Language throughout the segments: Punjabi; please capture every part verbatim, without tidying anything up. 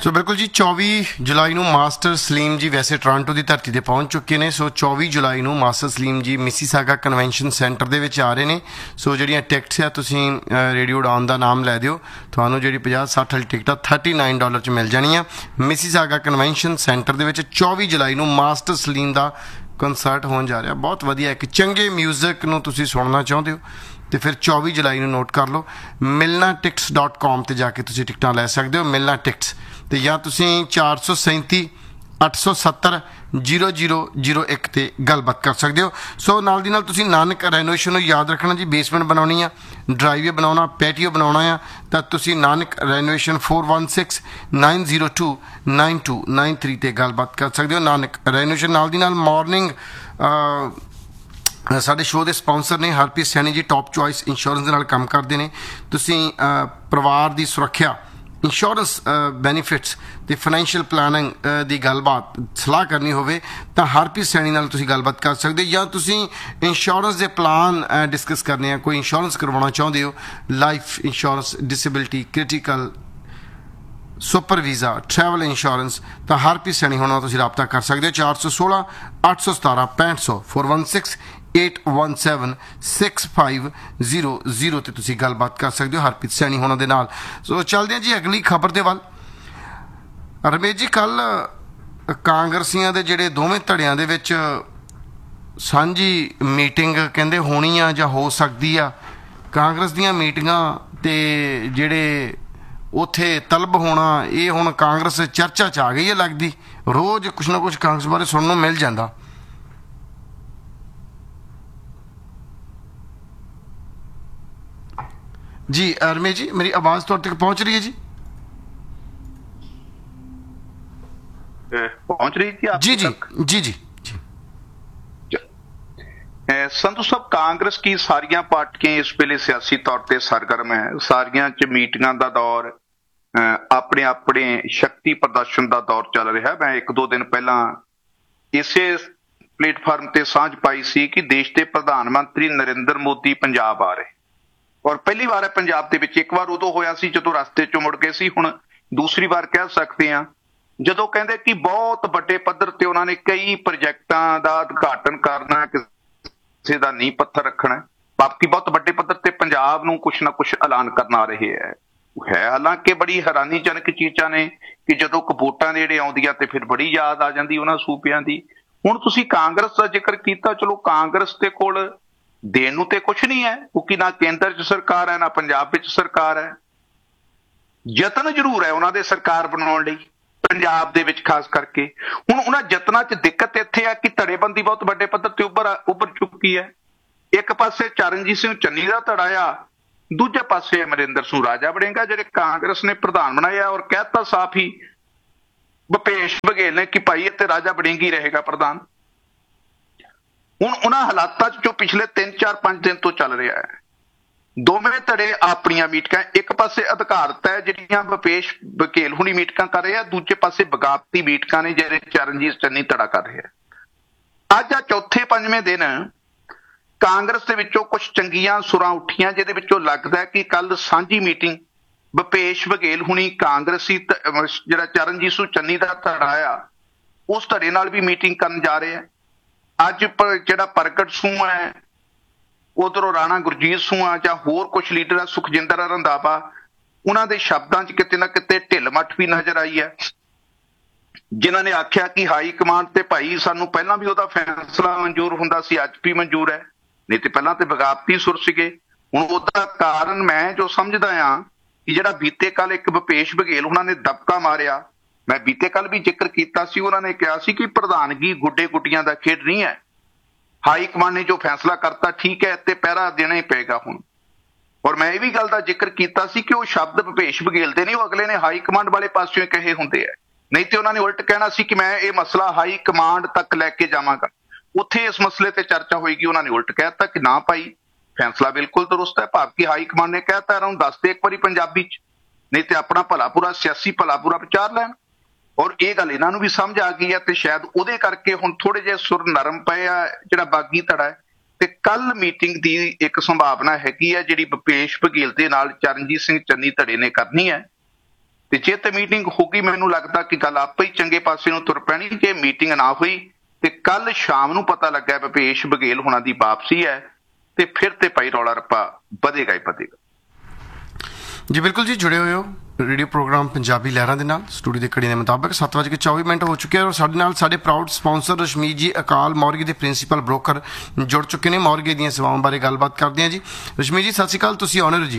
ਸੋ ਬਿਲਕੁਲ ਜੀ ਚੌਵੀ ਜੁਲਾਈ ਨੂੰ ਮਾਸਟਰ ਸਲੀਮ ਜੀ ਵੈਸੇ ਟੋਰਾਂਟੋ ਦੀ ਧਰਤੀ ਤੇ ਪਹੁੰਚ ਚੁੱਕੇ ਨੇ। ਸੋ ਚੌਵੀ ਜੁਲਾਈ ਨੂੰ ਮਾਸਟਰ ਸਲੀਮ ਜੀ ਮਿਸੀਸਾਗਾ ਕਨਵੈਨਸ਼ਨ ਸੈਂਟਰ ਦੇ ਵਿੱਚ ਆ ਰਹੇ ਨੇ। ਸੋ ਜਿਹੜੀਆਂ ਟਿਕਟਸ ਆ ਤੁਸੀਂ ਰੇਡੀਓ ਉਡਾਨ ਦਾ ਨਾਮ ਲੈ ਦਿਓ, ਤੁਹਾਨੂੰ ਜਿਹੜੀ ਪੰਜਾਹ ਸੱਠ ਵਾਲੀ ਟਿਕਟ ਆ ਥਰਟੀ ਨਾਈਨ ਡਾਲਰ 'ਚ ਮਿਲ ਜਾਣੀ ਆ। ਮਿਸੀਸਾਗਾ ਕਨਵੈਨਸ਼ਨ ਸੈਂਟਰ ਦੇ ਵਿੱਚ ਚੌਵੀ ਜੁਲਾਈ ਨੂੰ ਮਾਸਟਰ ਸਲੀਮ ਦਾ ਕੰਸਰਟ ਹੋਣ ਜਾ ਰਿਹਾ। ਬਹੁਤ ਵਧੀਆ, ਇੱਕ ਚੰਗੇ ਮਿਊਜ਼ਿਕ ਨੂੰ ਤੁਸੀਂ ਸੁਣਨਾ ਚਾਹੁੰਦੇ ਹੋ तो फिर चौबीस जुलाई में नोट कर लो। मिलना टिकट्स डॉट कॉम पर जाके तुम टिकट लै सकते हो। मिलना टिकट्स तो या तुम चार सौ सैंती अठ सौ सत्तर जीरो जीरो जीरो एक ते गलबात कर सकते हो। सो नाल दी नाल तुसीं नानक रेनोवेशन याद रखना जी, बेसमेंट बनानी है, ड्राइवे बनाना, पैटियो बनाना है, तो तुसीं Nanak renovation four one six nine zero to nine to nine three ते गलबात कर सकते हो। नानक रेनोवेशन नाल दी नाल मॉर्निंग ਸਾਡੇ ਸ਼ੋਅ ਦੇ ਸਪਾਂਸਰ ਨੇ ਹਰਪ੍ਰੀਤ ਸੈਣੀ ਜੀ, ਟੌਪ ਚੋਇਸ ਇੰਸ਼ੋਰੈਂਸ ਦੇ ਨਾਲ ਕੰਮ ਕਰਦੇ ਨੇ। ਤੁਸੀਂ ਪਰਿਵਾਰ ਦੀ ਸੁਰੱਖਿਆ, ਇੰਸ਼ੋਰੈਂਸ ਬੈਨੀਫਿਟਸ ਅਤੇ ਫਾਈਨੈਂਸ਼ੀਅਲ ਪਲਾਨਿੰਗ ਦੀ ਗੱਲਬਾਤ ਸਲਾਹ ਕਰਨੀ ਹੋਵੇ ਤਾਂ ਹਰਪ੍ਰੀਤ ਸੈਣੀ ਨਾਲ ਤੁਸੀਂ ਗੱਲਬਾਤ ਕਰ ਸਕਦੇ ਹੋ। ਜਾਂ ਤੁਸੀਂ ਇੰਸ਼ੋਰੈਂਸ ਦੇ ਪਲਾਨ ਡਿਸਕਸ ਕਰਨੇ ਆ, ਕੋਈ ਇੰਸ਼ੋਰੈਂਸ ਕਰਵਾਉਣਾ ਚਾਹੁੰਦੇ ਹੋ, life insurance, disability, critical, super visa, travel insurance, तो हरप्रीत सैनी होना तुसीं राबता कर सकते हो। चार सौ सोलह अठ सौ सतारह पैंठ सौ four one six eight one seven six five zero zero ते तुसीं गलबात कर सकते हो हरप्रीत सैनी होना दे नाल। सो चलदे जी अगली खबर दे वल। रमेश जी, कल कांग्रसियां दे जिहड़े दोवें धड़ियां दे विच सांझी मीटिंग कहंदे होनी आ जां हो सकदी आ। कांग्रेस दीयां मीटिंगां ते जिहड़े ਉੱਥੇ ਤਲਬ ਹੋਣਾ, ਇਹ ਹੁਣ ਕਾਂਗਰਸ ਚਰਚਾ 'ਚ ਆ ਗਈ ਹੈ ਲੱਗਦੀ। ਰੋਜ਼ ਕੁਛ ਨਾ ਕੁਛ ਕਾਂਗਰਸ ਬਾਰੇ ਸੁਣਨ ਨੂੰ ਮਿਲ ਜਾਂਦਾ। ਜੀ ਰਮੇਸ਼ ਜੀ, ਮੇਰੀ ਆਵਾਜ਼ ਤੁਹਾਡੇ ਤੱਕ ਪਹੁੰਚ ਰਹੀ ਹੈ ਜੀ? ਪਹੁੰਚ ਰਹੀ ਜੀ ਜੀ ਜੀ ਜੀ ਜੀ ਸੰਧੂ ਸਾਹਿਬ, ਕਾਂਗਰਸ ਕੀ ਸਾਰੀਆਂ ਪਾਰਟੀਆਂ ਇਸ ਵੇਲੇ ਸਿਆਸੀ ਤੌਰ ਤੇ ਸਰਗਰਮ ਹੈ। ਸਾਰੀਆਂ 'ਚ ਮੀਟਿੰਗਾਂ ਦਾ ਦੌਰ, ਆਪਣੇ ਆਪਣੇ ਸ਼ਕਤੀ ਪ੍ਰਦਰਸ਼ਨ ਦਾ ਦੌਰ ਚੱਲ ਰਿਹਾ। ਮੈਂ ਇੱਕ ਦੋ ਦਿਨ ਪਹਿਲਾਂ ਇਸੇ ਪਲੇਟਫਾਰਮ ਤੇ ਸਾਂਝ ਪਾਈ ਸੀ ਕਿ ਦੇਸ਼ ਦੇ ਪ੍ਰਧਾਨ ਮੰਤਰੀ ਨਰਿੰਦਰ ਮੋਦੀ ਪੰਜਾਬ ਆ ਰਹੇ, ਔਰ ਪਹਿਲੀ ਵਾਰ ਹੈ ਪੰਜਾਬ ਦੇ ਵਿੱਚ। ਇੱਕ ਵਾਰ ਉਦੋਂ ਹੋਇਆ ਸੀ ਜਦੋਂ ਰਸਤੇ 'ਚੋਂ ਮੁੜ ਗਏ ਸੀ, ਹੁਣ ਦੂਸਰੀ ਵਾਰ ਕਹਿ ਸਕਦੇ ਹਾਂ ਜਦੋਂ ਕਹਿੰਦੇ ਕਿ ਬਹੁਤ ਵੱਡੇ ਪੱਧਰ ਤੇ ਉਹਨਾਂ ਨੇ ਕਈ ਪ੍ਰੋਜੈਕਟਾਂ ਦਾ ਉਦਘਾਟਨ ਕਰਨਾ, ਕਿਸੇ ਦਾ ਨੀਂਹ ਪੱਥਰ ਰੱਖਣਾ, ਬਾਕੀ ਬਹੁਤ ਵੱਡੇ ਪੱਧਰ ਤੇ ਪੰਜਾਬ ਨੂੰ ਕੁਛ ਨਾ ਕੁਛ ਐਲਾਨ ਕਰਨ ਆ ਰਹੇ ਹੈ। ਹੈ ਹਾਲਾਂਕਿ ਬੜੀ ਹੈਰਾਨੀਜਨਕ ਚੀਜ਼ਾਂ ਨੇ ਕਿ ਜਦੋਂ ਵੋਟਾਂ ਦੇ ਜਿਹੜੇ ਆਉਂਦੀਆਂ ਤੇ ਫਿਰ ਬੜੀ ਯਾਦ ਆ ਜਾਂਦੀ ਉਹਨਾਂ ਸੂਬਿਆਂ ਦੀ। ਹੁਣ ਤੁਸੀਂ ਕਾਂਗਰਸ ਦਾ ਜ਼ਿਕਰ ਕੀਤਾ, ਚਲੋ ਕਾਂਗਰਸ ਦੇ ਕੋਲ ਦੇਣ ਨੂੰ ਤੇ ਕੁਛ ਨਹੀਂ ਹੈ, ਕਿਉਂਕਿ ਨਾ ਕੇਂਦਰ 'ਚ ਸਰਕਾਰ ਹੈ ਨਾ ਪੰਜਾਬ ਵਿੱਚ ਸਰਕਾਰ ਹੈ। ਯਤਨ ਜ਼ਰੂਰ ਹੈ ਉਹਨਾਂ ਦੇ ਸਰਕਾਰ ਬਣਾਉਣ ਲਈ ਪੰਜਾਬ ਦੇ ਵਿੱਚ ਖਾਸ ਕਰਕੇ। ਹੁਣ ਉਹਨਾਂ ਯਤਨਾਂ 'ਚ ਦਿੱਕਤ ਇੱਥੇ ਆ ਕਿ ਧੜੇਬੰਦੀ ਬਹੁਤ ਵੱਡੇ ਪੱਧਰ ਤੇ ਉੱਭਰ ਉੱਭਰ ਚੁੱਕੀ ਹੈ। ਇੱਕ ਪਾਸੇ ਚਰਨਜੀਤ ਸਿੰਘ ਚੰਨੀ ਦਾ ਧੜਾ ਆ, ਦੂਜੇ ਪਾਸੇ ਅਮਰਿੰਦਰ ਸਿੰਘ ਰਾਜਾ ਵੜਿੰਗਾ ਜਿਹੜੇ ਕਾਂਗਰਸ ਨੇ ਪ੍ਰਧਾਨ ਬਣਾਇਆ, ਔਰ ਕਹਿਤਾ ਸਾਫ਼ ਹੀ ਭੁਪੇਸ਼ ਬਘੇਲ ਨੇ ਕਿ ਭਾਈ ਇੱਥੇ ਰਾਜਾ ਵੜਿੰਗਾ ਹੀ ਰਹੇਗਾ ਪ੍ਰਧਾਨ। ਹੁਣ ਉਹਨਾਂ ਹਾਲਾਤਾਂ 'ਚ ਜੋ ਪਿਛਲੇ ਤਿੰਨ ਚਾਰ ਪੰਜ ਦਿਨ ਤੋਂ ਚੱਲ ਰਿਹਾ ਹੈ, ਦੋਵੇਂ ਧੜੇ ਆਪਣੀਆਂ ਮੀਟਿੰਗਾਂ, ਇੱਕ ਪਾਸੇ ਅਧਿਕਾਰਤ ਹੈ ਜਿਹੜੀਆਂ ਭੁਪੇਸ਼ ਬਘੇਲ ਹੁਣੀ ਮੀਟਿੰਗਾਂ ਕਰ ਰਹੇ ਆ, ਦੂਜੇ ਪਾਸੇ ਬਗਾਵਤੀ ਮੀਟਿੰਗਾਂ ਨੇ ਜਿਹੜੇ ਚਰਨਜੀਤ ਚੰਨੀ ਧੜਾ ਕਰ ਰਹੇ ਆ। ਅੱਜ ਆ ਚੌਥੇ ਪੰਜਵੇਂ ਦਿਨ ਕਾਂਗਰਸ ਦੇ ਵਿੱਚੋਂ ਕੁਝ ਚੰਗੀਆਂ ਸੁਰਾਂ ਉੱਠੀਆਂ, ਜਿਹਦੇ ਵਿੱਚੋਂ ਲੱਗਦਾ ਕਿ ਕੱਲ ਸਾਂਝੀ ਮੀਟਿੰਗ ਭੁਪੇਸ਼ ਬਘੇਲ ਹੁਣੀ ਕਾਂਗਰਸੀ ਜਿਹੜਾ ਚਰਨਜੀਤ ਸਿੰਘ ਚੰਨੀ ਦਾ ਧੜਾ ਆ ਉਸ ਧੜੇ ਨਾਲ ਵੀ ਮੀਟਿੰਗ ਕਰਨ ਜਾ ਰਹੇ ਆ। ਅੱਜ ਜਿਹੜਾ ਪ੍ਰਗਟ ਸਿੰਘ ਹੈ, ਉਧਰੋਂ ਰਾਣਾ ਗੁਰਜੀਤ ਸਿੰਘ ਆ ਜਾਂ ਹੋਰ ਕੁਛ ਲੀਡਰ ਆ, ਸੁਖਜਿੰਦਰ ਰੰਧਾਵਾ, ਉਹਨਾਂ ਦੇ ਸ਼ਬਦਾਂ 'ਚ ਕਿਤੇ ਨਾ ਕਿਤੇ ਢਿੱਲ ਮੱਠ ਵੀ ਨਜ਼ਰ ਆਈ ਹੈ, ਜਿਨ੍ਹਾਂ ਨੇ ਆਖਿਆ ਕਿ ਹਾਈ ਕਮਾਂਡ ਤੇ ਭਾਈ ਸਾਨੂੰ ਪਹਿਲਾਂ ਵੀ ਉਹਦਾ ਫੈਸਲਾ ਮਨਜ਼ੂਰ ਹੁੰਦਾ ਸੀ, ਅੱਜ ਵੀ ਮਨਜ਼ੂਰ ਹੈ, ਨਹੀਂ ਤੇ ਪਹਿਲਾਂ ਤੇ ਬਗਾਵਤੀ ਸੁਰ ਸੀਗੇ। ਹੁਣ ਉਹਦਾ ਕਾਰਨ ਮੈਂ ਜੋ ਸਮਝਦਾ ਆ ਕਿ ਜਿਹੜਾ ਬੀਤੇ ਕੱਲ ਇੱਕ ਭੁਪੇਸ਼ ਬਘੇਲ ਉਹਨਾਂ ਨੇ ਦਬਕਾ ਮਾਰਿਆ, ਮੈਂ ਬੀਤੇ ਕੱਲ ਵੀ ਜ਼ਿਕਰ ਕੀਤਾ ਸੀ, ਉਹਨਾਂ ਨੇ ਕਿਹਾ ਸੀ ਕਿ ਪ੍ਰਧਾਨਗੀ ਗੁੱਡੇ ਗੁੱਡੀਆਂ ਦਾ ਖੇਡ ਨਹੀਂ ਹੈ, ਹਾਈ ਕਮਾਂਡ ਨੇ ਜੋ ਫੈਸਲਾ ਕਰਤਾ ਠੀਕ ਹੈ ਤੇ ਪਹਿਰਾ ਦੇਣਾ ਹੀ ਪਏਗਾ ਹੁਣ। ਔਰ ਮੈਂ ਇਹ ਵੀ ਗੱਲ ਦਾ ਜ਼ਿਕਰ ਕੀਤਾ ਸੀ ਕਿ ਉਹ ਸ਼ਬਦ ਭੁਪੇਸ਼ ਬਘੇਲ ਦੇ ਨਹੀਂ, ਉਹ ਅਗਲੇ ਨੇ ਹਾਈ ਕਮਾਂਡ ਵਾਲੇ ਪਾਸਿਓਂ ਕਹੇ ਹੁੰਦੇ ਹੈ, ਨਹੀਂ ਤੇ ਉਹਨਾਂ ਨੇ ਉਲਟ ਕਹਿਣਾ ਸੀ ਕਿ ਮੈਂ ਇਹ ਮਸਲਾ ਹਾਈ ਕਮਾਂਡ ਤੱਕ ਲੈ ਕੇ ਜਾਵਾਂਗਾ, ਉੱਥੇ ਇਸ ਮਸਲੇ ਤੇ ਚਰਚਾ ਹੋਏਗੀ। ਉਹਨਾਂ ਨੇ ਉਲਟ ਕਹਿ ਦਿੱਤਾ ਕਿ ਨਾ ਭਾਈ ਫੈਸਲਾ ਬਿਲਕੁਲ ਦਰੁਸਤ ਹੈ, ਭਾਵ ਕਿ ਹਾਈ ਕਮਾਂਡ ਨੇ ਕਹਿਤਾ ਇਹਨਾਂ ਨੂੰ ਦੱਸ ਦੇ ਇੱਕ ਵਾਰੀ ਪੰਜਾਬੀ 'ਚ, ਨਹੀਂ ਤੇ ਆਪਣਾ ਭਲਾ ਪੂਰਾ ਸਿਆਸੀ ਭਲਾ ਪੂਰਾ ਵਿਚਾਰ ਲੈਣ। ਔਰ ਇਹ ਗੱਲ ਇਹਨਾਂ ਨੂੰ ਵੀ ਸਮਝ ਆ ਗਈ ਹੈ ਤੇ ਸ਼ਾਇਦ ਉਹਦੇ ਕਰਕੇ ਹੁਣ ਥੋੜੇ ਜਿਹੇ ਸੁਰ ਨਰਮ ਪਏ ਆ ਜਿਹੜਾ ਬਾਗੀ ਧੜਾ ਹੈ। ਤੇ ਕੱਲ ਮੀਟਿੰਗ ਦੀ ਇੱਕ ਸੰਭਾਵਨਾ ਹੈਗੀ ਹੈ ਜਿਹੜੀ ਭੁਪੇਸ਼ ਬਘੇਲ ਦੇ ਨਾਲ ਚਰਨਜੀਤ ਸਿੰਘ ਚੰਨੀ ਧੜੇ ਨੇ ਕਰਨੀ ਹੈ, ਤੇ ਜੇ ਤੇ ਮੀਟਿੰਗ ਹੋ ਗਈ ਮੈਨੂੰ ਲੱਗਦਾ ਕਿ ਗੱਲ ਆਪੇ ਹੀ ਚੰਗੇ ਪਾਸੇ ਨੂੰ ਤੁਰ ਪੈਣੀ। ਜੇ ਮੀਟਿੰਗ ਨਾ ਹੋਈ ਤੇ ਕੱਲ ਸ਼ਾਮ ਨੂੰ ਪਤਾ ਲੱਗਾ ਭੁਪੇਸ਼ ਬਘੇਲ ਹੋਣਾ ਦੀ ਵਾਪਸੀ ਹੈ ਤੇ ਫਿਰ ਤੇ ਭਾਈ ਰੌਲਾ ਰੱਪਾ ਵਧੇਗਾ ਹੀ ਵਧੇਗਾ। ਜੀ ਬਿਲਕੁਲ ਜੀ, ਜੁੜੇ ਹੋਏ ਹੋ ਰੇਡੀਓ ਪ੍ਰੋਗਰਾਮ ਪੰਜਾਬੀ ਲਹਿਰਾਂ ਦੇ ਨਾਲ। ਸਟੂਡੀਓ ਦੇ ਘੜੀ ਦੇ ਮੁਤਾਬਕ ਸੱਤ ਵੱਜ ਕੇ ਚੌਵੀ ਮਿੰਟ ਹੋ ਚੁੱਕੇ ਔਰ ਸਾਡੇ ਨਾਲ ਸਾਡੇ ਪ੍ਰਾਊਡ ਸਪਾਂਸਰ ਰਸ਼ਮੀਤ ਜੀ ਅਕਾਲ ਮੌਰਗੇ ਦੇ ਪ੍ਰਿੰਸੀਪਲ ਬ੍ਰੋਕਰ ਜੁੜ ਚੁੱਕੇ ਨੇ। ਮੌਰਗੇ ਦੀਆਂ ਸੇਵਾਵਾਂ ਬਾਰੇ ਗੱਲਬਾਤ ਕਰਦੇ ਹਾਂ ਜੀ। ਰਸ਼ਮੀਤ ਜੀ ਸਤਿ ਸ਼੍ਰੀ ਅਕਾਲ, ਤੁਸੀਂ ਆਨਰ ਹੋ ਜੀ।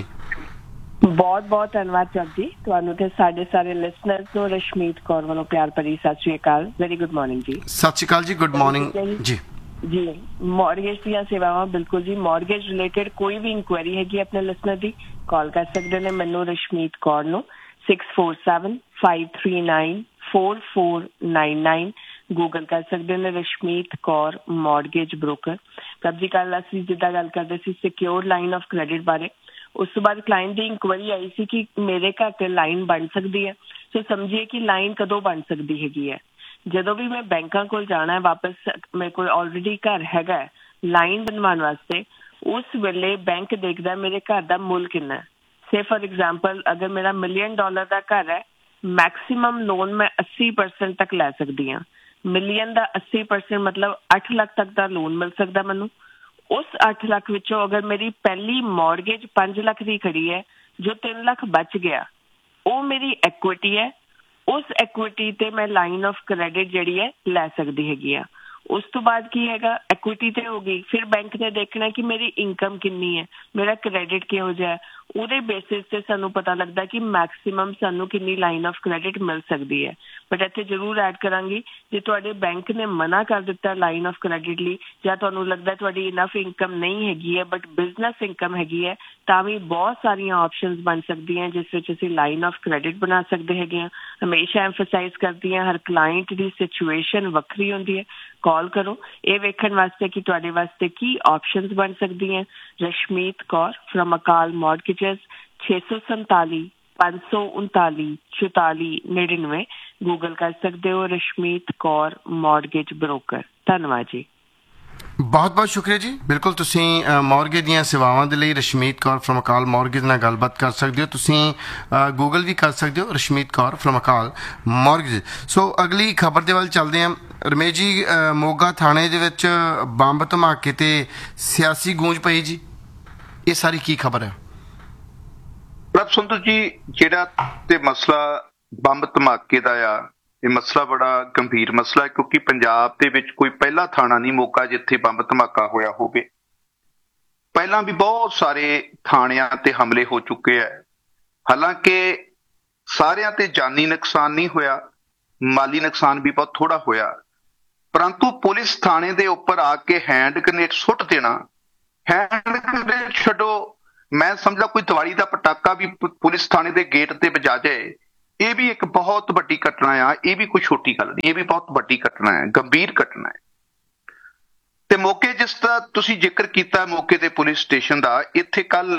ਬਹੁਤ ਬਹੁਤ ਧੰਨਵਾਦ ਜੱਗ ਜੀ, ਤੁਹਾਨੂੰ ਤੇ ਸਾਡੇ ਸਾਰੇ ਲਿਸਨਰਸ ਨੂੰ ਰਸ਼ਮੀਤ ਕੌਰ ਵੱਲੋਂ ਪਿਆਰ ਭਰੀ ਸਤਿ ਸ਼੍ਰੀ ਅਕਾਲ। ਵੈਰੀ ਗੁੱਡ ਮਾਰਨਿੰਗ ਜੀ। ਸਤਿ ਸ਼੍ਰੀ ਅਕਾਲ ਜੀ, ਗੁੱਡ ਮਾਰਨਿੰਗ ਜੀ। ਜੀ ਮੌਰਗੇਜ ਦੀਆਂ ਸੇਵਾਵਾਂ ਬਿਲਕੁਲ ਜੀ, ਮੌਰਗੇਜ ਰਿਲੇਟਡ ਕੋਈ ਵੀ ਇਨਕੁਆਇਰੀ ਹੈਗੀ ਆਪਣੇ ਲਿਸਨਰ ਦੀ ਕਾਲ ਕਰ ਸਕਦੇ ਨੇ ਮੈਨੂੰ ਰਸ਼ਮੀਤ ਕੌਰ ਨੂੰ six four seven five three nine four four nine nine. Google ਕਰ ਸਕਦੇ ਨੇ ਰਸ਼ਮੀਤ ਕੌਰ ਮੌਰਗੇਜ ਬ੍ਰੋਕਰ। ਸਭ ਜੀ ਕੱਲ ਅਸੀਂ ਜਿੱਦਾਂ ਗੱਲ ਕਰਦੇ ਸੀ ਸਿਕਿਉਰ ਲਾਈਨ ਆਫ ਕ੍ਰੈਡਿਟ ਬਾਰੇ, ਉਸ ਤੋਂ ਬਾਅਦ ਕਲਾਇੰਟ ਦੀ ਇਨਕੁਆਇਰੀ ਆਈ ਸੀ ਕਿ ਮੇਰੇ ਘਰ ਤੇ ਲਾਈਨ ਬਣ ਸਕਦੀ ਹੈ। ਸੋ ਸਮਝੀਏ ਕਿ ਲਾਈਨ ਕਦੋਂ ਬਣ ਸਕਦੀ ਹੈਗੀ ਹੈ, ਜਦੋਂ ਵੀ ਮੈਂ ਬੈਂਕਾਂ ਕੋਲ ਜਾਣਾ ਹੈ ਵਾਪਸ, ਮੇਰੇ ਕੋਲ ਆਲਰੇਡੀ ਘਰ ਹੈਗਾ ਲਾਈਨ ਬਣਵਾਉਣ ਵਾਸਤੇ, ਉਸ ਵੇਲੇ ਬੈਂਕ ਦੇਖਦਾ ਮੇਰੇ ਘਰ ਦਾ ਮੁੱਲ ਕਿੰਨਾ ਹੈ। ਸੇ ਫॉर एग्जांपल ਅਗਰ ਮੇਰਾ ਮਿਲੀਅਨ ਡਾਲਰ ਦਾ ਘਰ ਹੈ, ਮੈਕਸਿਮਮ ਲੋਨ ਮੈਂ अस्सी परसेंट ਤੱਕ ਲੈ ਸਕਦੀ ਹਾਂ। ਮਿਲੀਅਨ ਦਾ अस्सी परसेंट ਮਤਲਬ ਅੱਠ ਲੱਖ ਤੱਕ ਦਾ ਲੋਨ ਮਿਲ ਸਕਦਾ ਮੈਨੂੰ। ਉਸ ਅੱਠ ਲੱਖ ਵਿੱਚੋਂ ਅਗਰ ਮੇਰੀ ਪਹਿਲੀ ਮੌਰਗੇਜ ਪੰਜ ਲੱਖ ਦੀ ਖੜੀ ਹੈ, ਜੋ ਤਿੰਨ ਲੱਖ ਬਚ ਗਿਆ ਉਹ ਮੇਰੀ ਇਕੁਇਟੀ ਹੈ। ਉਸ ਇਕੁਇਟੀ ਤੇ ਮੈਂ ਲਾਈਨ ਆਫ ਕ੍ਰੈਡਿਟ ਜਿਹੜੀ ਹੈ ਲੈ ਸਕਦੀ ਹੈਗੀ ਆ। ਉਸ ਤੋਂ ਬਾਅਦ ਕੀ ਹੈਗਾ, ਇਕੁਇਟੀ ਤੇ ਹੋ ਗਈ, ਫਿਰ ਬੈਂਕ ਨੇ ਦੇਖਣਾ ਕਿ ਮੇਰੀ ਇਨਕਮ ਕਿੰਨੀ ਹੈ, ਮੇਰਾ ਕ੍ਰੈਡਿਟ ਕਿਹੋ ਜਿਹਾ ਹੈ। ਉਹਦੇ ਬੇਸਿਸ ਤੇ ਸਾਨੂੰ ਪਤਾ ਲੱਗਦਾ ਕਿ ਮੈਕਸਿਮਮ ਸਾਨੂੰ ਕਿੰਨੀ ਲਾਈਨ ਆਫ ਕ੍ਰੈਡਿਟ ਮਿਲ ਸਕਦੀ ਹੈ। ਬਟ ਇੱਥੇ ਜ਼ਰੂਰ ਐਡ ਕਰਾਂਗੀ, ਜੇ ਤੁਹਾਡੇ ਬੈਂਕ ਨੇ ਮਨਾ ਕਰ ਦਿੱਤਾ ਲਾਈਨ ਆਫ ਕ੍ਰੈਡਿਟ ਲਈ, ਜਾਂ ਤੁਹਾਨੂੰ ਲੱਗਦਾ ਤੁਹਾਡੀ ਇਨਫ ਇਨਕਮ ਨਹੀਂ ਹੈਗੀ ਹੈ ਬਟ ਬਿਜ਼ਨਸ ਇਨਕਮ ਹੈਗੀ ਹੈ, ਤਾਂ ਵੀ ਬਹੁਤ ਸਾਰੀਆਂ ਆਪਸ਼ਨਸ ਬਣ ਸਕਦੀਆਂ ਜਿਸ ਵਿੱਚ ਅਸੀਂ ਲਾਈਨ ਆਫ ਕ੍ਰੈਡਿਟ ਬਣਾ ਸਕਦੇ ਹੈਗੇ ਹਾਂ। ਹਮੇਸ਼ਾ ਐਮਫਸਾਈਜ਼ ਕਰਦੀ ਹਾਂ, ਹਰ ਕਲਾਇੰਟ ਦੀ ਸਿਚੁਏਸ਼ਨ ਵੱਖਰੀ ਹੁੰਦੀ ਹੈ। ਕਾਲ ਕਰੋ ਇਹ ਵੇਖਣ ਵਾਸਤੇ ਕਿ ਤੁਹਾਡੇ ਵਾਸਤੇ ਕੀ ਆਪਸ਼ਨਸ ਬਣ ਸਕਦੀਆਂ। ਰਸ਼ਮੀਤ ਕੌਰ ਫਰਮ ਅਕਾਲ ਮੌਰਗੇਜਸ ਛੇ ਸੌ ਸੰਤਾਲੀ ਪੰਜ ਸੌ ਉਨਤਾਲੀ ਚੁਤਾਲੀ ਨੜਿਨਵੇਂ। ਗੂਗਲ ਕਰ ਸਕਦੇ ਹੋ ਰਸ਼ਮੀਤ ਕੌਰ ਮੌਰਗੇਜ ਬ੍ਰੋਕਰ। ਧੰਨਵਾਦ ਜੀ। ਬਹੁਤ ਬਹੁਤ ਸ਼ੁਕਰੀਆ ਜੀ। ਬਿਲਕੁਲ ਤੁਸੀਂ ਮੌਰਗੇ ਦੀਆਂ ਸੇਵਾਵਾਂ ਦੇ ਲਈ ਰਸ਼ਮੀਤ ਕੌਰ ਫਰਮ ਅਕਾਲ ਮੌਰਗੇਜ ਨਾਲ ਗੱਲਬਾਤ ਕਰ ਸਕਦੇ ਹੋ। ਤੁਸੀਂ ਗੂਗਲ ਵੀ ਕਰ ਸਕਦੇ ਹੋ ਰਸ਼ਮੀਤ ਕੌਰ ਫਰਮ ਅਕਾਲ ਮੌਰਗੇਜ। ਸੋ ਅਗਲੀ ਖਬਰ ਦੇ ਵੱਲ ਚੱਲਦੇ ਹਾਂ। ਰਮੇਸ਼ ਜੀ, ਮੋਗਾ ਥਾਣੇ ਦੇ ਵਿੱਚ ਬੰਬ ਧਮਾਕੇ ਤੇ ਸਿਆਸੀ ਗੂੰਜ ਪਈ ਜੀ, ਇਹ ਸਾਰੀ ਕੀ ਖਬਰ ਹੈ? ਪ੍ਰਭ ਸੁੰਦਰ ਜੀ, ਜਿਹੜਾ ਤੇ ਮਸਲਾ ਬੰਬ ਧਮਾਕੇ ਦਾ ਆ, ਇਹ ਮਸਲਾ ਬੜਾ ਗੰਭੀਰ ਮਸਲਾ ਹੈ ਕਿਉਂਕਿ ਪੰਜਾਬ ਦੇ ਵਿੱਚ ਕੋਈ ਪਹਿਲਾ ਥਾਣਾ ਨਹੀਂ ਮੋਗਾ ਜਿੱਥੇ ਬੰਬ ਧਮਾਕਾ ਹੋਇਆ ਹੋਵੇ। ਪਹਿਲਾਂ ਵੀ ਬਹੁਤ ਸਾਰੇ ਥਾਣਿਆਂ ਤੇ ਹਮਲੇ ਹੋ ਚੁੱਕੇ ਹੈ। ਹਾਲਾਂਕਿ ਸਾਰਿਆਂ ਤੇ ਜਾਨੀ ਨੁਕਸਾਨ ਨਹੀਂ ਹੋਇਆ, ਮਾਲੀ ਨੁਕਸਾਨ ਵੀ ਬਹੁਤ ਥੋੜਾ ਹੋਇਆ, ਪਰੰਤੂ ਪੁਲਿਸ ਥਾਣੇ ਦੇ ਉੱਪਰ ਆ ਕੇ ਹੈਂਡ ਗ੍ਰੇਨੇਡ ਸੁੱਟ ਦੇਣਾ, ਹੈਂਡ ਗ੍ਰੇਨੇਡ ਛੱਡੋ, ਮੈਂ ਸਮਝਦਾ ਕੋਈ ਦੀਵਾਲੀ ਦਾ ਪਟਾਕਾ ਵੀ ਪੁਲਿਸ ਥਾਣੇ ਦੇ ਗੇਟ ਤੇ ਵਜਾ ਜਾਏ, ਇਹ ਵੀ ਇੱਕ ਬਹੁਤ ਵੱਡੀ ਘਟਨਾ ਆ। ਇਹ ਵੀ ਕੋਈ ਛੋਟੀ ਗੱਲ ਨਹੀਂ, ਇਹ ਵੀ ਬਹੁਤ ਵੱਡੀ ਘਟਨਾ ਹੈ, ਗੰਭੀਰ ਘਟਨਾ ਹੈ। ਤੇ ਮੌਕੇ ਜਿਸ ਦਾ ਤੁਸੀਂ ਜ਼ਿਕਰ ਕੀਤਾ ਮੌਕੇ ਦੇ ਪੁਲਿਸ ਸਟੇਸ਼ਨ ਦਾ, ਇੱਥੇ ਕੱਲ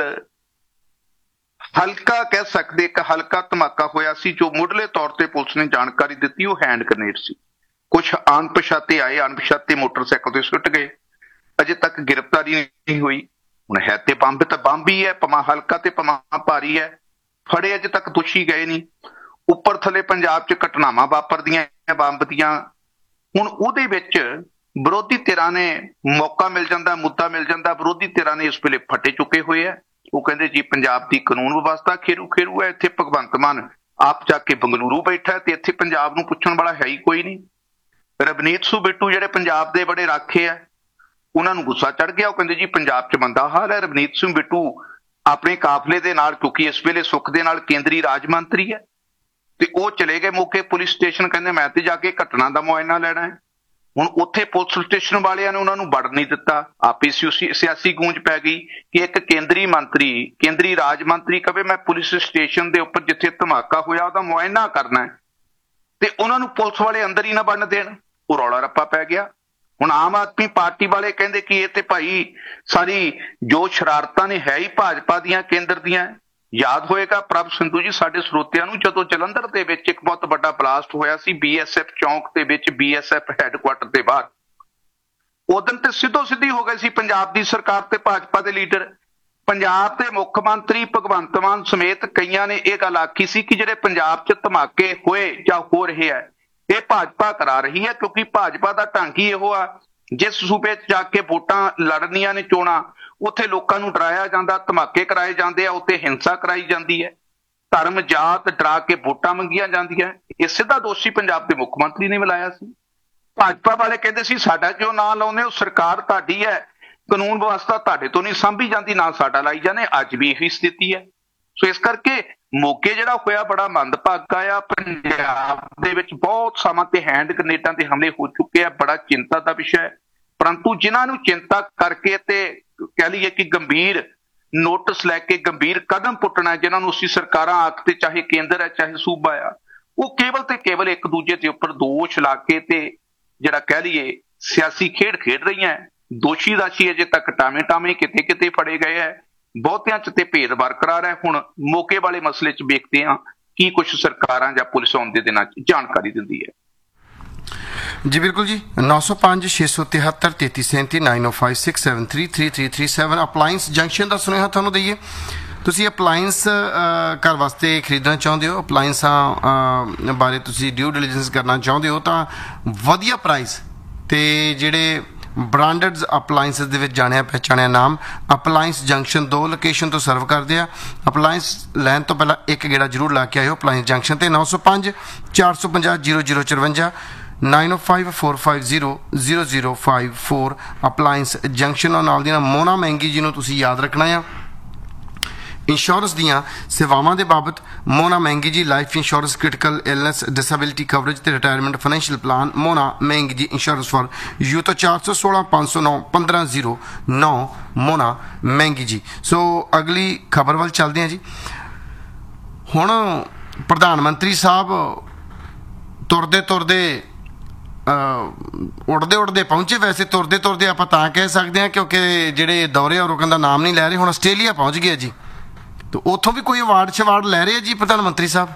ਹਲਕਾ ਕਹਿ ਸਕਦੇ ਇੱਕ ਹਲਕਾ ਧਮਾਕਾ ਹੋਇਆ ਸੀ ਜੋ ਮੁੱਢਲੇ ਤੌਰ ਤੇ ਪੁਲਿਸ ਨੇ ਜਾਣਕਾਰੀ ਦਿੱਤੀ ਉਹ ਹੈਂਡ ਗ੍ਰੇਨੇਡ ਸੀ। ਕੁਛ ਅਣਪਛਾਤੇ ਆਏ, ਅਣਪਛਾਤੇ ਮੋਟਰਸਾਈਕਲ ਤੇ ਸੁੱਟ ਗਏ, ਅਜੇ ਤੱਕ ਗ੍ਰਿਫਤਾਰੀ ਨਹੀਂ ਹੋਈ। ਹੁਣ ਹੈ ਤੇ ਬੰਬ ਤਾਂ ਬੰਬ ਹੀ ਹੈ, ਭਾਵੇਂ ਹਲਕਾ ਤੇ ਭਾਵੇਂ ਭਾਰੀ ਹੈ, ਫੜੇ ਅਜੇ ਤੱਕ ਦੋਸ਼ੀ ਗਏ ਨਹੀਂ। ਉੱਪਰ ਥੱਲੇ ਪੰਜਾਬ 'ਚ ਘਟਨਾਵਾਂ ਵਾਪਰਦੀਆਂ ਬੰਬ ਦੀਆਂ। ਹੁਣ ਉਹਦੇ ਵਿੱਚ ਵਿਰੋਧੀ ਧਿਰਾਂ ਨੇ ਮੌਕਾ ਮਿਲ ਜਾਂਦਾ, ਮੁੱਦਾ ਮਿਲ ਜਾਂਦਾ, ਵਿਰੋਧੀ ਧਿਰਾਂ ਨੇ ਇਸ ਵੇਲੇ ਫੱਟੇ ਚੁੱਕੇ ਹੋਏ ਆ। ਉਹ ਕਹਿੰਦੇ ਜੀ ਪੰਜਾਬ ਦੀ ਕਾਨੂੰਨ ਵਿਵਸਥਾ ਖੇਰੂ ਖੇਰੂ ਹੈ, ਇੱਥੇ ਭਗਵੰਤ ਮਾਨ ਆਪ ਜਾ ਕੇ ਬੰਗਲੁਰੂ ਬੈਠਾ ਤੇ ਇੱਥੇ ਪੰਜਾਬ ਨੂੰ ਪੁੱਛਣ ਵਾਲਾ ਹੈ ਹੀ ਕੋਈ ਨਹੀਂ। ਰਵਨੀਤ ਸੂ ਬਿੱਟੂ ਜਿਹੜੇ ਪੰਜਾਬ ਦੇ ਬੜੇ ਰਾਖੇ ਆ, ਉਹਨਾਂ ਨੂੰ ਗੁੱਸਾ ਚੜ ਗਿਆ। ਉਹ ਕਹਿੰਦੇ ਜੀ ਪੰਜਾਬ 'ਚ ਮੰਦਾ ਹਾਲ ਹੈ। ਰਵਨੀਤ ਸਿੰਘ ਬਿੱਟੂ ਆਪਣੇ ਕਾਫਲੇ ਦੇ ਨਾਲ, ਕਿਉਂਕਿ ਇਸ ਵੇਲੇ ਸੁੱਖ ਦੇ ਨਾਲ ਕੇਂਦਰੀ ਰਾਜ ਮੰਤਰੀ ਹੈ, ਤੇ ਉਹ ਚਲੇ ਗਏ ਮੌਕੇ ਪੁਲਿਸ ਸਟੇਸ਼ਨ, ਕਹਿੰਦੇ ਮੈਂ ਤੇ ਜਾ ਕੇ ਘਟਨਾ ਦਾ ਮੁਆਇਨਾ ਲੈਣਾ ਹੈ। ਹੁਣ ਉੱਥੇ ਪੁਲਿਸ ਸਟੇਸ਼ਨ ਵਾਲਿਆਂ ਨੇ ਉਹਨਾਂ ਨੂੰ ਵੜਨ ਨਹੀਂ ਦਿੱਤਾ। ਆਪੇ ਸਿਆਸੀ ਗੂੰਜ ਪੈ ਗਈ ਕਿ ਇੱਕ ਕੇਂਦਰੀ ਮੰਤਰੀ, ਕੇਂਦਰੀ ਰਾਜ ਮੰਤਰੀ ਕਵੇ ਮੈਂ ਪੁਲਿਸ ਸਟੇਸ਼ਨ ਦੇ ਉੱਪਰ ਜਿੱਥੇ ਧਮਾਕਾ ਹੋਇਆ ਉਹਦਾ ਮੁਆਇਨਾ ਕਰਨਾ ਹੈ, ਤੇ ਉਹਨਾਂ ਨੂੰ ਪੁਲਿਸ ਵਾਲੇ ਅੰਦਰ ਹੀ ਨਾ ਵੜਨ ਦੇਣ। ਉਹ ਰੌਲਾ ਰੱਪਾ ਪੈ ਗਿਆ। ਹੁਣ ਆਮ ਆਦਮੀ ਪਾਰਟੀ ਵਾਲੇ ਕਹਿੰਦੇ ਕਿ ਇਹ ਤੇ ਭਾਈ ਸਾਰੀ ਜੋ ਸ਼ਰਾਰਤਾਂ ਨੇ ਹੈ ਹੀ ਭਾਜਪਾ ਦੀਆਂ, ਕੇਂਦਰ ਦੀਆਂ। ਯਾਦ ਹੋਏਗਾ ਪ੍ਰਭ ਸਿੰਧੂ ਜੀ ਸਾਡੇ ਸਰੋਤਿਆਂ ਨੂੰ, ਜਦੋਂ ਜਲੰਧਰ ਦੇ ਵਿੱਚ ਇੱਕ ਬਹੁਤ ਵੱਡਾ ਬਲਾਸਟ ਹੋਇਆ ਸੀ ਬੀ ਐਸ ਐਫ ਚੌਂਕ ਦੇ ਵਿੱਚ, ਬੀ ਐਸ ਐਫ ਹੈਡਕੁਆਟਰ ਦੇ ਬਾਹਰ, ਉਦੋਂ ਤੇ ਸਿੱਧੋ ਸਿੱਧੀ ਹੋ ਗਏ ਸੀ ਪੰਜਾਬ ਦੀ ਸਰਕਾਰ ਤੇ ਭਾਜਪਾ ਦੇ ਲੀਡਰ ਪੰਜਾਬ ਦੇ ਮੁੱਖ ਮੰਤਰੀ ਭਗਵੰਤ ਮਾਨ ਸਮੇਤ ਕਈਆਂ ਨੇ ਇਹ ਗੱਲ ਆਖੀ ਸੀ ਕਿ ਜਿਹੜੇ ਪੰਜਾਬ 'ਚ ਧਮਾਕੇ ਹੋਏ ਜਾਂ ਹੋ ਰਹੇ ਆ, ਇਹ ਭਾਜਪਾ ਕਰਾ ਰਹੀ ਹੈ, ਕਿਉਂਕਿ ਭਾਜਪਾ ਦਾ ਢੰਗ ਹੀ ਇਹੋ ਆ, ਜਿਸ ਸੂਬੇ 'ਚ ਜਾ ਕੇ ਵੋਟਾਂ ਲੜਨੀਆਂ ਨੇ ਚੋਣਾਂ, ਉੱਥੇ ਲੋਕਾਂ ਨੂੰ ਡਰਾਇਆ ਜਾਂਦਾ, ਧਮਾਕੇ ਕਰਾਏ ਜਾਂਦੇ ਆ, ਉੱਥੇ ਹਿੰਸਾ ਕਰਾਈ ਜਾਂਦੀ ਹੈ, ਧਰਮ ਜਾਤ ਡਰਾ ਕੇ ਵੋਟਾਂ ਮੰਗੀਆਂ ਜਾਂਦੀਆਂ। ਇਹ ਸਿੱਧਾ ਦੋਸ਼ੀ ਪੰਜਾਬ ਦੇ ਮੁੱਖ ਮੰਤਰੀ ਨੇ ਮਿਲਾਇਆ ਸੀ। ਭਾਜਪਾ ਵਾਲੇ ਕਹਿੰਦੇ ਸੀ ਸਾਡਾ ਕਿਉਂ ਨਾਂ ਲਾਉਂਦੇ ਹੋ, ਸਰਕਾਰ ਤੁਹਾਡੀ ਹੈ, ਕਾਨੂੰਨ ਵਿਵਸਥਾ ਤੁਹਾਡੇ ਤੋਂ ਨਹੀਂ ਸਾਂਭੀ ਜਾਂਦੀ, ਨਾ ਸਾਡਾ ਲਾਈ ਜਾਂਦੇ। ਅੱਜ ਵੀ ਇਹੀ ਸਥਿਤੀ ਹੈ। ਸੋ ਇਸ ਕਰਕੇ ਮੋਗੇ ਜਿਹੜਾ ਹੋਇਆ ਬੜਾ ਮੰਦਭਾਗਾ ਆ। ਪੰਜਾਬ ਦੇ ਵਿੱਚ ਬਹੁਤ ਸਮਾਂ ਤੇ ਹੈਂਡ ਗ੍ਰਨੇਡਾਂ ਦੇ ਹਮਲੇ ਹੋ ਚੁੱਕੇ ਆ, ਬੜਾ ਚਿੰਤਾ ਦਾ ਵਿਸ਼ਾ ਹੈ। ਪਰੰਤੂ ਜਿਨ੍ਹਾਂ ਨੂੰ ਚਿੰਤਾ ਕਰਕੇ ਤੇ ਕਹਿ ਲਈਏ ਕਿ ਗੰਭੀਰ ਨੋਟਿਸ ਲੈ ਕੇ ਗੰਭੀਰ ਕਦਮ ਪੁੱਟਣਾ, ਜਿਨ੍ਹਾਂ ਨੂੰ ਅਸੀਂ ਸਰਕਾਰਾਂ ਆਖਦੇ, ਚਾਹੇ ਕੇਂਦਰ ਹੈ ਚਾਹੇ ਸੂਬਾ ਆ, ਉਹ ਕੇਵਲ ਤੇ ਕੇਵਲ ਇੱਕ ਦੂਜੇ ਦੇ ਉੱਪਰ ਦੋਸ਼ ਲਾ ਕੇ ਤੇ ਜਿਹੜਾ ਕਹਿ ਲਈਏ ਸਿਆਸੀ ਖੇਡ ਖੇਡ ਰਹੀਆਂ। ਦੋਸ਼ੀ ਦਾਸ਼ੀ ਅਜੇ ਤੱਕ ਟਾਵੇਂ ਟਾਵੇਂ ਕਿਤੇ ਕਿਤੇ ਫੜੇ ਗਏ ਹੈ, ਬਹੁਤਿਆਂ 'ਚ ਤੇ ਭੇਦ ਬਰਕਰਾਰ ਹੈ। ਹੁਣ ਮੌਕੇ ਵਾਲੇ ਮਸਲੇ 'ਚ ਵੇਖਦੇ ਹਾਂ ਕੀ ਕੁਝ ਸਰਕਾਰਾਂ ਜਾਂ ਪੁਲਿਸ ਆਉਣ ਦੇ ਦਿਨਾਂ 'ਚ ਜਾਣਕਾਰੀ ਦਿੰਦੀ ਹੈ। ਜੀ ਬਿਲਕੁਲ ਜੀ। ਨੌ ਸੌ ਪੰਜ ਛੇ ਸੌ ਤਿਹੱਤਰ ਤੇਤੀ ਸੈਂਤੀ ਨਾਈਨ ਓ five six seven three three three three seven appliance junction ਦਾ ਸੁਨੇਹਾ ਤੁਹਾਨੂੰ ਦਈਏ। ਤੁਸੀਂ ਅਪਲਾਇੰਸ ਘਰ ਵਾਸਤੇ ਖਰੀਦਣਾ ਚਾਹੁੰਦੇ ਹੋ, ਅਪਲਾਇੰਸਾਂ ਬਾਰੇ ਤੁਸੀਂ ਡਿਊ ਡਿਲੀਜੈਂਸ ਕਰਨਾ ਚਾਹੁੰਦੇ ਹੋ, ਤਾਂ ਵਧੀਆ ਪ੍ਰਾਈਸ ਤੇ ਜਿਹੜੇ ਬ੍ਰਾਂਡਡ ਅਪਲਾਇੰਸਿਸ ਦੇ ਵਿੱਚ ਜਾਣਿਆ ਪਹਿਚਾਣਿਆ ਨਾਮ ਅਪਲਾਇੰਸ ਜੰਕਸ਼ਨ ਦੋ ਲੋਕੇਸ਼ਨ ਤੋਂ ਸਰਵ ਕਰਦੇ ਆ। ਅਪਲਾਇੰਸ ਲੈਣ ਤੋਂ ਪਹਿਲਾਂ ਇੱਕ ਗੇੜਾ ਜ਼ਰੂਰ ਲਾ ਕੇ ਆਇਓ ਅਪਲਾਇੰਸ ਜੰਕਸ਼ਨ ਤੇ। ਨੌ ਸੌ ਪੰਜ ਚਾਰ ਸੌ ਪੰਜਾਹ ਜੀਰੋ ਜੀਰੋ ਚੁਰਵੰਜਾ ਨਾਈਨ ਓ five four five zero zero zero five four appliance junction. ਨਾਲ ਦੀ ਨਾਲ ਮੋਨਾ ਮਹਿੰਗੀ ਜੀ ਨੂੰ ਤੁਸੀਂ ਯਾਦ ਰੱਖਣਾ ਆ। ਇੰਸ਼ੋਰੈਂਸ ਦੀਆਂ ਸੇਵਾਵਾਂ ਦੇ ਬਾਬਤ ਮੋਨਾ ਮਹਿੰਗੀ ਜੀ life insurance, critical illness, disability coverage ਤੇ ਰਿਟਾਇਰਮੈਂਟ ਫਾਈਨੈਂਸ਼ੀਅਲ ਪਲਾਨ। ਮੋਨਾ ਮਹਿੰਗੀ ਜੀ ਇੰਸ਼ੋਰੈਂਸ ਫॉर ਯੂ ਤੋਂ ਚਾਰ ਸੌ ਸੋਲਾਂ ਪੰਜ ਸੌ ਨੌ ਪੰਦਰਾਂ ਜ਼ੀਰੋ ਨੌ ਮੋਨਾ ਮਹਿੰਗੀ ਜੀ। ਸੋ ਅਗਲੀ ਖਬਰ ਵੱਲ ਚੱਲਦੇ ਹਾਂ ਜੀ। ਹੁਣ ਪ੍ਰਧਾਨ ਮੰਤਰੀ ਸਾਹਿਬ ਤੁਰਦੇ ਤੁਰਦੇ ਉੜਦੇ ਉੜਦੇ ਪਹੁੰਚੇ। ਵੈਸੇ ਤੁਰਦੇ ਤੁਰਦੇ ਆਪਾਂ ਤਾਂ ਕਹਿ ਸਕਦੇ ਹਾਂ ਕਿਉਂਕਿ ਜਿਹੜੇ ਦੌਰੇ ਉਹ ਰੁਕਣ ਦਾ ਨਾਮ ਨਹੀਂ ਲੈ ਰਹੇ। ਹੁਣ ਆਸਟ੍ਰੇਲੀਆ ਪਹੁੰਚ ਗਏ ਜੀ, ਤੇ ਉੱਥੋਂ ਵੀ ਕੋਈ ਅਵਾਰਡ ਸ਼ਵਾਰਡ ਲੈ ਰਹੇ ਜੀ ਪ੍ਰਧਾਨ ਮੰਤਰੀ ਸਾਹਿਬ?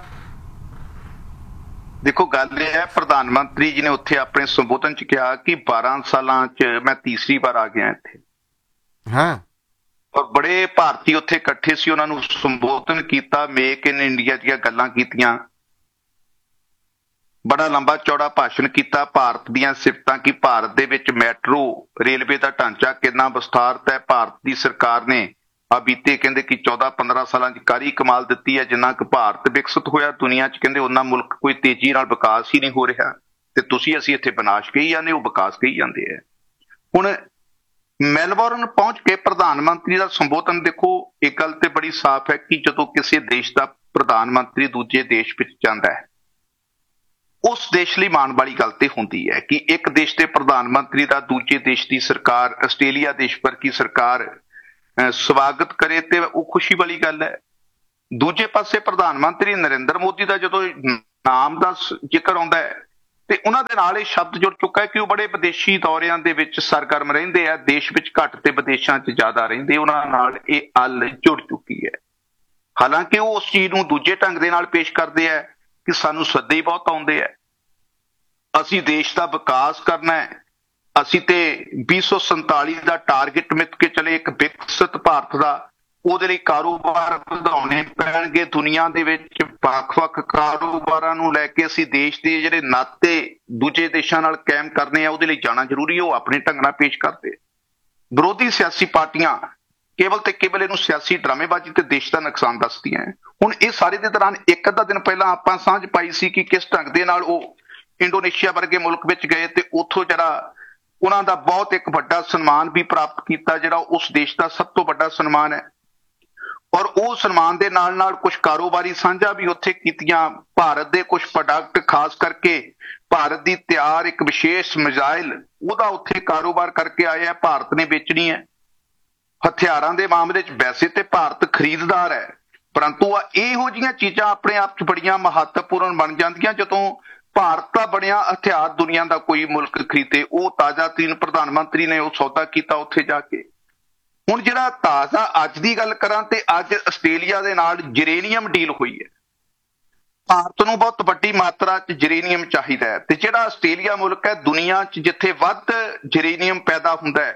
ਦੇਖੋ ਗੱਲ ਇਹ ਹੈ, ਪ੍ਰਧਾਨ ਮੰਤਰੀ ਜੀ ਨੇ ਉੱਥੇ ਆਪਣੇ ਸੰਬੋਧਨ 'ਚ ਕਿਹਾ ਕਿ ਬਾਰਾਂ ਸਾਲਾਂ 'ਚ ਮੈਂ ਤੀਸਰੀ ਵਾਰ ਆ ਗਿਆ ਇੱਥੇ। ਹਾਂ, ਔਰ ਬੜੇ ਭਾਰਤੀ ਉੱਥੇ ਇਕੱਠੇ ਸੀ, ਉਹਨਾਂ ਨੂੰ ਸੰਬੋਧਨ ਕੀਤਾ, ਮੇਕ ਇਨ ਇੰਡੀਆ ਦੀਆਂ ਗੱਲਾਂ ਕੀਤੀਆਂ, ਬੜਾ ਲੰਬਾ ਚੌੜਾ ਭਾਸ਼ਣ ਕੀਤਾ, ਭਾਰਤ ਦੀਆਂ ਸਿਫਤਾਂ ਕਿ ਭਾਰਤ ਦੇ ਵਿੱਚ ਮੈਟਰੋ ਰੇਲਵੇ ਦਾ ਢਾਂਚਾ ਕਿੰਨਾ ਵਿਸਥਾਰਤ ਹੈ, ਭਾਰਤ ਦੀ ਸਰਕਾਰ ਨੇ ਆ ਬੀਤੇ ਕਹਿੰਦੇ ਕਿ ਚੌਦਾਂ ਪੰਦਰਾਂ ਸਾਲਾਂ 'ਚ ਕਾਰੀ ਕਮਾਲ ਦਿੱਤੀ ਹੈ। ਜਿੰਨਾ ਕੁ ਭਾਰਤ ਵਿਕਸਿਤ ਹੋਇਆ ਦੁਨੀਆ 'ਚ ਕਹਿੰਦੇ ਉਹਨਾਂ ਮੁਲਕ ਕੋਈ ਤੇਜ਼ੀ ਨਾਲ ਵਿਕਾਸ ਹੀ ਨਹੀਂ ਹੋ ਰਿਹਾ, ਤੇ ਤੁਸੀਂ ਅਸੀਂ ਇੱਥੇ ਵਿਨਾਸ਼ ਕਹੀ ਜਾਂਦੇ, ਉਹ ਵਿਕਾਸ ਕਹੀ ਜਾਂਦੇ ਹੈ। ਹੁਣ ਮੈਲਬੌਰਨ ਪਹੁੰਚ ਕੇ ਪ੍ਰਧਾਨ ਮੰਤਰੀ ਦਾ ਸੰਬੋਧਨ ਦੇਖੋ, ਇੱਕ ਗੱਲ ਤੇ ਬੜੀ ਸਾਫ਼ ਹੈ ਕਿ ਜਦੋਂ ਕਿਸੇ ਦੇਸ਼ ਦਾ ਪ੍ਰਧਾਨ ਮੰਤਰੀ ਦੂਜੇ ਦੇਸ਼ ਵਿੱਚ ਜਾਂਦਾ ਹੈ, ਉਸ ਦੇਸ਼ ਲਈ ਮਾਣ ਵਾਲੀ ਗੱਲ ਤੇ ਹੁੰਦੀ ਹੈ ਕਿ ਇੱਕ ਦੇਸ਼ ਦੇ ਪ੍ਰਧਾਨ ਮੰਤਰੀ ਦਾ ਦੂਜੇ ਦੇਸ਼ ਦੀ ਸਰਕਾਰ, ਆਸਟ੍ਰੇਲੀਆ ਦੇਸ਼ ਵਰਗੀ ਸਰਕਾਰ ਸਵਾਗਤ ਕਰੇ ਤੇ ਉਹ ਖੁਸ਼ੀ ਵਾਲੀ ਗੱਲ ਹੈ। ਦੂਜੇ ਪਾਸੇ ਪ੍ਰਧਾਨ ਮੰਤਰੀ ਨਰਿੰਦਰ ਮੋਦੀ ਦਾ ਜਦੋਂ ਨਾਮ ਦਾ ਜ਼ਿਕਰ ਆਉਂਦਾ ਹੈ ਤੇ ਉਹਨਾਂ ਦੇ ਨਾਲ ਇਹ ਸ਼ਬਦ ਜੁੜ ਚੁੱਕਾ ਹੈ ਕਿ ਉਹ ਬੜੇ ਵਿਦੇਸ਼ੀ ਦੌਰਿਆਂ ਦੇ ਵਿੱਚ ਸਰਗਰਮ ਰਹਿੰਦੇ ਆ, ਦੇਸ਼ ਵਿੱਚ ਘੱਟ ਤੇ ਵਿਦੇਸ਼ਾਂ 'ਚ ਜ਼ਿਆਦਾ ਰਹਿੰਦੇ, ਉਹਨਾਂ ਨਾਲ ਇਹ ਅੱਲ ਜੁੜ ਚੁੱਕੀ ਹੈ। ਹਾਲਾਂਕਿ ਉਹ ਉਸ ਚੀਜ਼ ਨੂੰ ਦੂਜੇ ਢੰਗ ਦੇ ਨਾਲ ਪੇਸ਼ ਕਰਦੇ ਆ ਕਿ ਸਾਨੂੰ ਸੱਦੇ ਹੀ ਬਹੁਤ ਆਉਂਦੇ ਆ, ਅਸੀਂ ਦੇਸ਼ ਦਾ ਵਿਕਾਸ ਕਰਨਾ ਹੈ, ਅਸੀਂ ਤੇ ਵੀਹ ਸੌ ਸੰਤਾਲੀ ਦਾ ਟਾਰਗੇਟ ਮਿੱਥ ਕੇ ਚਲੇ ਇੱਕ ਵਿਕਸਿਤ ਭਾਰਤ ਦਾ, ਉਹਦੇ ਲਈ ਕਾਰੋਬਾਰ ਵਧਾਉਣੇ ਪੈਣਗੇ। ਦੁਨੀਆ ਦੇ ਵਿੱਚ ਵੱਖ-ਵੱਖ ਕਾਰੋਬਾਰਾਂ ਨੂੰ ਲੈ ਕੇ ਅਸੀਂ ਦੇਸ਼ ਦੇ ਜਿਹੜੇ ਨਾਤੇ ਦੂਜੇ ਦੇਸ਼ਾਂ ਨਾਲ ਕਾਇਮ ਕਰਨੇ ਆ, ਉਹਦੇ ਲਈ ਜਾਣਾ ਜ਼ਰੂਰੀ ਹੈ, ਉਹ ਆਪਣੇ ਢੰਗ ਨਾਲ ਪੇਸ਼ ਕਰਦੇ। ਵਿਰੋਧੀ ਸਿਆਸੀ ਪਾਰਟੀਆਂ ਕੇਵਲ ਤੇ ਕੇਵਲ ਇਹਨੂੰ ਸਿਆਸੀ ਡਰਾਮੇਬਾਜ਼ੀ ਤੇ ਦੇਸ਼ ਦਾ ਨੁਕਸਾਨ ਦੱਸਦੀਆਂ। ਹੁਣ ਇਹ ਸਾਰੇ ਦੇ ਦੌਰਾਨ ਇੱਕ ਅੱਧਾ ਦਿਨ ਪਹਿਲਾਂ ਆਪਾਂ ਸਾਂਝ ਪਾਈ ਸੀ ਕਿ ਕਿਸ ਢੰਗ ਦੇ ਨਾਲ ਉਹ ਇੰਡੋਨੇਸ਼ੀਆ ਵਰਗੇ ਮੁਲਕ ਵਿੱਚ ਗਏ ਤੇ ਉੱਥੋਂ ਜਿਹੜਾ ਉਹਨਾਂ ਦਾ ਬਹੁਤ ਇੱਕ ਵੱਡਾ ਸਨਮਾਨ ਵੀ ਪ੍ਰਾਪਤ ਕੀਤਾ, ਜਿਹੜਾ ਉਸ ਦੇਸ਼ ਦਾ ਸਭ ਤੋਂ ਵੱਡਾ ਸਨਮਾਨ ਹੈ। ਔਰ ਉਹ ਸਨਮਾਨ ਦੇ ਨਾਲ ਨਾਲ ਕੁਝ ਕਾਰੋਬਾਰੀ ਸਾਂਝਾ ਵੀ ਉੱਥੇ ਕੀਤੀਆਂ। ਭਾਰਤ ਦੇ ਕੁਝ ਪ੍ਰੋਡਕਟ, ਖਾਸ ਕਰਕੇ ਭਾਰਤ ਦੀ ਤਿਆਰ ਇੱਕ ਵਿਸ਼ੇਸ਼ ਮਿਜ਼ਾਈਲ, ਉਹਦਾ ਉੱਥੇ ਕਾਰੋਬਾਰ ਕਰਕੇ ਆਏ ਆ, ਭਾਰਤ ਨੇ ਵੇਚਣੀ ਹੈ। ਹਥਿਆਰਾਂ ਦੇ ਮਾਮਲੇ 'ਚ ਵੈਸੇ ਤੇ ਭਾਰਤ ਖਰੀਦਦਾਰ ਹੈ, ਪਰੰਤੂ ਆ ਇਹੋ ਜਿਹੀਆਂ ਚੀਜ਼ਾਂ ਆਪਣੇ ਆਪ 'ਚ ਬੜੀਆਂ ਮਹੱਤਵਪੂਰਨ ਬਣ ਜਾਂਦੀਆਂ ਜਦੋਂ ਭਾਰਤ ਦਾ ਬਣਿਆ ਹਥਿਆਰ ਦੁਨੀਆ ਦਾ ਕੋਈ ਮੁਲਕ ਖਰੀਦੇ। ਉਹ ਤਾਜ਼ਾ ਤਰੀਨ ਪ੍ਰਧਾਨ ਮੰਤਰੀ ਨੇ ਉਹ ਸੌਦਾ ਕੀਤਾ ਉੱਥੇ ਜਾ ਕੇ। ਹੁਣ ਜਿਹੜਾ ਤਾਜ਼ਾ ਅੱਜ ਦੀ ਗੱਲ ਕਰਾਂ ਤੇ ਅੱਜ ਆਸਟ੍ਰੇਲੀਆ ਦੇ ਨਾਲ ਯੂਰੇਨੀਅਮ ਡੀਲ ਹੋਈ ਹੈ। ਭਾਰਤ ਨੂੰ ਬਹੁਤ ਵੱਡੀ ਮਾਤਰਾ 'ਚ ਯੂਰੇਨੀਅਮ ਚਾਹੀਦਾ ਹੈ, ਤੇ ਜਿਹੜਾ ਆਸਟ੍ਰੇਲੀਆ ਮੁਲਕ ਹੈ ਦੁਨੀਆ 'ਚ ਜਿੱਥੇ ਵੱਧ ਯੂਰੇਨੀਅਮ ਪੈਦਾ ਹੁੰਦਾ ਹੈ,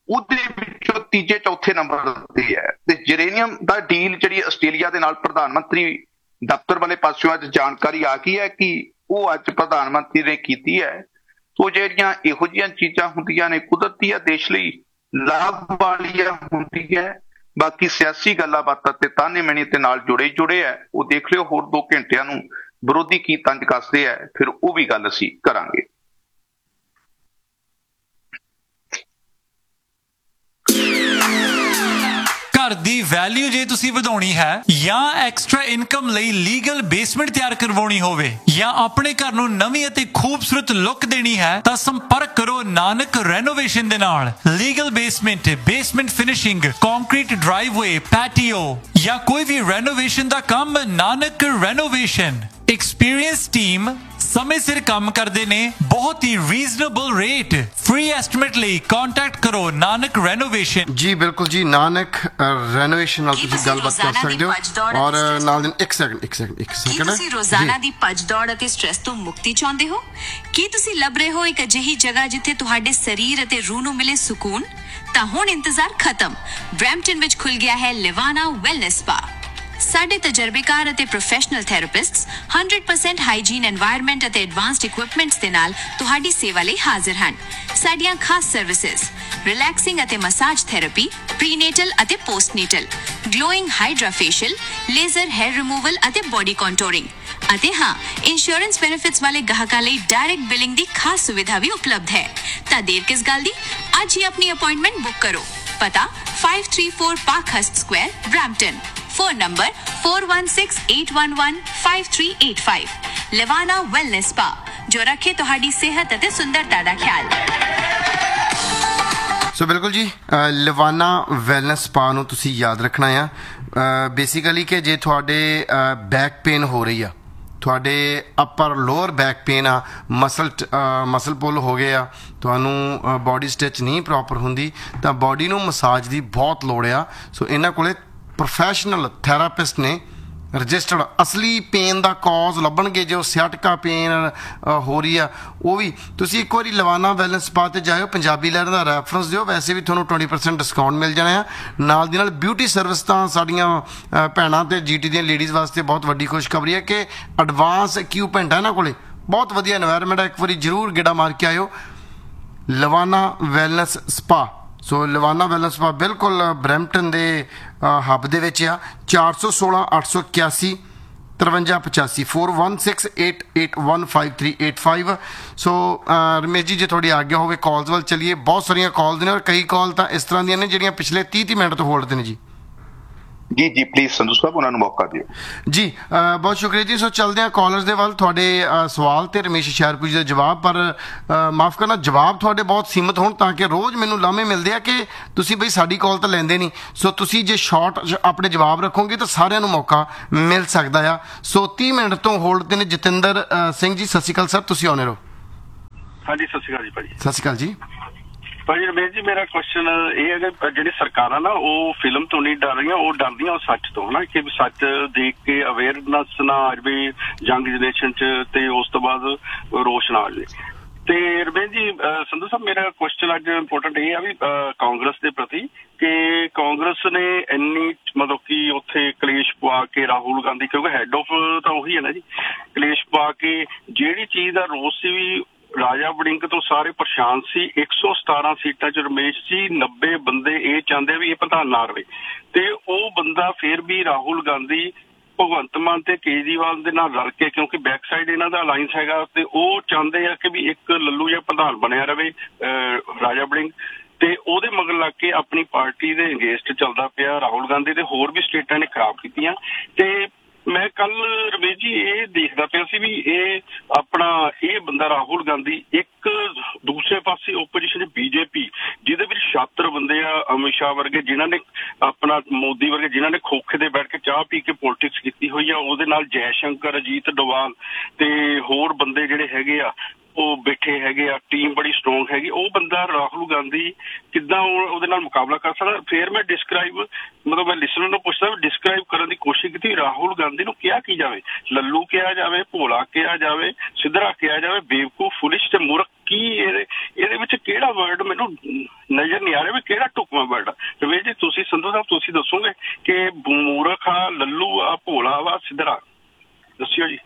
ਉਹਦੇ ਵਿੱਚੋਂ ਤੀਜੇ ਚੌਥੇ ਨੰਬਰ ਤੇ ਹੈ। ਤੇ ਯੂਰੇਨੀਅਮ ਦਾ ਡੀਲ ਜਿਹੜੀ ਆਸਟ੍ਰੇਲੀਆ ਦੇ ਨਾਲ ਪ੍ਰਧਾਨ ਮੰਤਰੀ ਦਫ਼ਤਰ ਵਾਲੇ ਪਾਸਿਓਂ ਅੱਜ ਜਾਣਕਾਰੀ ਆ ਗਈ ਹੈ ਕਿ ਉਹ ਅੱਜ ਪ੍ਰਧਾਨ ਮੰਤਰੀ ਨੇ ਕੀਤੀ ਹੈ। ਸੋ ਜਿਹੜੀਆਂ ਇਹੋ ਜਿਹੀਆਂ ਚੀਜ਼ਾਂ ਹੁੰਦੀਆਂ ਨੇ ਕੁਦਰਤੀ ਆ, ਦੇਸ਼ ਲਈ ਲਾਭ ਵਾਲੀਆਂ ਹੁੰਦੀਆਂ। ਬਾਕੀ ਸਿਆਸੀ ਗੱਲਾਂ ਬਾਤਾਂ ਤੇ ਤਾਨੇ ਮਿਹਣੇ ਤੇ ਨਾਲ ਜੁੜੇ ਜੁੜੇ ਹੈ, ਉਹ ਦੇਖ ਲਿਓ ਹੋਰ ਦੋ ਘੰਟਿਆਂ ਨੂੰ ਵਿਰੋਧੀ ਕੀ ਤੰਜ ਕੱਸਦੇ ਹੈ, ਫਿਰ ਉਹ ਵੀ ਗੱਲ ਅਸੀਂ ਕਰਾਂਗੇ। ਘਰ ਦੀ ਵੈਲਿਊ ਜੇ ਤੁਸੀਂ ਵਧਾਉਣੀ ਹੈ ਜਾਂ ਐਕਸਟਰਾ ਇਨਕਮ ਲਈ ਲੀਗਲ ਬੇਸਮੈਂਟ ਤਿਆਰ ਕਰਵਾਉਣੀ ਹੋਵੇ ਜਾਂ ਆਪਣੇ ਘਰ ਨੂੰ ਨਵੀਂ ਅਤੇ ਖੂਬਸੂਰਤ ਲੁੱਕ ਦੇਣੀ ਹੈ ਤਾਂ ਸੰਪਰਕ ਕਰੋ ਨਾਨਕ ਰੈਨੋਵੇਸ਼ਨ ਦੇ ਨਾਲ। Legal basement, basement finishing, concrete ਡਰਾਈਵਵੇ, patio ਜਾਂ ਕੋਈ ਵੀ ਰੈਨੋਵੇਸ਼ਨ ਦਾ ਕੰਮ, ਨਾਨਕ ਰੈਨੋਵੇਸ਼ਨ। ਐਕਸਪੀਰੀਅੰਸ ਟੀਮ ਸਮੇਂ ਸਿਰ ਕੰਮ ਕਰਦੇ ਨੇ, ਬਹੁਤ ਹੀ ਰੀਜ਼ਨੇਬਲ ਰੇਟ। ਫ੍ਰੀ ਐਸਟੀਮੇਟ ਲਈ ਕੰਟੈਕਟ ਕਰੋ ਨਾਨਕ ਰੈਨੋਵੇਸ਼ਨ। ਜੀ ਬਿਲਕੁਲ ਜੀ, ਨਾਨਕ ਰੈਨੋਵੇਸ਼ਨ ਨਾਲ ਤੁਸੀਂ ਗੱਲਬਾਤ ਕਰ ਸਕਦੇ ਹੋ। ਔਰ ਨਾਲ ਦਿਨ ਇੱਕ ਸੈਕਿੰਡ ਇੱਕ ਸੈਕਿੰਡ ਇੱਕ ਸੈਕਿੰਡ ਤੁਸੀਂ ਰੋਜ਼ਾਨਾ ਦੀ ਭੱਜ ਦੌੜ ਅਤੇ ਸਟ੍ਰੈਸ ਤੋਂ ਮੁਕਤੀ ਚਾਹੁੰਦੇ ਹੋ? ਕੀ ਤੁਸੀਂ ਲੱਭ ਰਹੇ ਹੋ ਇੱਕ ਅਜਿਹੀ ਜਗ੍ਹਾ ਜਿੱਥੇ ਤੁਹਾਡੇ ਸਰੀਰ ਅਤੇ ਰੂਹ ਨੂੰ ਮਿਲੇ ਸਕੂਨ? ਤਾਂ ਹੁਣ ਇੰਤਜ਼ਾਰ ਖਤਮ। ਬਰੈਂਪਟਨ ਵਿੱਚ ਖੁੱਲ ਗਿਆ ਹੈ ਲਿਵਾਨਾ ਵੈਲਨੈਸ ਸਪਾ। ਸਾਡੇ ਤਜਰਬੇਕਾਰ ਅਤੇ professional ਥੈਰੇਪਿਸਟਸ one hundred percent hygiene environment ਅਤੇ ਐਡਵਾਂਸਡ ਇਕਵਿਪਮੈਂਟਸ ਦੇ ਨਾਲ ਤੁਹਾਡੀ ਸੇਵਾ ਲਈ ਹਾਜ਼ਰ ਹਨ। ਸਾਡੀਆਂ ਖਾਸ ਸਰਵਿਸਿਜ਼ ਰਿਲੈਕਸਿੰਗ ਅਤੇ ਮਸਾਜ ਥੈਰੇਪੀ, ਪ੍ਰੀਨੇਟਲ ਅਤੇ ਪੋਸਟਨੇਟਲ, glowing hydra facial, laser hair removal ਅਤੇ ਬੋਡੀ ਕੰਟੂਰਿੰਗ। ਅਤੇ ਹਾਂ, ਇੰਸ਼ੋਰੈਂਸ ਬੈਨੀਫਿਟਸ ਵਾਲੇ ਗਾਹਕਾਂ ਲਈ ਡਾਇਰੈਕਟ ਬਿਲਿੰਗ ਦੀ ਖਾਸ ਸੁਵਿਧਾ ਵੀ ਉਪਲਬਧ ਹੈ। ਤਾਂ ਦੇਰ ਕਿਸ ਗੱਲ ਦੀ, ਅੱਜ ਹੀ ਆਪਣੀ ਅਪਾਇੰਟਮੈਂਟ ਬੁੱਕ ਕਰੋ। ਪਤਾ five three four Parkhurst Square, Brampton। Phone number four one six eight one one five three eight five। लिवाना wellness spa, जो रखे तुहाडी सेहत अते सुंदरता दा ख्याल। सो बिल्कुल जी, लिवाना वैलनेस स्पा ਨੂੰ ਤੁਸੀਂ ਯਾਦ ਰੱਖਣਾ ਆ ਬੇਸਿਕਲੀ ਕਿ ਜੇ ਤੁਹਾਡੇ ਬੈਕ ਪੇਨ ਹੋ ਰਹੀ ਆ, ਤੁਹਾਡੇ ਅਪਰ ਲੋਅਰ ਬੈਕ ਪੇਨ ਆ, ਮਸਲ ਮਸਲ ਪੁੱਲ ਹੋ ਗਏ ਆ, ਤੁਹਾਨੂੰ ਬਾਡੀ ਸਟਿਚ ਨਹੀਂ ਪ੍ਰੋਪਰ ਹੁੰਦੀ, ਤਾਂ ਬਾਡੀ ਨੂੰ ਮਸਾਜ ਦੀ ਬਹੁਤ ਲੋੜ ਆ। ਸੋ ਇਹਨਾਂ ਕੋਲੇ ਪ੍ਰੋਫੈਸ਼ਨਲ ਥੈਰਾਪਿਸਟ ਨੇ ਰਜਿਸਟਰਡ। ਅਸਲੀ ਪੇਨ ਦਾ ਕੌਜ਼ ਲੱਭਣਗੇ, ਜੋ ਸਿਆਟਕਾ ਪੇਨ ਹੋ ਰਹੀ ਆ ਉਹ ਵੀ। ਤੁਸੀਂ ਇੱਕ ਵਾਰੀ ਲਿਵਾਨਾ ਵੈਲਨੈਸ ਸਪਾ 'ਤੇ ਜਾਇਓ, ਪੰਜਾਬੀ ਲਹਿਰ ਦਾ ਰੈਫਰੈਂਸ ਦਿਓ, ਵੈਸੇ ਵੀ ਤੁਹਾਨੂੰ twenty percent ਡਿਸਕਾਊਂਟ ਮਿਲ ਜਾਣਾ ਆ। ਨਾਲ ਦੀ ਨਾਲ ਬਿਊਟੀ ਸਰਵਿਸ ਤਾਂ ਸਾਡੀਆਂ ਭੈਣਾਂ ਅਤੇ ਜੀ ਟੀ ਦੀਆਂ ਲੇਡੀਜ਼ ਵਾਸਤੇ ਬਹੁਤ ਵੱਡੀ ਖੁਸ਼ਖਬਰੀ ਹੈ ਕਿ ਐਡਵਾਂਸ ਇਕਵਿਪਮੈਂਟ ਹੈ ਇਹਨਾਂ ਕੋਲੇ, ਬਹੁਤ ਵਧੀਆ ਐਨਵਾਇਰਨਮੈਂਟ ਹੈ। ਇੱਕ ਵਾਰੀ ਜ਼ਰੂਰ ਗੇੜਾ ਮਾਰ ਕੇ ਆਇਓ ਲਿਵਾਨਾ ਵੈਲਨੈਸ ਸਪਾ। ਸੋ ਲਿਵਾਨਾ ਵੈਲਨੈਸ ਸਪਾ ਬਿਲਕੁਲ ਬਰੈਂਪਟਨ ਦੇ ਹੱਬ ਦੇ ਵਿੱਚ ਆ। ਚਾਰ ਸੌ ਸੋਲਾਂ ਅੱਠ ਸੌ ਇਕਿਆਸੀ ਤਰਵੰਜਾ ਪਚਾਸੀ four one six eight eight one five three eight five। ਸੋ ਰਮੇਸ਼ ਜੀ, ਜੇ ਤੁਹਾਡੀ ਆਗਿਆ ਹੋਵੇ ਕਾਲਸ ਵੱਲ ਚੱਲੀਏ। ਬਹੁਤ ਸਾਰੀਆਂ ਕਾਲਸ ਨੇ ਔਰ ਕਈ ਕਾਲ ਤਾਂ ਇਸ ਤਰ੍ਹਾਂ ਦੀਆਂ ਨੇ ਜਿਹੜੀਆਂ ਪਿਛਲੇ ਤੀਹ ਤੀਹ ਮਿੰਟ ਤੋਂ ਹੋਲਡ ਤੇ ਨੇ ਜੀ। ਜੀ ਜੀ ਪਲੀਜ਼ ਸੰਧੂ ਸਾਹਿਬ, ਉਹਨਾਂ ਨੂੰ ਮੌਕਾ ਦਿਓ ਜੀ। ਬਹੁਤ ਸ਼ੁਕਰੀਆ ਜੀ। ਸੋ ਚੱਲਦੇ ਹਾਂ ਕਾਲਰਸ ਦੇ ਵੱਲ। ਤੁਹਾਡੇ ਸਵਾਲ ਤੇ ਰਮੇਸ਼ ਹੁਸ਼ਿਆਰਪੁਰ ਜੀ ਦਾ ਜਵਾਬ, ਪਰ ਮਾਫ ਕਰਨਾ ਜਵਾਬ ਤੁਹਾਡੇ ਬਹੁਤ ਸੀਮਤ ਹੋਣ, ਤਾਂ ਕਿ ਰੋਜ਼ ਮੈਨੂੰ ਲਾਮੇ ਮਿਲਦੇ ਆ ਕਿ ਤੁਸੀਂ ਬਈ ਸਾਡੀ ਕਾਲ ਤਾਂ ਲੈਂਦੇ ਨਹੀਂ। ਸੋ ਤੁਸੀਂ ਜੇ ਸ਼ਾਰਟ ਆਪਣੇ ਜਵਾਬ ਰੱਖੋਗੇ ਤਾਂ ਸਾਰਿਆਂ ਨੂੰ ਮੌਕਾ ਮਿਲ ਸਕਦਾ ਆ। ਸੋ ਤੀਹ ਮਿੰਟ ਤੋਂ ਹੋਲਡ ਤੇ ਨੇ ਜਤਿੰਦਰ ਸਿੰਘ ਜੀ। ਸਤਿ ਸ਼੍ਰੀ ਅਕਾਲ ਸਰ, ਤੁਸੀਂ ਆਉਣੇ ਰਹੋ। ਹਾਂਜੀ, ਸਤਿ ਸ਼੍ਰੀ ਅਕਾਲ ਜੀ ਭਾਜੀ। ਸਤਿ ਸ਼੍ਰੀ ਅਕਾਲ ਜੀ। ਭਾਜੀ ਰਮੇਸ਼ ਜੀ, ਮੇਰਾ ਕੁਐਸਚਨ ਇਹ ਹੈ ਕਿ ਜਿਹੜੀ ਸਰਕਾਰਾਂ ਨਾ ਉਹ ਫਿਲਮ ਤੋਂ ਨਹੀਂ ਡਰ ਰਹੀਆਂ, ਉਹ ਡਰਦੀਆਂ ਉਹ ਸੱਚ ਤੋਂ, ਹਨਾ, ਕਿ ਸੱਚ ਦੇਖ ਕੇ ਅਵੇਅਰਨੈਸ ਨਾ ਆ ਜਾਵੇ ਯੰਗ ਜਨਰੇਸ਼ਨ 'ਚ, ਤੇ ਉਸ ਤੋਂ ਬਾਅਦ ਰੋਸ਼ ਨਾ ਆ ਜਾਵੇ। ਤੇ ਰਮੇਸ਼ ਜੀ, ਸੰਧੂ ਸਾਹਿਬ, ਮੇਰਾ ਕੁਐਸਚਨ ਅੱਜ ਇੰਪੋਰਟੈਂਟ ਇਹ ਆ ਵੀ ਕਾਂਗਰਸ ਦੇ ਪ੍ਰਤੀ ਕਿ ਕਾਂਗਰਸ ਨੇ ਇੰਨੀ ਮਤਲਬ ਕਿ ਉੱਥੇ ਕਲੇਸ਼ ਪਵਾ ਕੇ ਰਾਹੁਲ ਗਾਂਧੀ, ਕਿਉਂਕਿ ਹੈਡ ਆਫ ਤਾਂ ਉਹੀ ਹੈ ਨਾ ਜੀ, ਕਲੇਸ਼ ਪਵਾ ਕੇ ਜਿਹੜੀ ਚੀਜ਼ ਦਾ ਰੋਸ ਸੀ ਵੀ ਰਾਜਾ ਵੜਿੰਗ ਤੋਂ ਸਾਰੇ ਪਰੇਸ਼ਾਨ ਸੀ। ਇੱਕ ਸੌ ਸਤਾਰਾਂ ਸੀਟਾਂ 'ਚ ਰਮੇਸ਼ ਜੀ ਨੱਬੇ ਬੰਦੇ ਇਹ ਚਾਹੁੰਦੇ ਵੀ ਇਹ ਪ੍ਰਧਾਨ ਨਾ ਰਵੇ, ਤੇ ਉਹ ਬੰਦਾ ਫਿਰ ਵੀ ਰਾਹੁਲ ਗਾਂਧੀ ਭਗਵੰਤ ਮਾਨ ਤੇ ਕੇਜਰੀਵਾਲ ਦੇ ਨਾਲ ਰਲ ਕੇ, ਕਿਉਂਕਿ ਬੈਕ ਸਾਈਡ ਇਹਨਾਂ ਦਾ ਅਲਾਇੰਸ ਹੈਗਾ, ਤੇ ਉਹ ਚਾਹੁੰਦੇ ਆ ਕਿ ਵੀ ਇੱਕ ਲੱਲੂ ਜਿਹਾ ਪ੍ਰਧਾਨ ਬਣਿਆ ਰਵੇ ਰਾਜਾ ਵੜਿੰਗ, ਤੇ ਉਹਦੇ ਮਗਰ ਲੱਗ ਕੇ ਆਪਣੀ ਪਾਰਟੀ ਦੇ ਅਗੇਂਸਟ ਚੱਲਦਾ ਪਿਆ ਰਾਹੁਲ ਗਾਂਧੀ। ਤੇ ਹੋਰ ਵੀ ਸਟੇਟਾਂ ਨੇ ਖਰਾਬ ਕੀਤੀਆਂ। ਤੇ ਮੈਂ ਕੱਲ ਰਮੇਸ਼ ਜੀ ਇਹ ਦੇਖਦਾ ਪਿਆ ਸੀ ਵੀ ਇਹ ਆਪਣਾ ਇਹ ਬੰਦਾ ਰਾਹੁਲ ਗਾਂਧੀ ਇੱਕ ਦੂਸਰੇ ਪਾਸੇ ਓਪੋਜੀਸ਼ਨ 'ਚ ਬੀਜੇਪੀ, ਜਿਹਦੇ ਵਿੱਚ ਛਾਤਰ ਬੰਦੇ ਆ, ਅਮਿਤ ਸ਼ਾਹ ਵਰਗੇ, ਜਿਨ੍ਹਾਂ ਨੇ ਆਪਣਾ ਮੋਦੀ ਵਰਗੇ, ਜਿਨ੍ਹਾਂ ਨੇ ਖੋਖੇ ਦੇ ਬੈਠ ਕੇ ਚਾਹ ਪੀ ਕੇ ਪੋਲਿਟਿਕਸ ਕੀਤੀ ਹੋਈ ਆ, ਉਹਦੇ ਨਾਲ ਜੈ ਸ਼ੰਕਰ, ਅਜੀਤ ਡੋਵਾਲ ਤੇ ਹੋਰ ਬੰਦੇ ਜਿਹੜੇ ਹੈਗੇ ਆ ਉਹ ਬੈਠੇ ਹੈਗੇ ਆ, ਟੀਮ ਬੜੀ ਸਟਰੋਂਗ ਹੈਗੀ। ਉਹ ਬੰਦਾ ਰਾਹੁਲ ਗਾਂਧੀ ਕਿੱਦਾਂ ਉਹਦੇ ਨਾਲ ਮੁਕਾਬਲਾ ਕਰ ਸਕਦਾ? ਫਿਰ ਮੈਂ ਡਿਸਕ੍ਰਾਈਬ ਮਤਲਬ ਮੈਂ ਲਿਸਨਰ ਨੂੰ ਪੁੱਛਦਾ ਵੀ ਡਿਸਕ੍ਰਾਈਬ ਕਰਨ ਦੀ ਕੋਸ਼ਿਸ਼ ਕੀਤੀ ਰਾਹੁਲ ਗਾਂਧੀ ਨੂੰ ਕਿਹਾ ਕੀ ਜਾਵੇ, ਲੱਲੂ ਕਿਹਾ ਜਾਵੇ, ਭੋਲਾ ਕਿਹਾ ਜਾਵੇ, ਸਿੱਧਰਾ ਕਿਹਾ ਜਾਵੇ, ਬੇਵਕੂਫ, ਫੁਲਿਸ਼ ਤੇ ਮੂਰਖ, ਕੀ ਇਹ ਇਹਦੇ ਵਿੱਚ ਕਿਹੜਾ ਵਰਡ ਮੈਨੂੰ ਨਜ਼ਰ ਨਹੀਂ ਆ ਰਿਹਾ ਵੀ ਕਿਹੜਾ ਢੁਕਵਾਂ ਵਰਡ ਆ। ਰਮੇਸ਼ ਜੀ ਤੁਸੀਂ ਸੰਧੂ ਸਾਹਿਬ ਤੁਸੀਂ ਦੱਸੋਗੇ ਕਿ ਮੂਰਖ ਆ, ਲੱਲੂ ਆ, ਭੋਲਾ ਵਾ, ਸਿੱਧਰਾ, ਦੱਸਿਓ ਜੀ।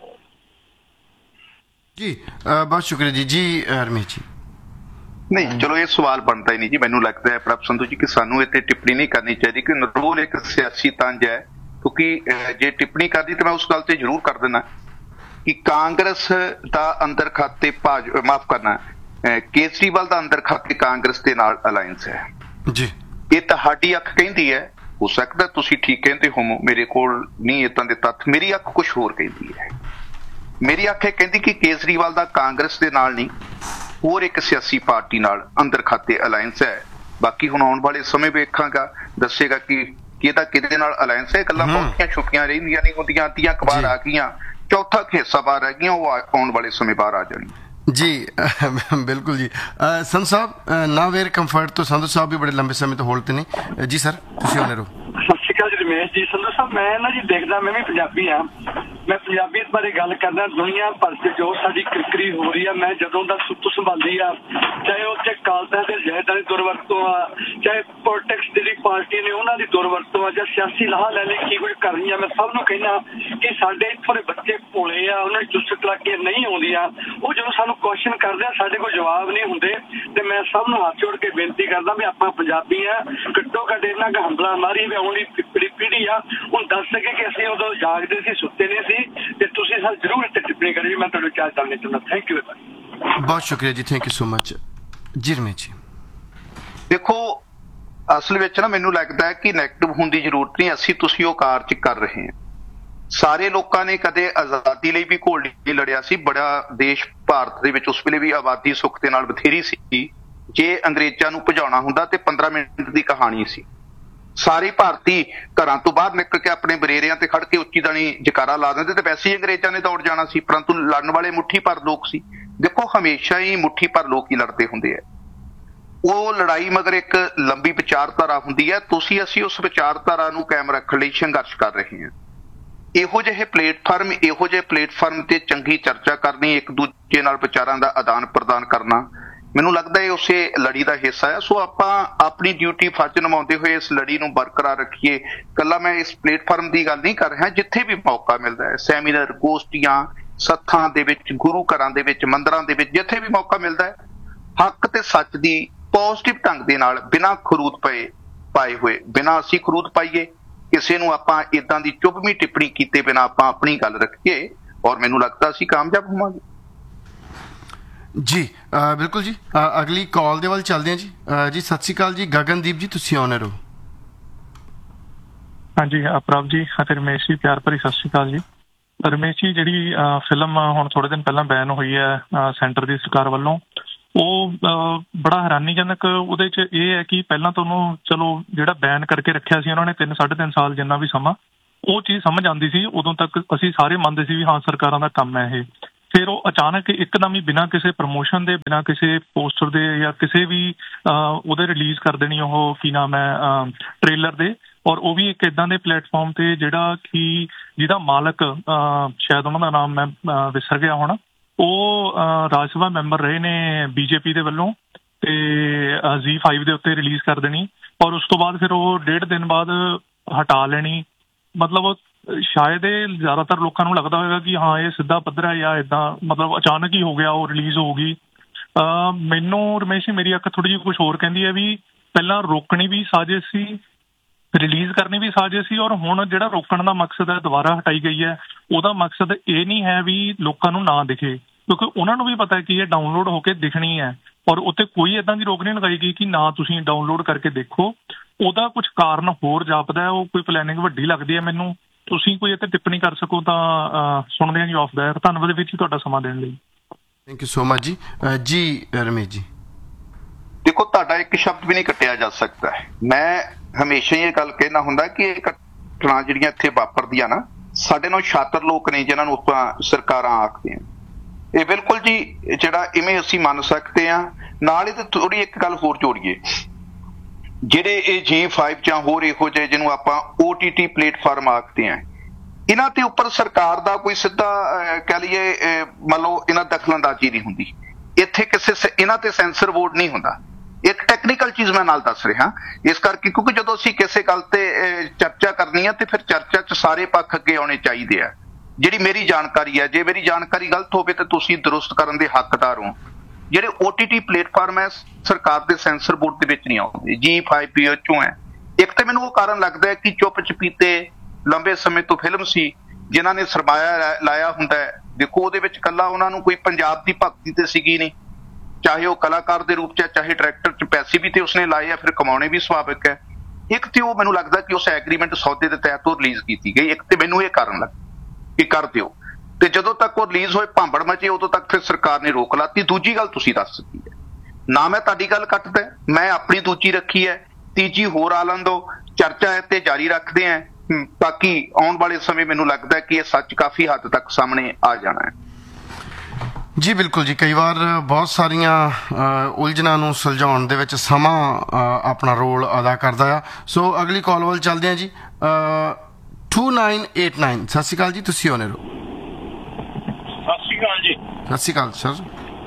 ਜੀ ਬਹੁਤ ਸ਼ੁਕਰੀਆ ਜੀ। ਜੀ ਰਮੇਸ਼ ਜੀ। ਨਹੀਂ ਚਲੋ ਇਹ ਸਵਾਲ ਬਣਦਾ ਹੀ ਨਹੀਂ ਜੀ। ਮੈਨੂੰ ਲੱਗਦਾ ਹੈ ਪ੍ਰਭ ਸੰਧੂ ਜੀ ਕਿ ਸਾਨੂੰ ਇਹ ਤੇ ਟਿੱਪਣੀ ਨਹੀਂ ਕਰਨੀ ਚਾਹੀਦੀ ਕਿ ਨਰੋਲ ਇੱਕ ਸਿਆਸੀ ਤੰਜ ਹੈ, ਕਿਉਂਕਿ ਜੇ ਟਿੱਪਣੀ ਕਰਦੀ ਤਾਂ ਮੈਂ ਉਸ ਗੱਲ ਤੇ ਜ਼ਰੂਰ ਕਰ ਦਿੰਦਾ ਕਿ ਕਾਂਗਰਸ ਦਾ ਅੰਦਰ ਖਾਤੇ ਭਾਜ ਮਾਫ ਕਰਨਾ ਕੇਜਰੀਵਾਲ ਦਾ ਅੰਦਰ ਖਾਤੇ ਕਾਂਗਰਸ ਦੇ ਨਾਲ ਅਲਾਇੰਸ ਹੈ ਜੀ। ਇਹ ਤੁਹਾਡੀ ਅੱਖ ਕਹਿੰਦੀ ਹੈ, ਹੋ ਸਕਦਾ ਤੁਸੀਂ ਠੀਕ ਕਹਿੰਦੇ ਹੋਵੋ, ਮੇਰੇ ਕੋਲ ਨਹੀਂ ਏਦਾਂ ਦੇ ਤੱਥ। ਮੇਰੀ ਅੱਖ ਕੁਝ ਹੋਰ ਕਹਿੰਦੀ ਹੈ। ਮੇਰੀ ਅੱਖ ਇਹ ਕਹਿੰਦੀ ਕਿ ਕੇਜਰੀਵਾਲ ਦਾ ਕਾਂਗਰਸ ਦੇ ਨਾਲ ਨਹੀਂ ਹੋਰ ਇੱਕ ਸਿਆਸੀ ਪਾਰਟੀ ਨਾਲ ਅੰਦਰ ਖਾਤੇ ਅਲਾਇੰਸ ਹੈ। ਬਾਕੀ ਹੁਣ ਆਉਣ ਵਾਲੇ ਸਮੇਂ ਵੇਖਾਂਗਾ, ਦੱਸੇਗਾ ਕਿ ਕਿਹਦਾ ਕਿਹਦੇ ਨਾਲ ਅਲਾਇੰਸ ਹੈ। ਗੱਲਾਂ ਬਹੁਤੀਆਂ ਛੁੱਟੀਆਂ ਰਹਿੰਦੀਆਂ ਨਹੀਂ ਹੁੰਦੀਆਂ, ਅੱਧੀਆਂ ਅਖਬਾਰ ਆ ਗਈਆਂ, ਚੌਥਾ ਹਿੱਸਾ ਬਾਹਰ ਰਹਿ ਗਈਆਂ, ਉਹ ਆਉਣ ਵਾਲੇ ਸਮੇਂ ਬਾਹਰ ਆ ਜਾਣਗੀਆਂ। ਜੀ ਬਿਲਕੁਲ ਜੀ। ਸੰਧੂ ਸਾਹਿਬ ਨਾ ਵੇਰ ਕੰਫਰਟ ਤੋਂ ਸੰਧੂ ਸਾਹਿਬ ਵੀ ਬੜੇ ਲੰਬੇ ਸਮੇਂ ਤੋਂ ਹੋਲਡ ਤੇ ਨੇ ਜੀ। ਸਰ ਤੁਸੀਂ ਹੋਣੇ ਰਹੋ। ਸਤਿ ਸ਼੍ਰੀ ਅਕਾਲ ਜੀ ਰਮੇਸ਼ ਜੀ। ਸੰਧੂ ਸਾਹਿਬ ਮੈਂ ਨਾ ਜੀ ਦੇਖਦਾ, ਮੈਂ ਵੀ ਪੰਜਾਬੀ ਹਾਂ, ਮੈਂ ਪੰਜਾਬੀਅਤ ਬਾਰੇ ਗੱਲ ਕਰਦਾ। ਦੁਨੀਆ ਭਰ 'ਚ ਜੋ ਸਾਡੀ ਕਿਰਕਰੀ ਹੋ ਰਹੀ ਆ, ਮੈਂ ਜਦੋਂ ਦਾ ਸੁੱਤ ਸੰਭਾਲੀ ਆ, ਚਾਹੇ ਉਹ ਚ ਕਾਲਤਾ ਦੇ ਜੈਦਾਂ ਦੀ ਦੁਰਵਰਤੋਂ ਆ, ਚਾਹੇ ਪੋਲਿਟਿਕਸ ਜਿਹੜੀ ਪਾਰਟੀ ਨੇ ਉਹਨਾਂ ਦੀ ਦੁਰਵਰਤੋਂ ਆ, ਜਾਂ ਸਿਆਸੀ ਲਾਹਾ ਲੈ ਲਈ ਕੀ ਕੁਝ ਕਰਨੀ ਆ, ਮੈਂ ਸਭ ਨੂੰ ਕਹਿਣਾ ਕਿ ਸਾਡੇ ਇੱਥੋਂ ਦੇ ਬੱਚੇ ਭੋਲੇ ਆ, ਉਹਨਾਂ ਦੀ ਚੁਸਤ ਚਲਾਕੀਆਂ ਨਹੀਂ ਆਉਂਦੀਆਂ। ਉਹ ਜਦੋਂ ਸਾਨੂੰ ਕੁਐਸਚਨ ਕਰਦੇ ਆ ਸਾਡੇ ਕੋਲ ਜਵਾਬ ਨਹੀਂ ਹੁੰਦੇ, ਤੇ ਮੈਂ ਸਭ ਨੂੰ ਹੱਥ ਜੋੜ ਕੇ ਬੇਨਤੀ ਕਰਦਾ ਵੀ ਆਪਾਂ ਪੰਜਾਬੀ ਆ, ਘੱਟੋ ਘੱਟ ਇਹਨਾਂ ਕ ਹੰਬਲਾ ਮਾਰੀ ਵੀ ਆਉਣ ਵਾਲੀ ਪੀੜ੍ਹੀ ਆ ਹੁਣ ਦੱਸ ਸਕੇ ਕਿ ਅਸੀਂ ਉਦੋਂ ਜਾਗਦੇ ਸੀ, ਸੁੱਤੇ ਨਹੀਂ ਸੀ। ਤੇ ਤੁਸੀਂ ਸਰ ਜ਼ਰੂਰ ਇੱਥੇ ਟਿੱਪਣੀ ਕਰੀ, ਮੈਂ ਤੁਹਾਨੂੰ ਚਾਹ ਜਾਣਨਾ ਚਾਹੁੰਦਾ। Thank you. ਬਹੁਤ ਸ਼ੁਕਰੀਆ ਜੀ। ਥੈਂਕ ਯੂ ਸੋ ਮਚ ਜੀ। ਰਮੇਸ਼ ਜੀ ਦੇਖੋ ਅਸਲ ਵਿੱਚ ਨਾ ਮੈਨੂੰ ਲੱਗਦਾ ਹੈ ਕਿ ਨੈਗੇਟਿਵ ਹੋਣ ਦੀ ਜ਼ਰੂਰਤ ਨਹੀਂ। ਅਸੀਂ ਤੁਸੀਂ ਉਹ ਕਾਰ ਚ ਕਰ ਰਹੇ ਹਾਂ। ਸਾਰੇ ਲੋਕਾਂ ਨੇ ਕਦੇ ਆਜ਼ਾਦੀ ਲਈ ਵੀ ਘੋਲ ਨਹੀਂ ਲੜਿਆ ਸੀ। ਬੜਾ ਦੇਸ਼ ਭਾਰਤ ਦੇ ਵਿੱਚ ਉਸ ਵੇਲੇ ਵੀ ਆਬਾਦੀ ਸੁੱਖ ਦੇ ਨਾਲ ਬਥੇਰੀ ਸੀ। ਜੇ ਅੰਗਰੇਜ਼ਾਂ ਨੂੰ ਭਜਾਉਣਾ ਹੁੰਦਾ ਤੇ ਪੰਦਰਾਂ ਮਿੰਟ ਦੀ ਕਹਾਣੀ ਸੀ। ਸਾਰੇ ਭਾਰਤੀ ਘਰਾਂ ਤੋਂ ਬਾਹਰ ਨਿਕਲ ਕੇ ਆਪਣੇ ਬਰੇਰਿਆਂ ਤੇ ਖੜ ਕੇ ਉੱਚੀ ਦਾਣੀ ਜਕਾਰਾ ਲਾ ਦਿੰਦੇ ਤੇ ਵੈਸੇ ਹੀ ਅੰਗਰੇਜ਼ਾਂ ਨੇ ਦੌੜ ਜਾਣਾ ਸੀ। ਪਰੰਤੂ ਲੜਨ ਵਾਲੇ ਮੁੱਠੀ ਭਰ ਲੋਕ ਸੀ। ਦੇਖੋ ਹਮੇਸ਼ਾ ਹੀ ਮੁੱਠੀ ਭਰ ਲੋਕ ਹੀ ਲੜਦੇ ਹੁੰਦੇ ਆ। ਉਹ ਲੜਾਈ ਮਗਰ ਇੱਕ ਲੰਬੀ ਵਿਚਾਰਧਾਰਾ ਹੁੰਦੀ ਹੈ। ਤੁਸੀਂ ਅਸੀਂ ਉਸ ਵਿਚਾਰਧਾਰਾ ਨੂੰ ਕਾਇਮ ਰੱਖਣ ਲਈ ਸੰਘਰਸ਼ ਕਰ ਰਹੇ ਹਾਂ। ਇਹੋ ਜਿਹੇ ਪਲੇਟਫਾਰਮ ਇਹੋ ਜਿਹੇ ਪਲੇਟਫਾਰਮ ਤੇ ਚੰਗੀ ਚਰਚਾ ਕਰਨੀ, ਇੱਕ ਦੂਜੇ ਨਾਲ ਵਿਚਾਰਾਂ ਦਾ ਆਦਾਨ ਪ੍ਰਦਾਨ ਕਰਨਾ, ਮੈਨੂੰ ਲੱਗਦਾ ਇਹ ਉਸੇ ਲੜੀ ਦਾ ਹਿੱਸਾ ਹੈ। ਸੋ ਆਪਾਂ ਆਪਣੀ ਡਿਊਟੀ ਫਰਜ਼ ਨਿਭਾਉਂਦੇ ਹੋਏ ਇਸ ਲੜੀ ਨੂੰ ਬਰਕਰਾਰ ਰੱਖੀਏ। ਇਕੱਲਾ ਮੈਂ ਇਸ ਪਲੇਟਫਾਰਮ ਦੀ ਗੱਲ ਨਹੀਂ ਕਰ ਰਿਹਾ, ਜਿੱਥੇ ਵੀ ਮੌਕਾ ਮਿਲਦਾ ਹੈ, ਸੈਮੀਨਾਰ, ਗੋਸ਼ਟੀਆਂ, ਸੱਥਾਂ ਦੇ ਵਿੱਚ, ਗੁਰੂ ਘਰਾਂ ਦੇ ਵਿੱਚ, ਮੰਦਰਾਂ ਦੇ ਵਿੱਚ, ਜਿੱਥੇ ਵੀ ਮੌਕਾ ਮਿਲਦਾ ਹੈ, ਹੱਕ ਤੇ ਸੱਚ ਦੀ ਪੋਜ਼ਿਟਿਵ ਢੰਗ ਦੇ ਨਾਲ ਬਿਨਾਂ ਖਰੂਦ ਪਏ ਪਾਏ ਹੋਏ ਬਿਨਾਂ ਅਸੀਂ ਖਰੂਦ ਪਾਈਏ, ਕਿਸੇ ਨੂੰ ਆਪਾਂ ਇਦਾਂ ਦੀ ਚੁੱਭਵੀਂ ਟਿੱਪਣੀ ਕੀਤੇ ਬਿਨਾਂ ਆਪਾਂ ਆਪਣੀ ਗੱਲ ਰੱਖੀਏ, ਔਰ ਮੈਨੂੰ ਲੱਗਦਾ ਅਸੀਂ ਕਾਮਯਾਬ ਹੋਵਾਂਗੇ। ਜੀ ਬਿਲਕੁਲ ਜੀ। ਅਗਲੀ ਕਾਲ ਦੇ ਵੱਲ ਚੱਲਦੇ ਹਾਂ ਜੀ। ਜੀ ਸਤਿ ਸ਼੍ਰੀ ਅਕਾਲ ਜੀ। ਗਗਨਦੀਪ ਜੀ ਤੁਸੀਂ ਆਉਣੇ ਰਹੋ। ਹਾਂਜੀ ਪ੍ਰਭ ਜੀ ਅਤੇ ਰਮੇਸ਼ ਜੀ, ਪਿਆਰ ਭਰੀ ਸਤਿ ਸ਼੍ਰੀ ਅਕਾਲ ਜੀ। ਰਮੇਸ਼ ਜੀ ਜਿਹੜੀ ਫਿਲਮ ਹੁਣ ਥੋੜੇ ਦਿਨ ਪਹਿਲਾਂ ਬੈਨ ਹੋਈ ਹੈ ਸੈਂਟਰ ਦੀ ਸਰਕਾਰ ਵੱਲੋਂ, ਉਹ ਬੜਾ ਹੈਰਾਨੀਜਨਕ ਉਹਦੇ 'ਚ ਇਹ ਹੈ ਕਿ ਪਹਿਲਾਂ ਤਾਂ ਉਹਨੂੰ ਚਲੋ ਜਿਹੜਾ ਬੈਨ ਕਰਕੇ ਰੱਖਿਆ ਸੀ ਉਹਨਾਂ ਨੇ ਤਿੰਨ ਸਾਢੇ ਤਿੰਨ ਸਾਲ ਜਿੰਨਾ ਵੀ ਸਮਾਂ, ਉਹ ਚੀਜ਼ ਸਮਝ ਆਉਂਦੀ ਸੀ। ਉਦੋਂ ਤੱਕ ਅਸੀਂ ਸਾਰੇ ਮੰਨਦੇ ਸੀ ਵੀ ਹਾਂ ਸਰਕਾਰਾਂ ਦਾ ਕੰਮ ਹੈ ਇਹ। ਫਿਰ ਉਹ ਅਚਾਨਕ ਇੱਕਦਮ ਹੀ ਬਿਨਾਂ ਕਿਸੇ ਪ੍ਰਮੋਸ਼ਨ ਦੇ, ਬਿਨਾਂ ਕਿਸੇ ਪੋਸਟਰ ਦੇ ਜਾਂ ਕਿਸੇ ਵੀ ਉਹਦੇ ਰਿਲੀਜ਼ ਕਰ ਦੇਣੀ ਉਹ ਕੀ ਨਾਮ ਹੈ ਟ੍ਰੇਲਰ ਦੇ, ਔਰ ਉਹ ਵੀ ਇੱਕ ਇੱਦਾਂ ਦੇ ਪਲੇਟਫਾਰਮ ਤੇ ਜਿਹੜਾ ਕਿ ਜਿਹਦਾ ਮਾਲਕ ਸ਼ਾਇਦ ਉਹਨਾਂ ਦਾ ਨਾਮ ਮੈਂ ਵਿਸਰ ਗਿਆ ਹੁਣ, ਉਹ ਰਾਜ ਸਭਾ ਮੈਂਬਰ ਰਹੇ ਨੇ ਬੀਜੇਪੀ ਦੇ ਵੱਲੋਂ, ਤੇ ਜ਼ੀ ਫਾਈਵ ਦੇ ਉੱਤੇ ਰਿਲੀਜ਼ ਕਰ ਦੇਣੀ, ਔਰ ਉਸ ਤੋਂ ਬਾਅਦ ਫਿਰ ਉਹ ਡੇਢ ਦਿਨ ਬਾਅਦ ਹਟਾ ਲੈਣੀ। ਮਤਲਬ ਸ਼ਾਇਦ ਇਹ ਜ਼ਿਆਦਾਤਰ ਲੋਕਾਂ ਨੂੰ ਲੱਗਦਾ ਹੋਏਗਾ ਕਿ ਹਾਂ ਇਹ ਸਿੱਧਾ ਪੱਧਰਾ ਜਾਂ ਇੱਦਾਂ, ਮਤਲਬ ਅਚਾਨਕ ਹੀ ਹੋ ਗਿਆ, ਉਹ ਰਿਲੀਜ਼ ਹੋ ਗਈ। ਮੈਨੂੰ ਰਮੇਸ਼ ਜੀ ਮੇਰੀ ਅੱਖ ਥੋੜ੍ਹੀ ਜਿਹੀ ਕੁਛ ਹੋਰ ਕਹਿੰਦੀ ਹੈ ਵੀ ਪਹਿਲਾਂ ਰੋਕਣੀ ਵੀ ਸਾਜ਼ਿਸ਼ ਸੀ, ਰਿਲੀਜ਼ ਕਰਨੀ ਵੀ ਸਾਜ਼ਿਸ਼ ਸੀ, ਔਰ ਹੁਣ ਜਿਹੜਾ ਰੋਕਣ ਦਾ ਮਕਸਦ ਹੈ ਦੁਬਾਰਾ ਹਟਾਈ ਗਈ ਹੈ, ਉਹਦਾ ਮਕਸਦ ਇਹ ਨਹੀਂ ਹੈ ਵੀ ਲੋਕਾਂ ਨੂੰ ਨਾ ਦਿਖੇ, ਕਿਉਂਕਿ ਉਹਨਾਂ ਨੂੰ ਵੀ ਪਤਾ ਕਿ ਇਹ ਡਾਊਨਲੋਡ ਹੋ ਕੇ ਦਿਖਣੀ ਹੈ, ਔਰ ਉੱਤੇ ਕੋਈ ਏਦਾਂ ਦੀ ਰੋਕ ਨਹੀਂ ਲਗਾਈ ਗਈ ਕਿ ਨਾ ਤੁਸੀਂ ਡਾਊਨਲੋਡ ਕਰਕੇ ਦੇਖੋ। ਉਹਦਾ ਕੁਛ ਕਾਰਨ ਹੋਰ ਜਾਪਦਾ ਹੈ, ਉਹ ਕੋਈ ਪਲੈਨਿੰਗ ਵੱਡੀ ਲੱਗਦੀ ਹੈ ਮੈਨੂੰ। ਤੁਸੀਂ ਕੋਈ ਇੱਥੇ ਟਿੱਪਣੀ ਕਰ ਸਕੋ ਤਾਂ ਸੁਣਦੇ ਹਾਂ ਜੀ ਆਫ ਦਾ ਏਅਰ। ਧੰਨਵਾਦ ਵੀਰ ਜੀ ਤੁਹਾਡਾ ਸਮਾਂ ਦੇਣ ਲਈ। ਥੈਂਕ ਯੂ ਸੋ ਮਚ ਜੀ। ਜੀ ਰਮੇਸ਼ ਜੀ ਦੇਖੋ ਤੁਹਾਡਾ ਇੱਕ ਸ਼ਬਦ ਵੀ ਨਹੀਂ ਕੱਟਿਆ ਜਾ ਸਕਦਾ ਹੈ। ਮੈਂ ਹਮੇਸ਼ਾ ਹੀ ਇਹ ਗੱਲ ਕਹਿਣਾ ਹੁੰਦਾ ਕਿ ਇਹ ਘਟਨਾ ਜਿਹੜੀਆਂ ਇੱਥੇ ਵਾਪਰਦੀਆਂ ਨਾ, ਸਾਡੇ ਨਾਲ ਸ਼ਾਤਰ ਲੋਕ ਨੇ ਜਿਨ੍ਹਾਂ ਨੂੰ ਆਪਾਂ ਸਰਕਾਰਾਂ ਆਖਦੇ ਹਾਂ। ਇਹ ਬਿਲਕੁਲ ਜੀ ਜਿਹੜਾ ਇਵੇਂ ਅਸੀਂ ਮੰਨ ਸਕਦੇ ਹਾਂ। ਨਾਲ ਹੀ ਤੇ ਥੋੜ੍ਹੀ ਇੱਕ ਗੱਲ ਹੋਰ ਜੋੜੀਏ, ਜਿਹੜੇ ਇਹ ਜੀ ਫਾਈਵ ਜਾਂ ਹੋਰ ਇਹੋ ਜਿਹੇ ਜਿਹਨੂੰ ਆਪਾਂ ਓ ਟੀ ਟੀ ਪਲੇਟਫਾਰਮ ਆਖਦੇ ਹਾਂ, ਇਹਨਾਂ ਤੇ ਉੱਪਰ ਸਰਕਾਰ ਦਾ ਕੋਈ ਸਿੱਧਾ ਕਹਿ ਲਈਏ ਮੰਨ ਲਓ ਇਹਨਾਂ ਦਖਲ ਅੰਦਾਜ਼ੀ ਨਹੀਂ ਹੁੰਦੀ। ਇੱਥੇ ਕਿਸੇ ਸ- ਇਹਨਾਂ ਤੇ ਸੈਂਸਰ ਬੋਰਡ ਨਹੀਂ ਹੁੰਦਾ। ਇੱਕ ਟੈਕਨੀਕਲ ਚੀਜ਼ ਮੈਂ ਨਾਲ ਦੱਸ ਰਿਹਾ ਇਸ ਕਰਕੇ, ਕਿਉਂਕਿ ਜਦੋਂ ਅਸੀਂ ਕਿਸੇ ਗੱਲ ਤੇ ਅਹ, ਚਰਚਾ ਕਰਨੀ ਆ ਤੇ ਫਿਰ ਚਰਚਾ 'ਚ ਸਾਰੇ ਪੱਖ ਅੱਗੇ ਆਉਣੇ ਚਾਹੀਦੇ ਆ। ਜਿਹੜੀ ਮੇਰੀ ਜਾਣਕਾਰੀ ਹੈ, ਜੇ ਮੇਰੀ ਜਾਣਕਾਰੀ ਗਲਤ ਹੋਵੇ ਤਾਂ ਤੁਸੀਂ ਦਰੁਸਤ ਕਰਨ ਦੇ ਹੱਕਦਾਰ ਹੋ। ਜਿਹੜੇ ਓ ਟੀ ਟੀ ਪਲੇਟਫਾਰਮ ਹੈ ਸਰਕਾਰ ਦੇ ਸੈਂਸਰ ਬੋਰਡ ਦੇ ਵਿੱਚ ਨਹੀਂ ਆਉਂਦੇ, ਜੀ ਫਾਈਵ ਪੀ ਚੋਂ ਹੈ। ਇੱਕ ਤਾਂ ਮੈਨੂੰ ਉਹ ਕਾਰਨ ਲੱਗਦਾ ਹੈ ਕਿ ਚੁੱਪ ਚਪੀਤੇ ਲੰਬੇ ਸਮੇਂ ਤੋਂ ਫਿਲਮ ਸੀ ਜਿਨ੍ਹਾਂ ਨੇ ਸਰਮਾਇਆ ਲਾ- ਲਾਇਆ ਹੁੰਦਾ ਹੈ। ਦੇਖੋ ਉਹਦੇ ਵਿੱਚ ਕੱਲਾ ਉਹਨਾਂ ਨੂੰ ਕੋਈ ਪੰਜਾਬ ਦੀ ਭਗਤੀ ਤੇ ਸੀਗੀ ਨਹੀਂ, ਚਾਹੇ ਉਹ ਕਲਾਕਾਰ ਦੇ ਰੂਪ 'ਚ ਹੈ, ਚਾਹੇ ਡਾਇਰੈਕਟਰ 'ਚ ਪੈਸੇ ਵੀ ਤੇ ਉਸਨੇ ਲਾਏ ਆ, ਫਿਰ ਕਮਾਉਣੇ ਵੀ ਸੁਭਾਵਿਕ ਹੈ। ਇੱਕ ਤੇ ਉਹ ਮੈਨੂੰ ਲੱਗਦਾ ਕਿ ਉਸ ਐਗਰੀਮੈਂਟ ਸੌਦੇ ਦੇ ਤਹਿਤ ਉਹ ਰਿਲੀਜ਼ ਕੀਤੀ ਗਈ। ਇੱਕ ਤੇ ਮੈਨੂੰ ਇਹ ਕਾਰਨ ਲੱਗਦਾ ਕਿ ਕਰ ਦਿਓ, ਤੇ ਜਦੋਂ ਤੱਕ ਉਹ ਰਿਲੀਜ਼ ਹੋਏ ਭਾਂਬੜ ਮਚੇ ਉਦੋਂ ਤੱਕ ਫਿਰ ਸਰਕਾਰ ਨੇ ਰੋਕ ਲਾਤੀ। ਦੂਜੀ ਗੱਲ ਤੁਸੀਂ ਦੱਸ ਦਿੱਤੀ ਹੈ, ਨਾ ਮੈਂ ਤੁਹਾਡੀ ਗੱਲ ਕੱਟਦਾ, ਮੈਂ ਆਪਣੀ ਦੂਜੀ ਰੱਖੀ ਹੈ, ਤੀਜੀ ਹੋਰ ਆ ਲੈਣ ਦਿਓ, ਚਰਚਾ ਹੈ ਤੇ ਜਾਰੀ ਰੱਖਦੇ ਆ। ਬਾਕੀ ਆਉਣ ਵਾਲੇ ਸਮੇਂ ਮੈਨੂੰ ਲੱਗਦਾ ਕਿ ਇਹ ਸੱਚ ਕਾਫੀ ਹੱਦ ਤੱਕ ਸਾਹਮਣੇ ਆ ਜਾਣਾ ਹੈ। ਜੀ ਬਿਲਕੁਲ ਜੀ, ਕਈ ਵਾਰ ਬਹੁਤ ਸਾਰੀਆਂ ਅ, ਉਲਝਣਾਂ ਨੂੰ ਸੁਲਝਾਉਣ ਦੇ ਵਿੱਚ ਸਮਾਂ ਅ, ਆਪਣਾ ਰੋਲ ਅਦਾ ਕਰਦਾ ਆ। ਸੋ ਅਗਲੀ ਕਾਲ ਵੱਲ ਚੱਲਦੇ ਹਾਂ ਜੀ। ਟੂ ਨਾਈਨ ਏਟ ਨਾਈਨ, ਸਤਿ ਸ਼੍ਰੀ ਅਕਾਲ ਜੀ, ਤੁਸੀਂ ਹੋਣੇ ਰਹੋ। ਸਤਿ ਸ਼੍ਰੀ ਅਕਾਲ ਜੀ। ਸਤਿ ਸ਼੍ਰੀ ਅਕਾਲ ਸਰ।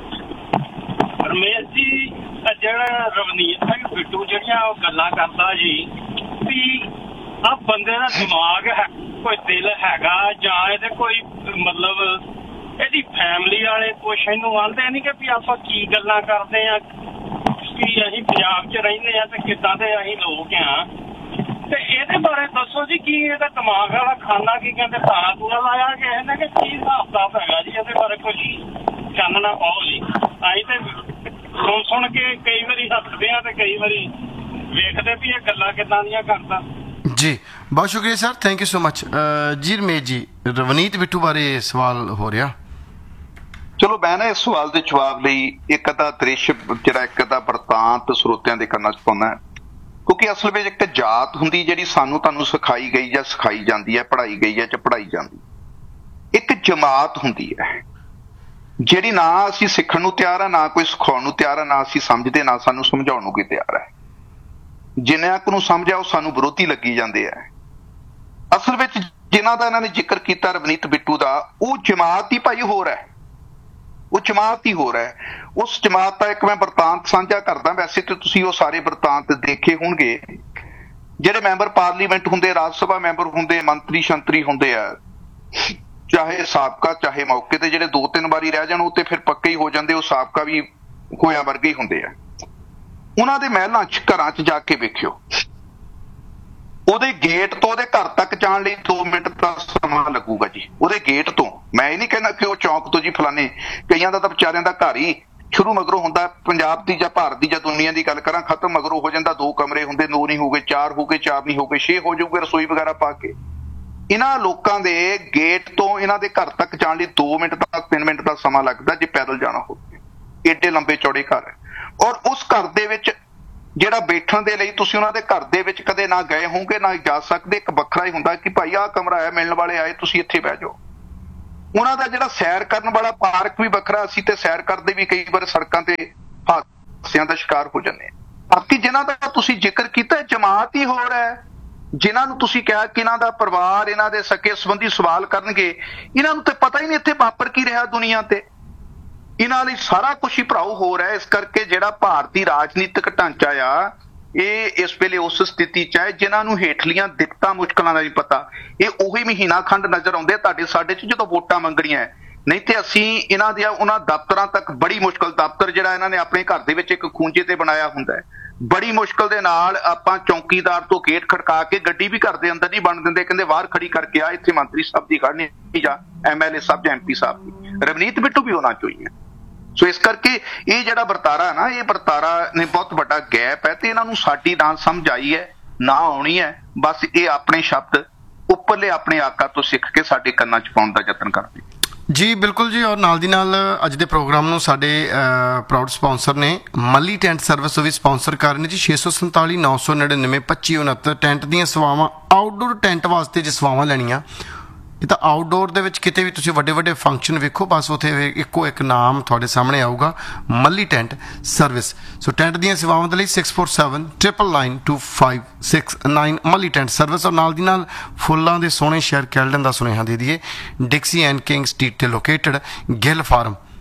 ਰਮੇਸ਼ ਜੀ, ਇਹ ਜਿਹੜਾ ਰਵਨੀਤ ਸਿੰਘ ਬਿੱਟੂ ਜਿਹੜੀਆਂ ਉਹ ਗੱਲਾਂ ਕਰਦਾ ਜੀ ਵੀ ਆ ਬੰਦੇ ਦਾ ਦਿਮਾਗ ਹੈ, ਕੋਈ ਦਿਲ ਹੈਗਾ ਜਾਂ ਇਹਦੇ ਕੋਈ ਮਤਲਬ ਇਹਦੀ ਫੈਮਿਲੀ ਵਾਲੇ ਕੁਛ ਇਹਨੂੰ ਆਂਦੇ ਨਹੀਂ ਕਿ ਵੀ ਆਪਾਂ ਕੀ ਗੱਲਾਂ ਕਰਦੇ ਆ, ਕਿ ਅਸੀਂ ਪੰਜਾਬ 'ਚ ਰਹਿੰਦੇ ਆ ਤੇ ਕਿੱਦਾਂ ਦੇ ਅਸੀਂ ਲੋਕ ਆ, ਤੇ ਇਹਦੇ ਬਾਰੇ ਦੱਸੋ ਜੀ। ਕੀ ਇਹਦਾ ਦਿਮਾਗ ਵਾਲਾ ਖਾਨਾ ਕੀ ਕਹਿੰਦੇ ਤਾਰਾ ਤੂਰਾ ਲਾਇਆ ਕਿਸੇ ਨੇ, ਕਿ ਕੀ ਹਿਸਾਬ ਕਿਤਾਬ ਹੈਗਾ ਜੀ? ਇਹਦੇ ਬਾਰੇ ਕੁਝ ਚਾਨਣਾ ਪਾਓ ਜੀ। ਅਸੀਂ ਤੇ ਸੁਣ ਸੁਣ ਕੇ ਕਈ ਵਾਰੀ ਹੱਸਦੇ ਆ ਤੇ ਕਈ ਵਾਰੀ ਵੇਖਦੇ ਵੀ ਇਹ ਗੱਲਾਂ ਕਿੱਦਾਂ ਦੀਆਂ ਕਰਦਾ। ਜੀ ਬਹੁਤ ਸ਼ੁਕਰੀਆ sir, thank you so much. ਜੀ ਰਮੇਸ਼ ਜੀ, ਰਵਨੀਤ ਬਿੱਟੂ ਬਾਰੇ ਸਵਾਲ ਹੋ ਰਿਹਾ। ਚਲੋ ਮੈਂ ਨਾ ਇਸ ਸਵਾਲ ਦੇ ਜਵਾਬ ਲਈ ਇੱਕ ਅੱਧਾ ਦ੍ਰਿਸ਼ ਜਿਹੜਾ ਇੱਕ ਅੱਧਾ ਵਰਤਾਂਤ ਸਰੋਤਿਆਂ ਦੇ ਕੰਨਾਂ 'ਚ ਪਾਉਂਦਾ, ਕਿਉਂਕਿ ਅਸਲ ਵਿੱਚ ਇੱਕ ਜਾਤ ਹੁੰਦੀ ਜਿਹੜੀ ਸਾਨੂੰ ਤੁਹਾਨੂੰ ਸਿਖਾਈ ਗਈ ਜਾਂ ਸਿਖਾਈ ਜਾਂਦੀ ਹੈ, ਪੜ੍ਹਾਈ ਗਈ ਹੈ ਜਾਂ ਪੜ੍ਹਾਈ ਜਾਂਦੀ। ਇੱਕ ਜਮਾਤ ਹੁੰਦੀ ਹੈ ਜਿਹੜੀ ਨਾ ਅਸੀਂ ਸਿੱਖਣ ਨੂੰ ਤਿਆਰ ਆ, ਨਾ ਕੋਈ ਸਿਖਾਉਣ ਨੂੰ ਤਿਆਰ ਆ, ਨਾ ਅਸੀਂ ਸਮਝਦੇ, ਨਾ ਸਾਨੂੰ ਸਮਝਾਉਣ ਨੂੰ ਕੋਈ ਤਿਆਰ ਹੈ। ਜਿੰਨਿਆਂ ਕੁ ਨੂੰ ਸਮਝਿਆ ਉਹ ਸਾਨੂੰ ਵਿਰੋਧੀ ਲੱਗੀ ਜਾਂਦੇ ਆ। ਅਸਲ ਵਿੱਚ ਜਿਨ੍ਹਾਂ ਦਾ ਇਹਨਾਂ ਨੇ ਜ਼ਿਕਰ ਕੀਤਾ ਰਵਨੀਤ ਬਿੱਟੂ ਦਾ, ਉਹ ਜਮਾਤ ਹੀ ਭਾਈ ਹੋਰ ਹੈ, ਉਹ ਜਮਾਤ ਹੀ ਹੋਰ ਹੈ। ਉਸ ਜਮਾਤ ਦਾ ਇੱਕ ਮੈਂ ਵਰਤਾਂਤ ਸਾਂਝਾ ਕਰਦਾ। ਵੈਸੇ ਤੇ ਤੁਸੀਂ ਉਹ ਸਾਰੇ ਵਰਤਾਂਤ ਦੇਖੇ ਹੋਣਗੇ। ਜਿਹੜੇ ਮੈਂਬਰ ਪਾਰਲੀਮੈਂਟ ਹੁੰਦੇ, ਰਾਜ ਸਭਾ ਮੈਂਬਰ ਹੁੰਦੇ, ਮੰਤਰੀ ਸ਼ੰਤਰੀ ਹੁੰਦੇ ਆ, ਚਾਹੇ ਸਾਬਕਾ ਚਾਹੇ ਮੌਕੇ ਤੇ, ਜਿਹੜੇ ਦੋ ਤਿੰਨ ਵਾਰੀ ਰਹਿ ਜਾਣ ਉਹ ਤੇ ਫਿਰ ਪੱਕੇ ਹੀ ਹੋ ਜਾਂਦੇ, ਉਹ ਸਾਬਕਾ ਵੀ ਹੋਇਆ ਵਰਗੇ ਹੀ ਹੁੰਦੇ ਆ। ਉਹਨਾਂ ਦੇ ਮਹਿਲਾਂ 'ਚ ਘਰਾਂ 'ਚ ਜਾ ਕੇ ਵੇਖਿਓ, ਉਹਦੇ ਗੇਟ ਤੋਂ ਉਹਦੇ ਘਰ ਤੱਕ ਜਾਣ ਲਈ ਦੋ ਮਿੰਟ ਦਾ ਸਮਾਂ ਲੱਗੂਗਾ ਜੀ। ਉਹਦੇ ਗੇਟ ਤੋਂ, ਮੈਂ ਇਹ ਨਹੀਂ ਕਹਿੰਦਾ ਕਿ ਉਹ ਚੌਂਕ ਤੋਂ ਜੀ ਫਲਾਣੇ, ਕਈਆਂ ਦਾ ਤਾਂ ਵਿਚਾਰਿਆਂ ਦਾ ਘਰ ਹੀ ਸ਼ੁਰੂ ਮਗਰੋਂ ਹੁੰਦਾ। ਪੰਜਾਬ ਦੀ ਜਾਂ ਭਾਰਤ ਦੀ ਜਾਂ ਦੁਨੀਆ ਦੀ ਗੱਲ ਕਰਾਂ, ਖਤਮ ਮਗਰੋਂ ਹੋ ਜਾਂਦਾ। ਦੋ ਕਮਰੇ ਹੁੰਦੇ, ਦੋ ਨਹੀਂ ਹੋ ਗਏ, ਚਾਰ ਹੋ ਗਏ, ਚਾਰ ਨਹੀਂ ਹੋ ਗਏ, ਛੇ ਹੋ ਜਾਊਗੇ, ਰਸੋਈ ਵਗੈਰਾ ਪਾ ਕੇ। ਇਹਨਾਂ ਲੋਕਾਂ ਦੇ ਗੇਟ ਤੋਂ ਇਹਨਾਂ ਦੇ ਘਰ ਤੱਕ ਜਾਣ ਲਈ ਦੋ ਮਿੰਟ ਦਾ ਤਿੰਨ ਮਿੰਟ ਦਾ ਸਮਾਂ ਲੱਗਦਾ ਜੇ ਪੈਦਲ ਜਾਣਾ ਹੋਵੇ। ਏਡੇ ਲੰਬੇ ਚੌੜੇ ਘਰ ਹੈ। ਔਰ ਉਸ ਘਰ ਦੇ ਵਿੱਚ ਜਿਹੜਾ ਬੈਠਣ ਦੇ ਲਈ ਤੁਸੀਂ ਉਹਨਾਂ ਦੇ ਘਰ ਦੇ ਵਿੱਚ ਕਦੇ ਨਾ ਗਏ ਹੋਵੋਗੇ, ਨਾ ਜਾ ਸਕਦੇ, ਇੱਕ ਵੱਖਰਾ ਹੀ ਹੁੰਦਾ ਕਿ ਭਾਈ ਆਹ ਕਮਰਾ ਹੈ, ਮਿਲਣ ਵਾਲੇ ਆਏ, ਤੁਸੀਂ ਇੱਥੇ ਬਹਿ ਜਾਓ। ਉਹਨਾਂ ਦਾ ਜਿਹੜਾ ਸੈਰ ਕਰਨ ਵਾਲਾ ਪਾਰਕ ਵੀ ਵੱਖਰਾ। ਅਸੀਂ ਤੇ ਸੈਰ ਕਰਦੇ ਵੀ ਕਈ ਵਾਰ ਸੜਕਾਂ ਤੇ ਹਾਦਸਿਆਂ ਦਾ ਸ਼ਿਕਾਰ ਹੋ ਜਾਂਦੇ ਹਾਂ। ਬਾਕੀ ਜਿਨ੍ਹਾਂ ਦਾ ਤੁਸੀਂ ਜ਼ਿਕਰ ਕੀਤਾ, ਜਮਾਤ ਹੀ ਹੋਰ ਹੈ। ਜਿਨ੍ਹਾਂ ਨੂੰ ਤੁਸੀਂ ਕਿਹਾ ਕਿ ਇਹਨਾਂ ਦਾ ਪਰਿਵਾਰ, ਇਹਨਾਂ ਦੇ ਸਕੇ ਸੰਬੰਧੀ ਸਵਾਲ ਕਰਨਗੇ, ਇਹਨਾਂ ਨੂੰ ਤੇ ਪਤਾ ਹੀ ਨਹੀਂ ਇੱਥੇ ਵਾਪਰ ਕੀ ਰਿਹਾ ਦੁਨੀਆ ਤੇ। ਇਹਨਾਂ ਲਈ ਸਾਰਾ ਕੁਛ ਹੀ ਭਰਾਓ ਹੋਰ ਹੈ। ਇਸ ਕਰਕੇ ਜਿਹੜਾ ਭਾਰਤੀ ਰਾਜਨੀਤਿਕ ਢਾਂਚਾ ਆ, ਇਹ ਇਸ ਵੇਲੇ ਉਸ ਸਥਿਤੀ 'ਚ ਹੈ ਜਿਨ੍ਹਾਂ ਨੂੰ ਹੇਠਲੀਆਂ ਦਿੱਕਤਾਂ ਮੁਸ਼ਕਲਾਂ ਦਾ ਨਹੀਂ ਪਤਾ। ਇਹ ਉਹੀ ਮਹੀਨਾ ਖੰਡ ਨਜ਼ਰ ਆਉਂਦੇ ਤੁਹਾਡੇ ਸਾਡੇ 'ਚ ਜਦੋਂ ਵੋਟਾਂ ਮੰਗਣੀਆਂ। ਨਹੀਂ ਤੇ ਅਸੀਂ ਇਹਨਾਂ ਦੀਆਂ ਉਹਨਾਂ ਦਫ਼ਤਰਾਂ ਤੱਕ ਬੜੀ ਮੁਸ਼ਕਲ, ਦਫ਼ਤਰ ਜਿਹੜਾ ਇਹਨਾਂ ਨੇ ਆਪਣੇ ਘਰ ਦੇ ਵਿੱਚ ਇੱਕ ਖੂੰਜੇ ਤੇ ਬਣਾਇਆ ਹੁੰਦਾ ਹੈ, ਬੜੀ ਮੁਸ਼ਕਲ ਦੇ ਨਾਲ ਆਪਾਂ ਚੌਕੀਦਾਰ ਤੋਂ ਗੇਟ ਖੜਕਾ ਕੇ ਗੱਡੀ ਵੀ ਘਰ ਦੇ ਅੰਦਰ ਨਹੀਂ ਬਣ ਦਿੰਦੇ, ਕਹਿੰਦੇ ਬਾਹਰ ਖੜੀ ਕਰਕੇ ਆ, ਇੱਥੇ ਮੰਤਰੀ ਸਾਹਿਬ ਦੀ ਖੜਨੀ ਜਾਂ ਐਮ ਐਲ ਏ ਸਾਹਿਬ ਜਾਂ ਐਮ ਪੀ ਸਾਹਿਬ ਦੀ। ਰਵਨੀਤ ਬਿੱਟੂ ਵੀ ਉਹਨਾਂ 'ਚੋਂ ਹੀ ਹੈ। ਸੋ ਇਸ ਕਰਕੇ ਇਹ ਜਿਹੜਾ ਵਰਤਾਰਾ ਨਾ, ਇਹ ਵਰਤਾਰਾ ਨੇ ਬਹੁਤ ਵੱਡਾ ਗੈਪ ਹੈ ਤੇ ਇਹਨਾਂ ਨੂੰ ਸਾਡੀ ਨਾ ਸਮਝ ਆਈ ਹੈ, ਨਾ ਆਉਣੀ ਹੈ। ਬਸ ਇਹ ਆਪਣੇ ਸ਼ਬਦ ਉੱਪਰਲੇ ਆਪਣੇ ਆਕਾ ਤੋਂ ਸਿੱਖ ਕੇ ਸਾਡੇ ਕੰਨਾਂ 'ਚ ਪਾਉਣ ਦਾ ਯਤਨ ਕਰਦੇ। ਜੀ ਬਿਲਕੁਲ ਜੀ। ਔਰ ਨਾਲ ਦੀ ਨਾਲ ਅੱਜ ਦੇ ਪ੍ਰੋਗਰਾਮ ਨੂੰ ਸਾਡੇ ਪ੍ਰਾਊਡ ਸਪਾਂਸਰ ਨੇ ਮੱਲੀ ਟੈਂਟ ਸਰਵਿਸ, ਉਹ ਵੀ ਸਪਾਂਸਰ ਕਰ ਰਹੇ ਨੇ ਜੀ। ਛੇ ਸੌ ਸੰਤਾਲੀ ਨੌ ਸੌ ਨੜਿਨਵੇਂ ਪੱਚੀ ਉਨੱਤਰ ਟੈਂਟ ਦੀਆਂ ਸੇਵਾਵਾਂ, ਆਊਟਡੋਰ ਟੈਂਟ ਵਾਸਤੇ ਜੇ ਸੇਵਾਵਾਂ ਲੈਣੀਆਂ, ਇਹ ਤਾਂ ਆਊਟਡੋਰ ਦੇ ਵਿੱਚ ਕਿਤੇ ਵੀ ਤੁਸੀਂ ਵੱਡੇ ਵੱਡੇ ਫੰਕਸ਼ਨ ਵੇਖੋ, ਬਸ ਉੱਥੇ ਇੱਕੋ ਇੱਕ ਨਾਮ ਤੁਹਾਡੇ ਸਾਹਮਣੇ ਆਊਗਾ, ਮੱਲੀ ਟੈਂਟ ਸਰਵਿਸ। ਸੋ ਟੈਂਟ ਦੀਆਂ ਸੇਵਾਵਾਂ ਦੇ ਲਈ six four seven triple nine to five six nine ਮੱਲੀ ਟੈਂਟ ਸਰਵਿਸ। ਔਰ ਨਾਲ ਦੀ ਨਾਲ ਫੁੱਲਾਂ ਦੇ ਸੋਹਣੇ ਸ਼ਹਿਰ ਕੈਲਡਨ ਦਾ ਸੁਨੇਹਾ ਦੇ ਦਈਏ। ਡਿਕਸੀ ਐਂਡ ਕਿੰਗ ਸਟਰੀਟ ਤੇ ਲੋਕੇਟਡ ਗਿੱਲ ਫਾਰਮ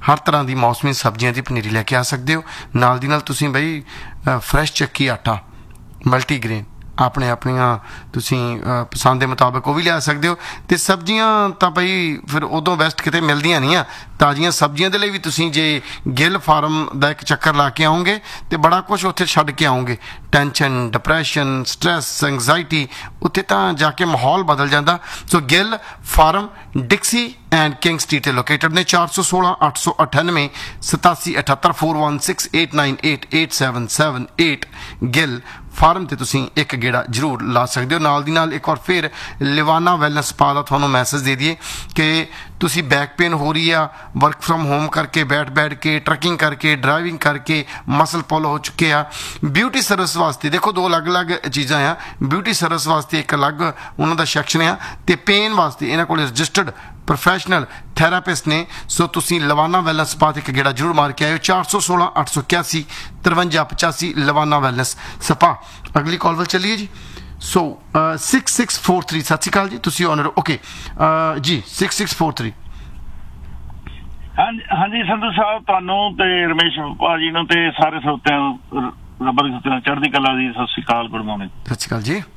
ਹਰ ਤਰ੍ਹਾਂ ਦੀ ਮੌਸਮੀ ਸਬਜ਼ੀਆਂ ਦੀ ਪਨੀਰੀ ਲੈ ਕੇ ਆ ਸਕਦੇ ਹੋ। ਨਾਲ ਦੀ ਨਾਲ ਤੁਸੀਂ ਬਈ ਫਰੈਸ਼ ਚੱਕੀ ਆਟਾ ਮਲਟੀਗ੍ਰੇਨ ਆਪਣੇ ਆਪਣੀਆਂ ਤੁਸੀਂ ਪਸੰਦ ਦੇ ਮੁਤਾਬਕ ਉਹ ਵੀ ਲਿਆ ਸਕਦੇ ਹੋ। ਅਤੇ ਸਬਜ਼ੀਆਂ ਤਾਂ ਬਈ ਫਿਰ ਉਦੋਂ ਬੈਸਟ ਕਿਤੇ ਮਿਲਦੀਆਂ ਨਹੀਂ ਆ। ਤਾਜ਼ੀਆਂ ਸਬਜ਼ੀਆਂ ਦੇ ਲਈ ਵੀ ਤੁਸੀਂ ਜੇ ਗਿੱਲ ਫਾਰਮ ਦਾ ਇੱਕ ਚੱਕਰ ਲਾ ਕੇ ਆਓਗੇ ਤਾਂ ਬੜਾ ਕੁਛ ਉੱਥੇ ਛੱਡ ਕੇ ਆਓਗੇ। ਟੈਨਸ਼ਨ, ਡਿਪਰੈਸ਼ਨ, ਸਟ੍ਰੈਸ, ਐਂਗਜ਼ਾਇਟੀ, ਉੱਥੇ ਤਾਂ ਜਾ ਕੇ ਮਾਹੌਲ ਬਦਲ ਜਾਂਦਾ। ਸੋ Gill farm ਡਿਕਸੀ and king street 'ਤੇ ਲੋਕੇਟਡ ਨੇ। ਚਾਰ ਸੌ ਸੋਲਾਂ ਅੱਠ ਸੌ ਅਠਾਨਵੇਂ ਸਤਾਸੀ ਅਠੱਤਰ four one six eight nine eight eight seven seven eight Gill farm 'ਤੇ ਤੁਸੀਂ ਇੱਕ ਗੇੜਾ ਜ਼ਰੂਰ ਲਾ ਸਕਦੇ ਹੋ। ਨਾਲ ਦੀ ਨਾਲ ਇੱਕ ਵਾਰ ਫਿਰ ਲਿਵਾਨਾ ਵੈਲਨੈਸ ਸਪਾ ਦਾ ਤੁਹਾਨੂੰ ਮੈਸੇਜ ਦੇ ਦਈਏ ਕਿ ਤੁਸੀਂ ਬੈਕ ਪੇਨ ਹੋ ਰਹੀ ਆ, ਵਰਕ ਫਰੋਮ ਹੋਮ ਕਰਕੇ, ਬੈਠ ਬੈਠ ਕੇ, ਟਰੱਕਿੰਗ ਕਰਕੇ, ਡਰਾਈਵਿੰਗ ਕਰਕੇ ਮਸਲ ਪੁੱਲ ਹੋ ਚੁੱਕੇ ਆ। ਬਿਊਟੀ ਸਰਵਿਸ ਵਾਸਤੇ ਦੇਖੋ ਦੋ ਅਲੱਗ-ਅਲੱਗ ਚੀਜ਼ਾਂ ਆ। ਬਿਊਟੀ ਸਰਵਿਸ ਵਾਸਤੇ ਇੱਕ ਅਲੱਗ ਉਹਨਾਂ ਦਾ ਸੈਕਸ਼ਨ ਆ, ਅਤੇ ਪੇਨ ਵਾਸਤੇ ਇਹਨਾਂ ਕੋਲ ਰਜਿਸਟਰਡ ਪ੍ਰੋਫੈਸ਼ਨਲ ਥੈਰਾਪਿਸਟ ਨੇ। ਸੋ ਤੁਸੀਂ ਲਵਾਨਾ ਵੈਲਨੈਸ ਸਪਾ 'ਤੇ ਇੱਕ ਗੇੜਾ ਜ਼ਰੂਰ ਮਾਰ ਕੇ ਆਇਓ। ਚਾਰ ਸੌ ਸੋਲਾਂ ਅੱਠ ਸੌ ਇਕਿਆਸੀ ਤਰਵੰਜਾ ਪਚਾਸੀ ਲਵਾਨਾ ਵੈਲਨੈਸ ਸਪਾ। ਅਗਲੀ ਕਾਲ ਵੱਲ ਚੱਲੀਏ ਜੀ। ਸੋ ਸਿਕਸ ਸਿਕਸ ਫੋਰ ਥ੍ਰੀ, ਸਤਿ ਸ਼੍ਰੀ ਅਕਾਲ ਜੀ, ਤੁਸੀਂ owner okay G six six four three. ਹਾਂਜੀ ਹਾਂਜੀ ਸੰਧੂ ਸਾਹਿਬ, ਤੁਹਾਨੂੰ ਤੇ ਰਮੇਸ਼ ਭਾਜੀ ਨੂੰ ਤੇ ਸਾਰੇ ਸਰੋਤਿਆਂ ਨੂੰ ਰੱਬ ਦੀ ਸੱਤੇ ਨਾਲ ਚੜ੍ਹਦੀ ਕਲਾ ਦੀ ਸਤਿ ਸ਼੍ਰੀ ਅਕਾਲ, ਗੁੱਡ ਮਾਰਨਿੰਗ। ਸਤਿ ਸ਼੍ਰੀ ਅਕਾਲ ਜੀ।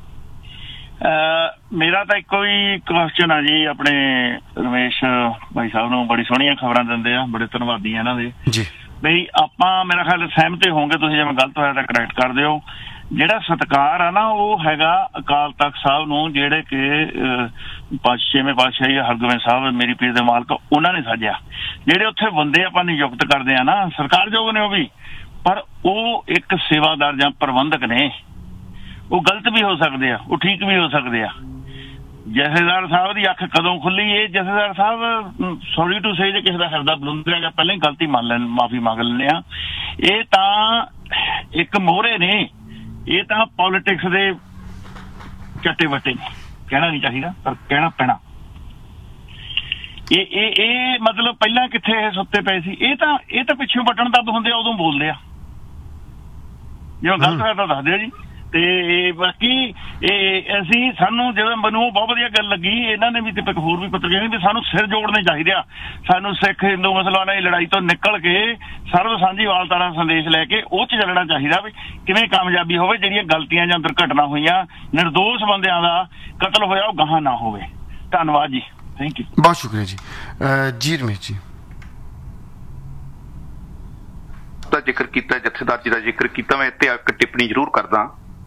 ਮੇਰਾ ਤਾਂ ਇੱਕੋ ਹੀ ਕੁਐਸਚਨ ਆ ਜੀ, ਆਪਣੇ ਰਮੇਸ਼ ਭਾਈ ਸਾਹਿਬ ਨੂੰ ਬੜੀ ਸੋਹਣੀਆਂ ਖਬਰਾਂ ਦਿੰਦੇ ਆ, ਬੜੇ ਧੰਨਵਾਦੀ ਆ ਇਹਨਾਂ ਦੇ ਜੀ। ਬਈ ਆਪਾਂ ਮੇਰਾ ਖਿਆਲ ਸਹਿਮਤ ਹੋਣਗੇ, ਤੁਸੀਂ ਜਿਵੇਂ ਗਲਤ ਹੋਇਆ ਤਾਂ ਕਰੈਕਟ ਕਰ ਦਿਓ। ਜਿਹੜਾ ਸਤਿਕਾਰ ਆ ਨਾ ਉਹ ਹੈਗਾ ਅਕਾਲ ਤਖਤ ਸਾਹਿਬ ਨੂੰ, ਜਿਹੜੇ ਕਿ ਛੇਵੇਂ ਪਾਤਸ਼ਾਹੀ ਹਰਗੋਬਿੰਦ ਸਾਹਿਬ ਮੇਰੀ ਪੀਰ ਦੇ ਮਾਲਕ ਉਹਨਾਂ ਨੇ ਸਾਜਿਆ। ਜਿਹੜੇ ਉੱਥੇ ਬੰਦੇ ਆਪਾਂ ਨਿਯੁਕਤ ਕਰਦੇ ਆ ਨਾ, ਸਰਕਾਰਯੋਗ ਨੇ ਉਹ ਵੀ, ਪਰ ਉਹ ਇੱਕ ਸੇਵਾਦਾਰ ਜਾਂ ਪ੍ਰਬੰਧਕ ਨੇ। ਉਹ ਗਲਤ ਵੀ ਹੋ ਸਕਦੇ ਆ, ਉਹ ਠੀਕ ਵੀ ਹੋ ਸਕਦੇ ਆ। ਜਥੇਦਾਰ ਸਾਹਿਬ ਦੀ ਅੱਖ ਕਦੋਂ ਖੁੱਲੀ? ਇਹ ਜਥੇਦਾਰ ਸਾਹਿਬ ਸੌਰੀ ਟੂ ਸੇ ਜੇ ਕਿਸੇ ਦਾ ਹਿਰਦਾ ਬੁਲੰਦ ਹੈਗਾ, ਪਹਿਲਾਂ ਹੀ ਗਲਤੀ ਮੰਨ ਲੈਣ, ਮਾਫੀ ਮੰਗ ਲੈਂਦੇ ਆ। ਇਹ ਤਾਂ ਇੱਕ ਮੋਹਰੇ ਨੇ, ਇਹ ਤਾਂ ਪੋਲੀਟਿਕਸ ਦੇ ਚੱਟੇ ਵੱਟੇ ਨੇ। ਕਹਿਣਾ ਨਹੀਂ ਚਾਹੀਦਾ ਪਰ ਕਹਿਣਾ ਪੈਣਾ। ਇਹ ਇਹ ਇਹ ਮਤਲਬ ਪਹਿਲਾਂ ਕਿੱਥੇ ਇਹ ਸੁੱਤੇ ਪਏ ਸੀ? ਇਹ ਤਾਂ ਇਹ ਤਾਂ ਪਿੱਛੋਂ ਬਟਨ ਦੱਬ ਹੁੰਦੇ ਆ ਉਦੋਂ ਬੋਲਦੇ ਆ। ਜਿਵੇਂ ਗਲਤ ਹੋਇਆ ਤਾਂ ਦੱਸ ਦਿਓ ਜੀ। ਤੇ ਬਾਕੀ ਇਹ ਅਸੀਂ ਸਾਨੂੰ ਜਦੋਂ ਮੈਨੂੰ ਬਹੁਤ ਵਧੀਆ ਗੱਲ ਲੱਗੀ, ਇਹਨਾਂ ਨੇ ਵੀ ਤੇ ਹੋਰ ਵੀ ਪੱਤਰਕਾਰ ਵੀ ਸਾਨੂੰ ਸਿਰ ਜੋੜਨੇ ਚਾਹੀਦੇ ਆ। ਸਾਨੂੰ ਸਿੱਖ ਹਿੰਦੂ ਮੁਸਲਮਾਨਾਂ ਦੀ ਲੜਾਈ ਤੋਂ ਨਿਕਲ ਕੇ ਸਰਬ ਸਾਂਝੀਵਾਲਤਾ ਦਾ ਸੰਦੇਸ਼ ਲੈ ਕੇ ਉਹ 'ਚ ਚੱਲਣਾ ਚਾਹੀਦਾ ਵੀ ਕਿਵੇਂ ਕਾਮਯਾਬੀ ਹੋਵੇ, ਜਿਹੜੀਆਂ ਗਲਤੀਆਂ ਜਾਂ ਦੁਰਘਟਨਾ ਹੋਈਆਂ, ਨਿਰਦੋਸ਼ ਬੰਦਿਆਂ ਦਾ ਕਤਲ ਹੋਇਆ, ਉਹ ਗਾਹਾਂ ਨਾ ਹੋਵੇ। ਧੰਨਵਾਦ ਜੀ, ਥੈਂਕ ਯੂ। ਬਹੁਤ ਸ਼ੁਕਰੀਆ ਜੀ। ਜੀ ਰਮੇਸ਼ ਜੀ ਦਾ ਜ਼ਿਕਰ ਕੀਤਾ, ਜਥੇਦਾਰ ਜੀ ਦਾ ਜ਼ਿਕਰ ਕੀਤਾ, ਮੈਂ ਇੱਥੇ ਇੱਕ ਟਿੱਪਣੀ ਜ਼ਰੂਰ ਕਰਦਾ।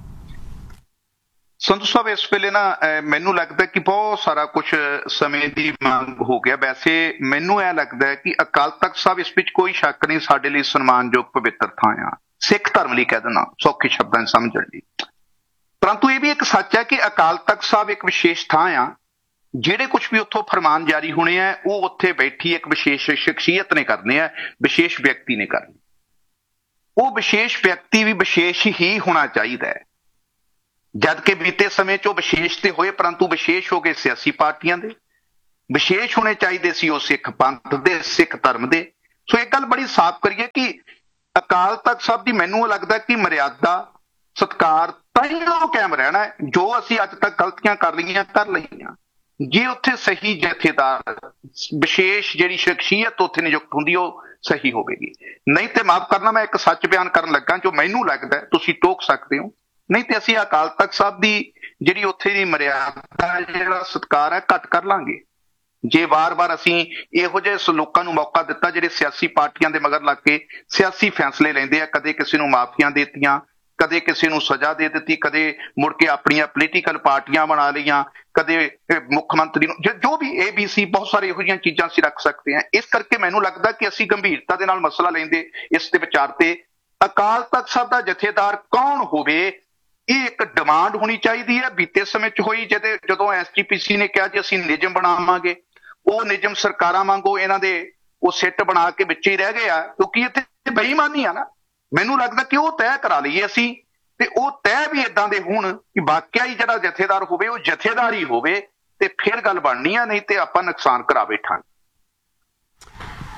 ਸੰਧੂ ਸਾਹਿਬ, ਇਸ ਵੇਲੇ ਨਾ ਮੈਨੂੰ ਲੱਗਦਾ ਕਿ ਬਹੁਤ ਸਾਰਾ ਕੁਝ ਸਮੇਂ ਦੀ ਮੰਗ ਹੋ ਗਿਆ। ਵੈਸੇ ਮੈਨੂੰ ਇਹ ਲੱਗਦਾ ਹੈ ਕਿ ਅਕਾਲ ਤਖਤ ਸਾਹਿਬ, ਇਸ ਵਿੱਚ ਕੋਈ ਸ਼ੱਕ ਨਹੀਂ, ਸਾਡੇ ਲਈ ਸਨਮਾਨਯੋਗ ਪਵਿੱਤਰ ਥਾਂ ਆ, ਸਿੱਖ ਧਰਮ ਲਈ ਕਹਿ ਦੇਣਾ ਸੌਖੇ ਸ਼ਬਦਾਂ ਚ ਸਮਝਣ ਲਈ। ਪਰੰਤੂ ਇਹ ਵੀ ਇੱਕ ਸੱਚ ਹੈ ਕਿ ਅਕਾਲ ਤਖਤ ਸਾਹਿਬ ਇੱਕ ਵਿਸ਼ੇਸ਼ ਥਾਂ ਆ। ਜਿਹੜੇ ਕੁਝ ਵੀ ਉੱਥੋਂ ਫਰਮਾਨ ਜਾਰੀ ਹੋਣੇ ਆ, ਉਹ ਉੱਥੇ ਬੈਠੀ ਇੱਕ ਵਿਸ਼ੇਸ਼ ਸ਼ਖਸੀਅਤ ਨੇ ਕਰਨੇ ਆ, ਵਿਸ਼ੇਸ਼ ਵਿਅਕਤੀ ਨੇ ਕਰਨੇ। ਉਹ ਵਿਸ਼ੇਸ਼ ਵਿਅਕਤੀ ਵੀ ਵਿਸ਼ੇਸ਼ ਹੀ ਹੋਣਾ ਚਾਹੀਦਾ ਹੈ। ਜਦ ਕਿ ਬੀਤੇ ਸਮੇਂ 'ਚ ਉਹ ਵਿਸ਼ੇਸ਼ ਤੇ ਹੋਏ, ਪਰੰਤੂ ਵਿਸ਼ੇਸ਼ ਹੋ ਗਏ ਸਿਆਸੀ ਪਾਰਟੀਆਂ ਦੇ, ਵਿਸ਼ੇਸ਼ ਹੋਣੇ ਚਾਹੀਦੇ ਸੀ ਉਹ ਸਿੱਖ ਪੰਥ ਦੇ, ਸਿੱਖ ਧਰਮ ਦੇ। ਸੋ ਇੱਕ ਗੱਲ ਬੜੀ ਸਾਫ਼ ਕਰੀਏ ਕਿ ਅਕਾਲ ਤਖਤ ਸਾਹਿਬ ਦੀ ਮੈਨੂੰ ਲੱਗਦਾ ਕਿ ਮਰਿਆਦਾ, ਸਤਿਕਾਰ ਤਾਈਓ ਕਾਇਮ ਰਹਿਣਾ ਹੈ। ਜੋ ਅਸੀਂ ਅੱਜ ਤੱਕ ਗਲਤੀਆਂ ਕਰ ਲਈਆਂ ਕਰ ਲਈਆਂ, ਜੇ ਉੱਥੇ ਸਹੀ ਜਥੇਦਾਰ, ਵਿਸ਼ੇਸ਼ ਜਿਹੜੀ ਸ਼ਖਸੀਅਤ ਉੱਥੇ ਨਿਯੁਕਤ ਹੁੰਦੀ ਉਹ ਸਹੀ ਹੋਵੇਗੀ। ਨਹੀਂ ਤੇ ਮਾਫ ਕਰਨਾ, ਮੈਂ ਇੱਕ ਸੱਚ ਬਿਆਨ ਕਰਨ ਲੱਗਾ ਜੋ ਮੈਨੂੰ ਲੱਗਦਾ ਤੁਸੀਂ ਟੋਕ ਸਕਦੇ ਹੋ। ਨਹੀਂ ਤੇ ਅਸੀਂ ਅਕਾਲ ਤਖਤ ਸਾਹਿਬ ਦੀ ਜਿਹੜੀ ਉੱਥੇ ਦੀ ਮਰਿਆਦਾ, ਜਿਹੜਾ ਸਤਿਕਾਰ ਹੈ, ਘੱਟ ਕਰ ਲਾਂਗੇ ਜੇ ਵਾਰ-ਵਾਰ ਅਸੀਂ ਇਹੋ ਜਿਹੇ ਲੋਕਾਂ ਨੂੰ ਮੌਕਾ ਦਿੱਤਾ ਜਿਹੜੇ ਸਿਆਸੀ ਪਾਰਟੀਆਂ ਦੇ ਮਗਰ ਲੱਗ ਕੇ ਸਿਆਸੀ ਫੈਸਲੇ ਲੈਂਦੇ ਆ। ਕਦੇ ਕਿਸੇ ਨੂੰ ਮਾਫੀਆਂ ਦੇ ਦਿੱਤੀਆਂ, ਕਦੇ ਕਿਸੇ ਨੂੰ ਸਜ਼ਾ ਦੇ ਦਿੱਤੀ, ਕਦੇ ਮੁੜ ਕੇ ਆਪਣੀਆਂ ਪੋਲੀਟੀਕਲ ਪਾਰਟੀਆਂ ਬਣਾ ਲਈਆਂ, ਕਦੇ ਮੁੱਖ ਮੰਤਰੀ ਨੂੰ, ਜੋ ਵੀ ਏ ਬੀ ਸੀ, ਬਹੁਤ ਸਾਰੇ ਇਹੋ ਜਿਹੀਆਂ ਚੀਜ਼ਾਂ ਅਸੀਂ ਰੱਖ ਸਕਦੇ ਹਾਂ। ਇਸ ਕਰਕੇ ਮੈਨੂੰ ਲੱਗਦਾ ਕਿ ਅਸੀਂ ਗੰਭੀਰਤਾ ਦੇ ਨਾਲ ਮਸਲਾ ਲੈਂਦੇ, ਇਸ ਦੇ ਵਿਚਾਰ ਤੇ ਅਕਾਲ ਤਖਤ ਸਾਹਿਬ ਦਾ ਜਥੇਦਾਰ ਕੌਣ ਹੋਵੇ, ਇਹ ਇੱਕ ਡਿਮਾਂਡ ਹੋਣੀ ਚਾਹੀਦੀ ਹੈ। ਬੀਤੇ ਸਮੇਂ 'ਚ ਹੋਈ ਜਿਹਦੇ ਜਦੋਂ ਐਸ ਜੀ ਪੀ ਸੀ ਨੇ ਕਿਹਾ ਜੀ ਅਸੀਂ ਨਿਯਮ ਬਣਾਵਾਂਗੇ, ਉਹ ਨਿਯਮ ਸਰਕਾਰਾਂ ਵਾਂਗੂ ਇਹਨਾਂ ਦੇ ਉਹ ਸਿੱਟ ਬਣਾ ਕੇ ਵਿੱਚ ਹੀ ਰਹਿ ਗਏ ਆ, ਕਿਉਂਕਿ ਇੱਥੇ ਬੇਈਮਾਨੀ ਆ ਨਾ। ਮੈਨੂੰ ਲੱਗਦਾ ਕਿ ਉਹ ਤੈਅ ਕਰਾ ਲਈਏ ਅਸੀਂ, ਤੇ ਉਹ ਤੈਅ ਵੀ ਏਦਾਂ ਦੇ ਹੋਣ ਕਿ ਵਾਕਿਆ ਹੀ ਜਿਹੜਾ ਜਥੇਦਾਰ ਹੋਵੇ ਉਹ ਜਥੇਦਾਰ ਹੀ ਹੋਵੇ, ਤੇ ਫਿਰ ਗੱਲ ਬਣਨੀ ਆ। ਨਹੀਂ ਤੇ ਆਪਾਂ ਨੁਕਸਾਨ ਕਰਾ ਬੈਠਾਂਗੇ।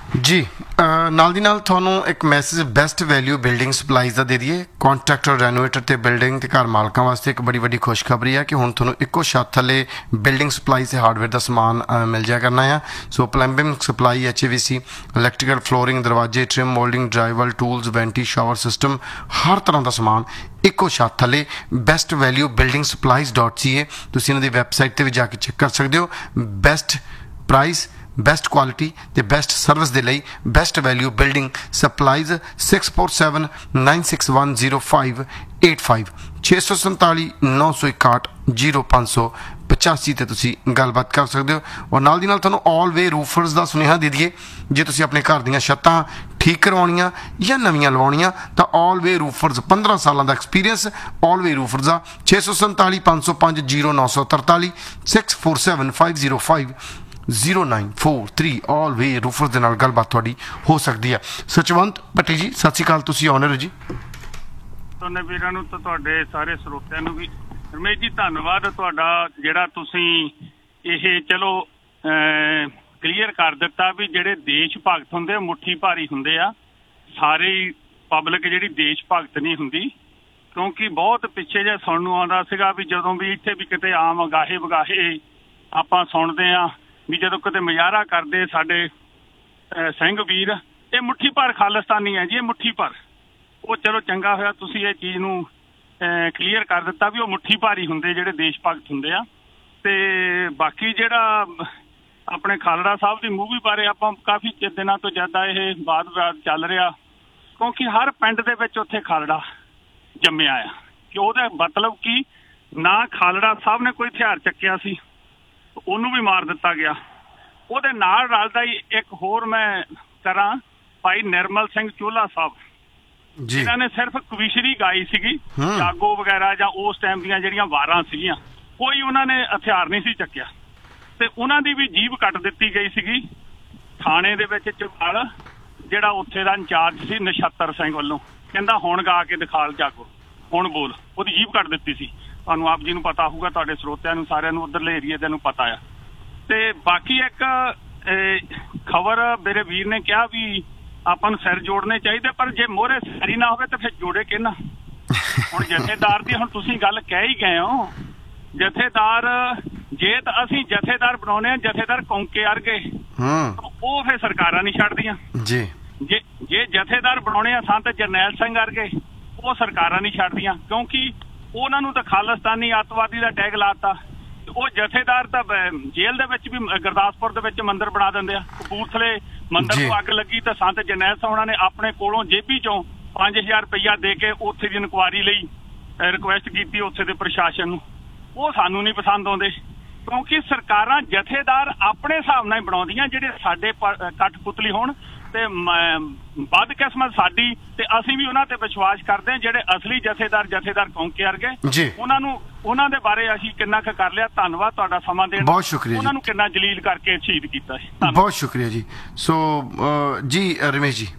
ਜੀ ਅ, ਨਾਲ ਦੀ ਨਾਲ ਤੁਹਾਨੂੰ ਇੱਕ message best value building supplies ਦਾ ਦੇ ਦਈਏ। ਕੰਟਰੈਕਟਰ, ਰੈਨੋਵੇਟਰ ਤੇ ਬਿਲਡਿੰਗ ਤੇ ਘਰ ਮਾਲਕਾਂ ਵਾਸਤੇ ਇੱਕ ਬੜੀ ਵੱਡੀ ਖੁਸ਼ਖਬਰੀ ਹੈ ਕਿ ਹੁਣ ਤੁਹਾਨੂੰ ਇੱਕੋ ਛੱਤ ਥੱਲੇ ਬਿਲਡਿੰਗ ਸਪਲਾਈ ਤੇ ਹਾਰਡਵੇਅਰ ਦਾ ਸਮਾਨ ਅ, ਮਿਲ ਜਾਇਆ ਕਰਨਾ ਆ। ਸੋ plumbing supply, H A we C, electrical, flooring, ਦਰਵਾਜ਼ੇ, trim, moulding, ਡਰਾਈਵਲ, tools, ਵੈਂਟੀ, shower system, ਹਰ ਤਰ੍ਹਾਂ ਦਾ ਸਮਾਨ ਇੱਕੋ ਛੱਤ ਥੱਲੇ best value building supplies dot ਸੀ ਏ। ਤੁਸੀਂ ਇਹਨਾਂ ਦੀ ਵੈਬਸਾਈਟ 'ਤੇ ਵੀ ਜਾ ਕੇ ਚੈੱਕ ਕਰ ਸਕਦੇ ਹੋ। ਬੈਸਟ ਪ੍ਰਾਈਸ, ਬੈਸਟ ਕੁਆਲਿਟੀ ਤੇ ਬੈਸਟ ਸਰਵਿਸ ਦੇ ਲਈ best value building supplies six four seven nine six one zero five eight five ਛੇ ਸੌ ਸੰਤਾਲੀ ਨੌ ਸੌ ਇਕਾਹਠ ਜ਼ੀਰੋ ਪੰਜ ਸੌ ਪਚਾਸੀ 'ਤੇ ਤੁਸੀਂ ਗੱਲਬਾਤ ਕਰ ਸਕਦੇ ਹੋ। ਔਰ ਨਾਲ ਦੀ ਨਾਲ ਤੁਹਾਨੂੰ ਆਲ ਵੇ ਰੂਫਰਸ ਦਾ ਸੁਨੇਹਾ ਦੇ ਦਈਏ, ਜੇ ਤੁਸੀਂ ਆਪਣੇ ਘਰ ਦੀਆਂ ਛੱਤਾਂ ਠੀਕ ਕਰਵਾਉਣੀਆਂ ਜਾਂ ਨਵੀਆਂ ਲਵਾਉਣੀਆਂ ਤਾਂ ਆਲ ਵੇ ਰੂਫਰਸ ਪੰਦਰਾਂ ਸਾਲਾਂ ਦਾ ਐਕਸਪੀਰੀਅੰਸ ਆਲ ਵੇ ਰੂਫਰਸ ਦਾ ਛੇ ਸੌ ਸੰਤਾਲੀ ਪੰਜ ਸੌ ਪੰਜ ਜ਼ੀਰੋ ਨੌ ਸੌ ਤਰਤਾਲੀ six four seven five zero five zero nine four three ਆਲ ਵੇ ਰੂਫਰਸ ਦੇ ਨਾਲ ਗੱਲਬਾਤ ਤੁਹਾਡੀ ਹੋ ਸਕਦੀ ਹੈ। ਸਚਵੰਤ ਭੱਟੀ ਜੀ, ਸਤਿ ਸ਼੍ਰੀ ਅਕਾਲ, ਤੁਸੀਂ ਆਨਰ ਜੀ। ਤੁਹਾਡੇ ਵੀਰਾਂ ਨੂੰ ਤਾਂ ਤੁਹਾਡੇ ਸਾਰੇ ਸਰੋਤਿਆਂ ਨੂੰ ਵੀ ਰਮੇਸ਼ ਜੀ ਧੰਨਵਾਦ ਤੁਹਾਡਾ, ਜਿਹੜਾ ਤੁਸੀਂ ਇਹ ਚਲੋ ਕਲੀਅਰ ਕਰ ਦਿੱਤਾ ਵੀ ਜਿਹੜੇ ਦੇਸ਼ ਭਗਤ ਹੁੰਦੇ ਆ ਮੁੱਠੀ ਭਾਰੀ ਹੁੰਦੇ ਆ, ਸਾਰੀ ਪਬਲਿਕ ਜਿਹੜੀ ਦੇਸ਼ ਭਗਤ ਨਹੀਂ ਹੁੰਦੀ। ਕਿਉਂਕਿ ਬਹੁਤ ਪਿੱਛੇ ਜੇ ਸੁਣਨ ਨੂੰ ਆਉਂਦਾ ਸੀਗਾ ਵੀ ਜਦੋਂ ਵੀ ਇੱਥੇ ਵੀ ਕਿਤੇ ਆਮ ਅਗਾਹੇ ਵਗਾਹੇ ਆਪਾਂ ਸੁਣਦੇ ਆ ਵੀ ਜਦੋਂ ਕਿਤੇ ਮੁਜ਼ਾਹਰਾ ਕਰਦੇ ਸਾਡੇ ਸਿੰਘ ਵੀਰ, ਇਹ ਮੁੱਠੀ ਭਰ ਖਾਲਿਸਤਾਨੀ ਹੈ ਜੀ, ਇਹ ਮੁੱਠੀ ਭਰ। ਉਹ ਚਲੋ ਚੰਗਾ ਹੋਇਆ ਤੁਸੀਂ ਇਹ ਚੀਜ਼ ਨੂੰ ਕਲੀਅਰ ਕਰ ਦਿੱਤਾ ਵੀ ਉਹ ਮੁੱਠੀ ਭਾਰੀ ਹੁੰਦੇ ਜਿਹੜੇ ਦੇਸ਼ ਭਗਤ ਹੁੰਦੇ ਆ। ਤੇ ਬਾਕੀ ਜਿਹੜਾ ਆਪਣੇ ਖਾਲੜਾ ਸਾਹਿਬ ਦੀ ਮੂਵੀ ਬਾਰੇ ਆਪਾਂ ਕਾਫੀ ਦਿਨਾਂ ਤੋਂ ਜ਼ਿਆਦਾ ਇਹ ਵਾਦ ਵਿਵਾਦ ਚੱਲ ਰਿਹਾ, ਕਿਉਂਕਿ ਹਰ ਪਿੰਡ ਦੇ ਵਿੱਚ ਉੱਥੇ ਖਾਲੜਾ ਜੰਮਿਆ ਆ ਕਿ ਉਹਦਾ ਮਤਲਬ ਕਿ ਨਾ ਖਾਲੜਾ ਸਾਹਿਬ ਨੇ ਕੋਈ ਹਥਿਆਰ ਚੱਕਿਆ ਸੀ, ਉਹਨੂੰ ਵੀ ਮਾਰ ਦਿੱਤਾ ਗਿਆ। ਉਹਦੇ ਨਾਲ ਰਲਦਾ ਹੀ ਇੱਕ ਹੋਰ ਮੈਂ ਕਰਾਂ, ਭਾਈ ਨਿਰਮਲ ਸਿੰਘ ਚੋਲਾ ਸਾਹਿਬ, ਜਿਨ੍ਹਾਂ ਨੇ ਸਿਰਫ ਕਵਿਸ਼ਰੀ ਗਾਈ ਸੀਗੀ, ਜਾਗੋ ਵਗੈਰਾ ਜਾਂ ਉਸ ਟਾਈਮ ਦੀਆਂ ਜਿਹੜੀਆਂ ਵਾਰਾਂ ਸੀਗੀਆਂ, ਕੋਈ ਉਹਨਾਂ ਨੇ ਹਥਿਆਰ ਨਹੀਂ ਸੀ ਚੱਕਿਆ ਤੇ ਉਹਨਾਂ ਦੀ ਵੀ ਜੀਭ ਕੱਟ ਦਿੱਤੀ ਗਈ ਸੀਗੀ ਥਾਣੇ ਦੇ ਵਿੱਚ। ਚੌਪਾਲ ਜਿਹੜਾ ਉੱਥੇ ਦਾ ਇੰਚਾਰਜ ਸੀ ਨਛੱਤਰ ਸਿੰਘ ਵੱਲੋਂ, ਕਹਿੰਦਾ ਹੁਣ ਗਾ ਕੇ ਦਿਖਾਲ ਜਾਗੋ, ਹੁਣ ਬੋਲ, ਉਹਦੀ ਜੀਭ ਕੱਟ ਦਿੱਤੀ ਸੀ। ਤੁਹਾਨੂੰ ਆਪ ਜੀ ਨੂੰ ਪਤਾ ਹੋਊਗਾ, ਤੁਹਾਡੇ ਸਰੋਤਿਆਂ ਨੂੰ ਸਾਰਿਆਂ ਨੂੰ ਉੱਧਰਲੇ ਏਰੀਏ ਦੇ ਨੂੰ ਪਤਾ ਆ। ਤੇ ਬਾਕੀ ਇੱਕ ਖਬਰ ਮੇਰੇ ਵੀਰ ਨੇ ਕਿਹਾ ਵੀ ਆਪਾਂ ਨੂੰ ਸਿਰ ਜੋੜਨੇ ਚਾਹੀਦੇ, ਪਰ ਜੇ ਮੋਹਰੇ ਸਿਰ ਹੀ ਨਾ ਹੋਵੇ ਤਾਂ ਫਿਰ ਜੋੜੇ ਕਿਹਨਾਂ? ਹੁਣ ਜਥੇਦਾਰ ਦੀ ਹੁਣ ਤੁਸੀਂ ਗੱਲ ਕਹਿ ਹੀ ਗਏ ਹੋ, ਜਥੇਦਾਰ ਜੇ ਤਾਂ ਅਸੀਂ ਜਥੇਦਾਰ ਬਣਾਉਣੇ ਆ ਜਥੇਦਾਰ ਕੌਂਕੇ ਵਰਗੇ, ਉਹ ਫਿਰ ਸਰਕਾਰਾਂ ਨਹੀਂ ਛੱਡਦੀਆਂ ਜੀ। ਜੇ ਜੇ ਜਥੇਦਾਰ ਬਣਾਉਣੇ ਆ ਸੰਤ ਜਰਨੈਲ ਸਿੰਘ ਵਰਗੇ, ਉਹ ਸਰਕਾਰਾਂ ਨਹੀਂ ਛੱਡਦੀਆਂ, ਕਿਉਂਕਿ ਉਹਨਾਂ ਨੂੰ ਤਾਂ ਖਾਲਿਸਤਾਨੀ ਅੱਤਵਾਦੀ ਦਾ ਟੈਗ ਲਾਤਾ। ਉਹ ਜਥੇਦਾਰ ਤਾਂ ਜੇਲ੍ਹ ਦੇ ਵਿੱਚ ਵੀ ਗੁਰਦਾਸਪੁਰ ਦੇ ਵਿੱਚ ਮੰਦਿਰ ਬਣਾ ਦਿੰਦੇ ਆ। ਕਪੂਰਥਲੇ ਮੰਦਿਰ ਨੂੰ ਅੱਗ ਲੱਗੀ ਤਾਂ ਸੰਤ ਜਰਨੈਲ ਸਿੰਘ ਉਹਨਾਂ ਨੇ ਆਪਣੇ ਕੋਲੋਂ ਜੇਬੀ ਚੋਂ ਪੰਜ ਹਜ਼ਾਰ ਰੁਪਈਆ ਦੇ ਕੇ ਉੱਥੇ ਦੀ ਇਨਕੁਆਇਰੀ ਲਈ ਰਿਕੁਐਸਟ ਕੀਤੀ ਉੱਥੇ ਦੇ ਪ੍ਰਸ਼ਾਸਨ ਨੂੰ। ਉਹ ਸਾਨੂੰ ਨਹੀਂ ਪਸੰਦ ਆਉਂਦੇ, ਕਿਉਂਕਿ ਸਰਕਾਰਾਂ ਜਥੇਦਾਰ ਆਪਣੇ ਹਿਸਾਬ ਨਾਲ ਹੀ ਬਣਾਉਂਦੀਆਂ, ਜਿਹੜੇ ਸਾਡੇ ਕਠਪੁਤਲੀ ਹੋਣ ਤੇ ਵੱਧ ਕਿਸਮਤ ਸਾਡੀ, ਤੇ ਅਸੀਂ ਵੀ ਉਹਨਾਂ ਤੇ ਵਿਸ਼ਵਾਸ ਕਰਦੇ ਹਾਂ। ਜਿਹੜੇ ਅਸਲੀ ਜਥੇਦਾਰ ਜਥੇਦਾਰ ਕੌਂਕੇ ਵਰਗੇ, ਉਹਨਾਂ ਨੂੰ ਉਹਨਾਂ ਦੇ ਬਾਰੇ ਅਸੀਂ ਕਿੰਨਾ ਕੁ ਕਰ ਲਿਆ। ਧੰਨਵਾਦ ਤੁਹਾਡਾ ਸਮਾਂ ਦੇਣ, ਬਹੁਤ ਸ਼ੁਕਰੀਆ। ਉਹਨਾਂ ਨੂੰ ਕਿੰਨਾ ਜਲੀਲ ਕਰਕੇ ਸ਼ਹੀਦ ਕੀਤਾ ਸੀ। ਬਹੁਤ ਸ਼ੁਕਰੀਆ ਜੀ। ਸੋ ਜੀ ਰਮੇਸ਼ ਜੀ,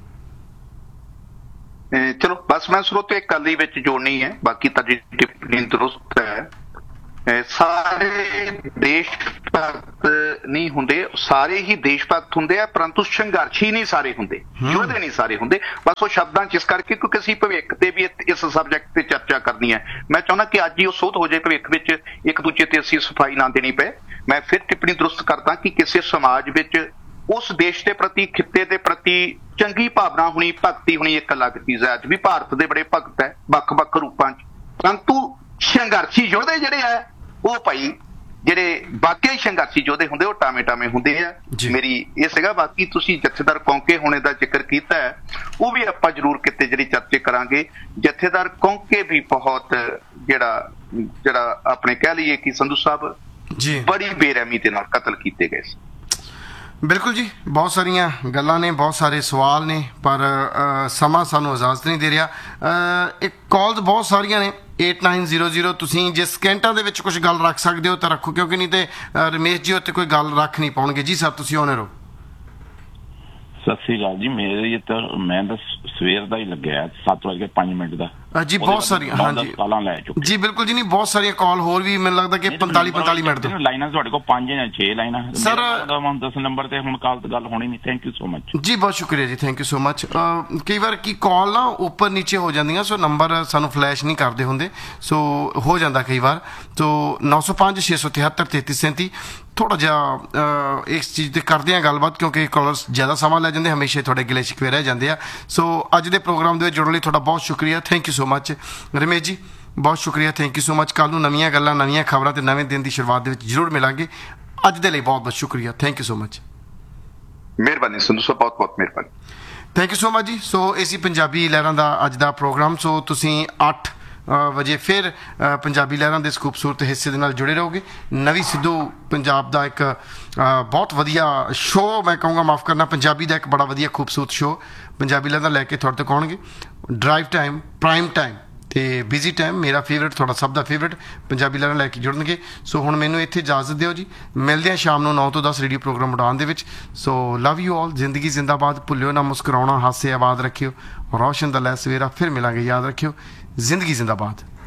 ਚਲੋ ਬਸ ਮੈਂ ਸਰੋਤੇ ਇੱਕ ਗੱਲ ਵਿੱਚ ਜੋੜਨੀ ਹੈ, ਬਾਕੀ ਤਾਂ ਜੀ ਟਿੱਪਣੀ ਦਰੁਸਤ ਹੈ। ਸਾਰੇ ਦੇਸ਼ ਭਗਤ ਨਹੀਂ ਹੁੰਦੇ, ਸਾਰੇ ਹੀ ਦੇਸ਼ ਭਗਤ ਹੁੰਦੇ ਆ, ਪਰੰਤੂ ਸੰਘਰਸ਼ੀ ਨਹੀਂ ਸਾਰੇ ਹੁੰਦੇ, ਯੋਧੇ ਨਹੀਂ ਸਾਰੇ ਹੁੰਦੇ। ਬਸ ਉਹ ਸ਼ਬਦਾਂ ਚ ਇਸ ਕਰਕੇ, ਕਿਉਂਕਿ ਅਸੀਂ ਭਵਿੱਖ ਤੇ ਵੀ ਇਸ ਸਬਜੈਕਟ ਤੇ ਚਰਚਾ ਕਰਨੀ ਹੈ। ਮੈਂ ਚਾਹੁੰਦਾ ਕਿ ਅੱਜ ਹੀ ਉਹ ਸੋਧ ਹੋ ਜਾਏ, ਭਵਿੱਖ ਵਿੱਚ ਇੱਕ ਦੂਜੇ ਤੇ ਅਸੀਂ ਸਫਾਈ ਨਾ ਦੇਣੀ ਪਏ। ਮੈਂ ਫਿਰ ਟਿੱਪਣੀ ਦਰੁਸਤ ਕਰਦਾ ਕਿ ਕਿਸੇ ਸਮਾਜ ਵਿੱਚ ਉਸ ਦੇਸ਼ ਦੇ ਪ੍ਰਤੀ, ਖਿੱਤੇ ਦੇ ਪ੍ਰਤੀ ਚੰਗੀ ਭਾਵਨਾ ਹੋਣੀ, ਭਗਤੀ ਹੋਣੀ ਇੱਕ ਅਲੱਗ ਚੀਜ਼ ਹੈ। ਅੱਜ ਵੀ ਭਾਰਤ ਦੇ ਬੜੇ ਭਗਤ ਹੈ ਵੱਖ-ਵੱਖ ਰੂਪਾਂ ਚ, ਪਰੰਤੂ ਸੰਘਰਸ਼ੀ ਯੋਧੇ ਜਿਹੜੇ ਆ ਉਹ ਭਾਈ ਜਿਹੜੇ ਵਾਕਈ ਸੰਘਰਸ਼ੀ ਯੋਧੇ ਹੁੰਦੇ ਉਹ ਟਾਵੇਂ ਟਾਵੇਂ ਹੁੰਦੇ ਆ। ਮੇਰੀ ਇਹ ਸੀਗਾ। ਬਾਕੀ ਤੁਸੀਂ ਜਥੇਦਾਰ ਕੌਂਕੇ ਹੋਣੇ ਦਾ ਜ਼ਿਕਰ ਕੀਤਾ ਹੈ, ਉਹ ਵੀ ਆਪਾਂ ਜ਼ਰੂਰ ਕਿਤੇ ਜਿਹੜੀ ਚਰਚੇ ਕਰਾਂਗੇ। ਜਥੇਦਾਰ ਕੌਂਕੇ ਵੀ ਬਹੁਤ ਜਿਹੜਾ ਜਿਹੜਾ ਆਪਣੇ ਕਹਿ ਲਈਏ ਕਿ ਸੰਧੂ ਸਾਹਿਬ ਜੀ ਬੜੀ ਬੇਰਹਿਮੀ ਦੇ ਨਾਲ ਕਤਲ ਕੀਤੇ ਗਏ ਸੀ। ਬਿਲਕੁਲ ਜੀ, ਬਹੁਤ ਸਾਰੀਆਂ ਗੱਲਾਂ ਨੇ, ਬਹੁਤ ਸਾਰੇ ਸਵਾਲ ਨੇ, ਪਰ ਸਮਾਂ ਸਾਨੂੰ ਇਜਾਜ਼ਤ ਨਹੀਂ ਦੇ ਰਿਹਾ। ਇੱਕ ਕਾਲਸ ਬਹੁਤ ਸਾਰੀਆਂ ਨੇ ਏਟ ਨਾਈਨ ਜ਼ੀਰੋ ਜ਼ੀਰੋ, ਤੁਸੀਂ ਜੇ ਸਕਿੰਟਾਂ ਦੇ ਵਿੱਚ ਕੁਝ ਗੱਲ ਰੱਖ ਸਕਦੇ ਹੋ ਤਾਂ ਰੱਖੋ, ਕਿਉਂਕਿ ਨਹੀਂ ਤੇ ਰਮੇਸ਼ ਜੀ ਉੱਤੇ ਕੋਈ ਗੱਲ ਰੱਖ ਨਹੀਂ ਪਾਉਣਗੇ। ਜੀ ਸਰ, ਤੁਸੀਂ ਆਨਰ ਹੋ। ਸਤਿ ਸ੍ਰੀ ਅਕਾਲ ਜੀ। ਮੇਰੇ ਤਾਂ ਮੈਂ ਤਾਂ ਸਵੇਰ ਦਾ ਹੀ ਲੱਗਿਆ ਸੱਤ ਵਜੇ ਪੰਜ ਮਿੰਟ ਦਾ ਜੀ। ਬਹੁਤ ਸਾਰੀਆਂ ਹਾਂਜੀ ਕਾਲਾਂ ਲੈ ਚੁੱਕੇ ਜੀ, ਬਿਲਕੁਲ ਜੀ। ਨਹੀਂ, ਬਹੁਤ ਸਾਰੀਆਂ ਕਾਲ ਹੋਰ ਵੀ ਮੈਨੂੰ ਲੱਗਦਾ ਕਿ ਪੰਤਾਲੀ ਪੰਤਾਲੀ ਮਿੰਟ ਤੋਂ ਲਾਈਨਾਂ ਤੁਹਾਡੇ ਕੋਲ ਪੰਜ ਜਾਂ ਛੇ ਲਾਈਨਾਂ ਸਰ। ਦਸ ਨੰਬਰ ਤੇ ਹੁਣ ਕਾਲ ਤੇ ਗੱਲ ਹੋਣੀ ਨਹੀਂ। ਥੈਂਕ ਯੂ ਸੋ ਮਚ ਜੀ, ਬਹੁਤ ਸ਼ੁਕਰੀਆ ਜੀ, ਥੈਂਕ ਯੂ ਸੋ ਮਚ। ਕਈ ਵਾਰ ਕੀ ਕਾਲ ਨਾ ਉੱਪਰ ਨੀਚੇ ਹੋ ਜਾਂਦੀਆਂ, ਸੋ ਨੰਬਰ ਸਾਨੂੰ ਫਲੈਸ਼ ਨਹੀਂ ਕਰਦੇ ਹੁੰਦੇ, ਸੋ ਹੋ ਜਾਂਦਾ ਕਈ ਵਾਰ। ਸੋ ਨੌ ਸੌ ਪੰਜ ਛੇ ਸੌ ਤਿਹੱਤਰ ਤੇਤੀ ਸੈਂਤੀ ਥੋੜ੍ਹਾ ਜਿਹਾ ਇਸ ਚੀਜ਼ 'ਤੇ ਕਰਦੇ ਹਾਂ ਗੱਲਬਾਤ, ਕਿਉਂਕਿ ਕਾਲਰਸ ਜ਼ਿਆਦਾ ਸਮਾਂ ਲੈ ਜਾਂਦੇ, ਹਮੇਸ਼ਾ ਤੁਹਾਡੇ ਗਿਲੇ ਸ਼ਿਕਵੇ ਰਹਿ ਜਾਂਦੇ ਆ। ਸੋ ਅੱਜ ਦੇ ਪ੍ਰੋਗਰਾਮ ਦੇ ਵਿੱਚ ਜੁੜਨ ਲਈ ਤੁਹਾਡਾ ਬਹੁਤ ਸ਼ੁਕਰੀਆ, thank you so much. Ramesh ji, ਬਹੁਤ ਸ਼ੁਕਰੀਆ, ਥੈਂਕ ਯੂ ਸੋ ਮਚ। ਕੱਲ੍ਹ ਨੂੰ ਨਵੀਆਂ ਗੱਲਾਂ, ਨਵੀਆਂ ਖਬਰਾਂ ਤੇ ਨਵੇਂ ਦਿਨ ਦੀ ਸ਼ੁਰੂਆਤ ਦੇ ਵਿੱਚ ਜ਼ਰੂਰ ਮਿਲਾਂਗੇ। ਅੱਜ ਦੇ ਲਈ ਬਹੁਤ ਬਹੁਤ ਸ਼ੁਕਰੀਆ, ਥੈਂਕ ਯੂ ਸੋ ਮਚ। ਮਿਹਰਬਾਨੀ ਸੰਧੂ ਸਾਹਿਬ, ਬਹੁਤ ਬਹੁਤ ਮਿਹਰਬਾਨੀ, ਥੈਂਕ ਯੂ ਸੋ ਮਚ ਜੀ। ਸੋ ਇਹ ਸੀ ਪੰਜਾਬੀ ਲਹਿਰਾਂ ਦਾ ਅੱਜ ਦਾ ਪ੍ਰੋਗਰਾਮ। ਸੋ ਤੁਸੀਂ ਅੱਠ ਵਜੇ ਫਿਰ ਪੰਜਾਬੀ ਲਹਿਰਾਂ ਦੇ ਇਸ ਖੂਬਸੂਰਤ ਹਿੱਸੇ ਦੇ ਨਾਲ ਜੁੜੇ ਰਹੋਗੇ। ਨਵੀਂ ਸਿੱਧੂ ਪੰਜਾਬ ਦਾ ਇੱਕ ਬਹੁਤ ਵਧੀਆ ਸ਼ੋਅ, ਮੈਂ ਕਹੂੰਗਾ, ਮਾਫ ਕਰਨਾ, ਪੰਜਾਬੀ ਦਾ ਇੱਕ ਬੜਾ ਵਧੀਆ ਖੂਬਸੂਰਤ ਸ਼ੋਅ ਪੰਜਾਬੀ ਲਹਿਰਾਂ ਲੈ ਕੇ ਤੁਹਾਡੇ ਤੱਕ ਆਉਣਗੇ। ਡਰਾਈਵ ਟਾਈਮ, ਪ੍ਰਾਈਮ ਟਾਈਮ ਤੇ ਬਿਜ਼ੀ ਟਾਈਮ, ਮੇਰਾ ਫੇਵਰੇਟ, ਤੁਹਾਡਾ ਸਭ ਦਾ ਫੇਵਰੇਟ ਪੰਜਾਬੀ ਲਹਿਰਾਂ ਲੈ ਕੇ ਜੁੜਨਗੇ। ਸੋ ਹੁਣ ਮੈਨੂੰ ਇੱਥੇ ਇਜਾਜ਼ਤ ਦਿਓ ਜੀ, ਮਿਲਦੇ ਹਾਂ ਸ਼ਾਮ ਨੂੰ ਨੌ ਤੋਂ ਦਸ ਰੇਡੀਓ ਪ੍ਰੋਗਰਾਮ ਉਡਾਨ ਦੇ ਵਿੱਚ। ਸੋ ਲਵ ਯੂ ਆਲ, ਜ਼ਿੰਦਗੀ ਜ਼ਿੰਦਾਬਾਦ, ਭੁੱਲਿਓ ਨਾ ਮੁਸਕਰਾਉਣਾ, ਹਾਸੇ ਆਬਾਦ ਰੱਖਿਓ, ਰੌਸ਼ਨ ਦਾ ਲੈ ਸਵੇਰਾ, ਫਿਰ ਮਿਲਾਂਗੇ, ਯਾਦ ਰੱਖਿਓ, ਜ਼ਿੰਦਗੀ ਜ਼ਿੰਦਾਬਾਦ।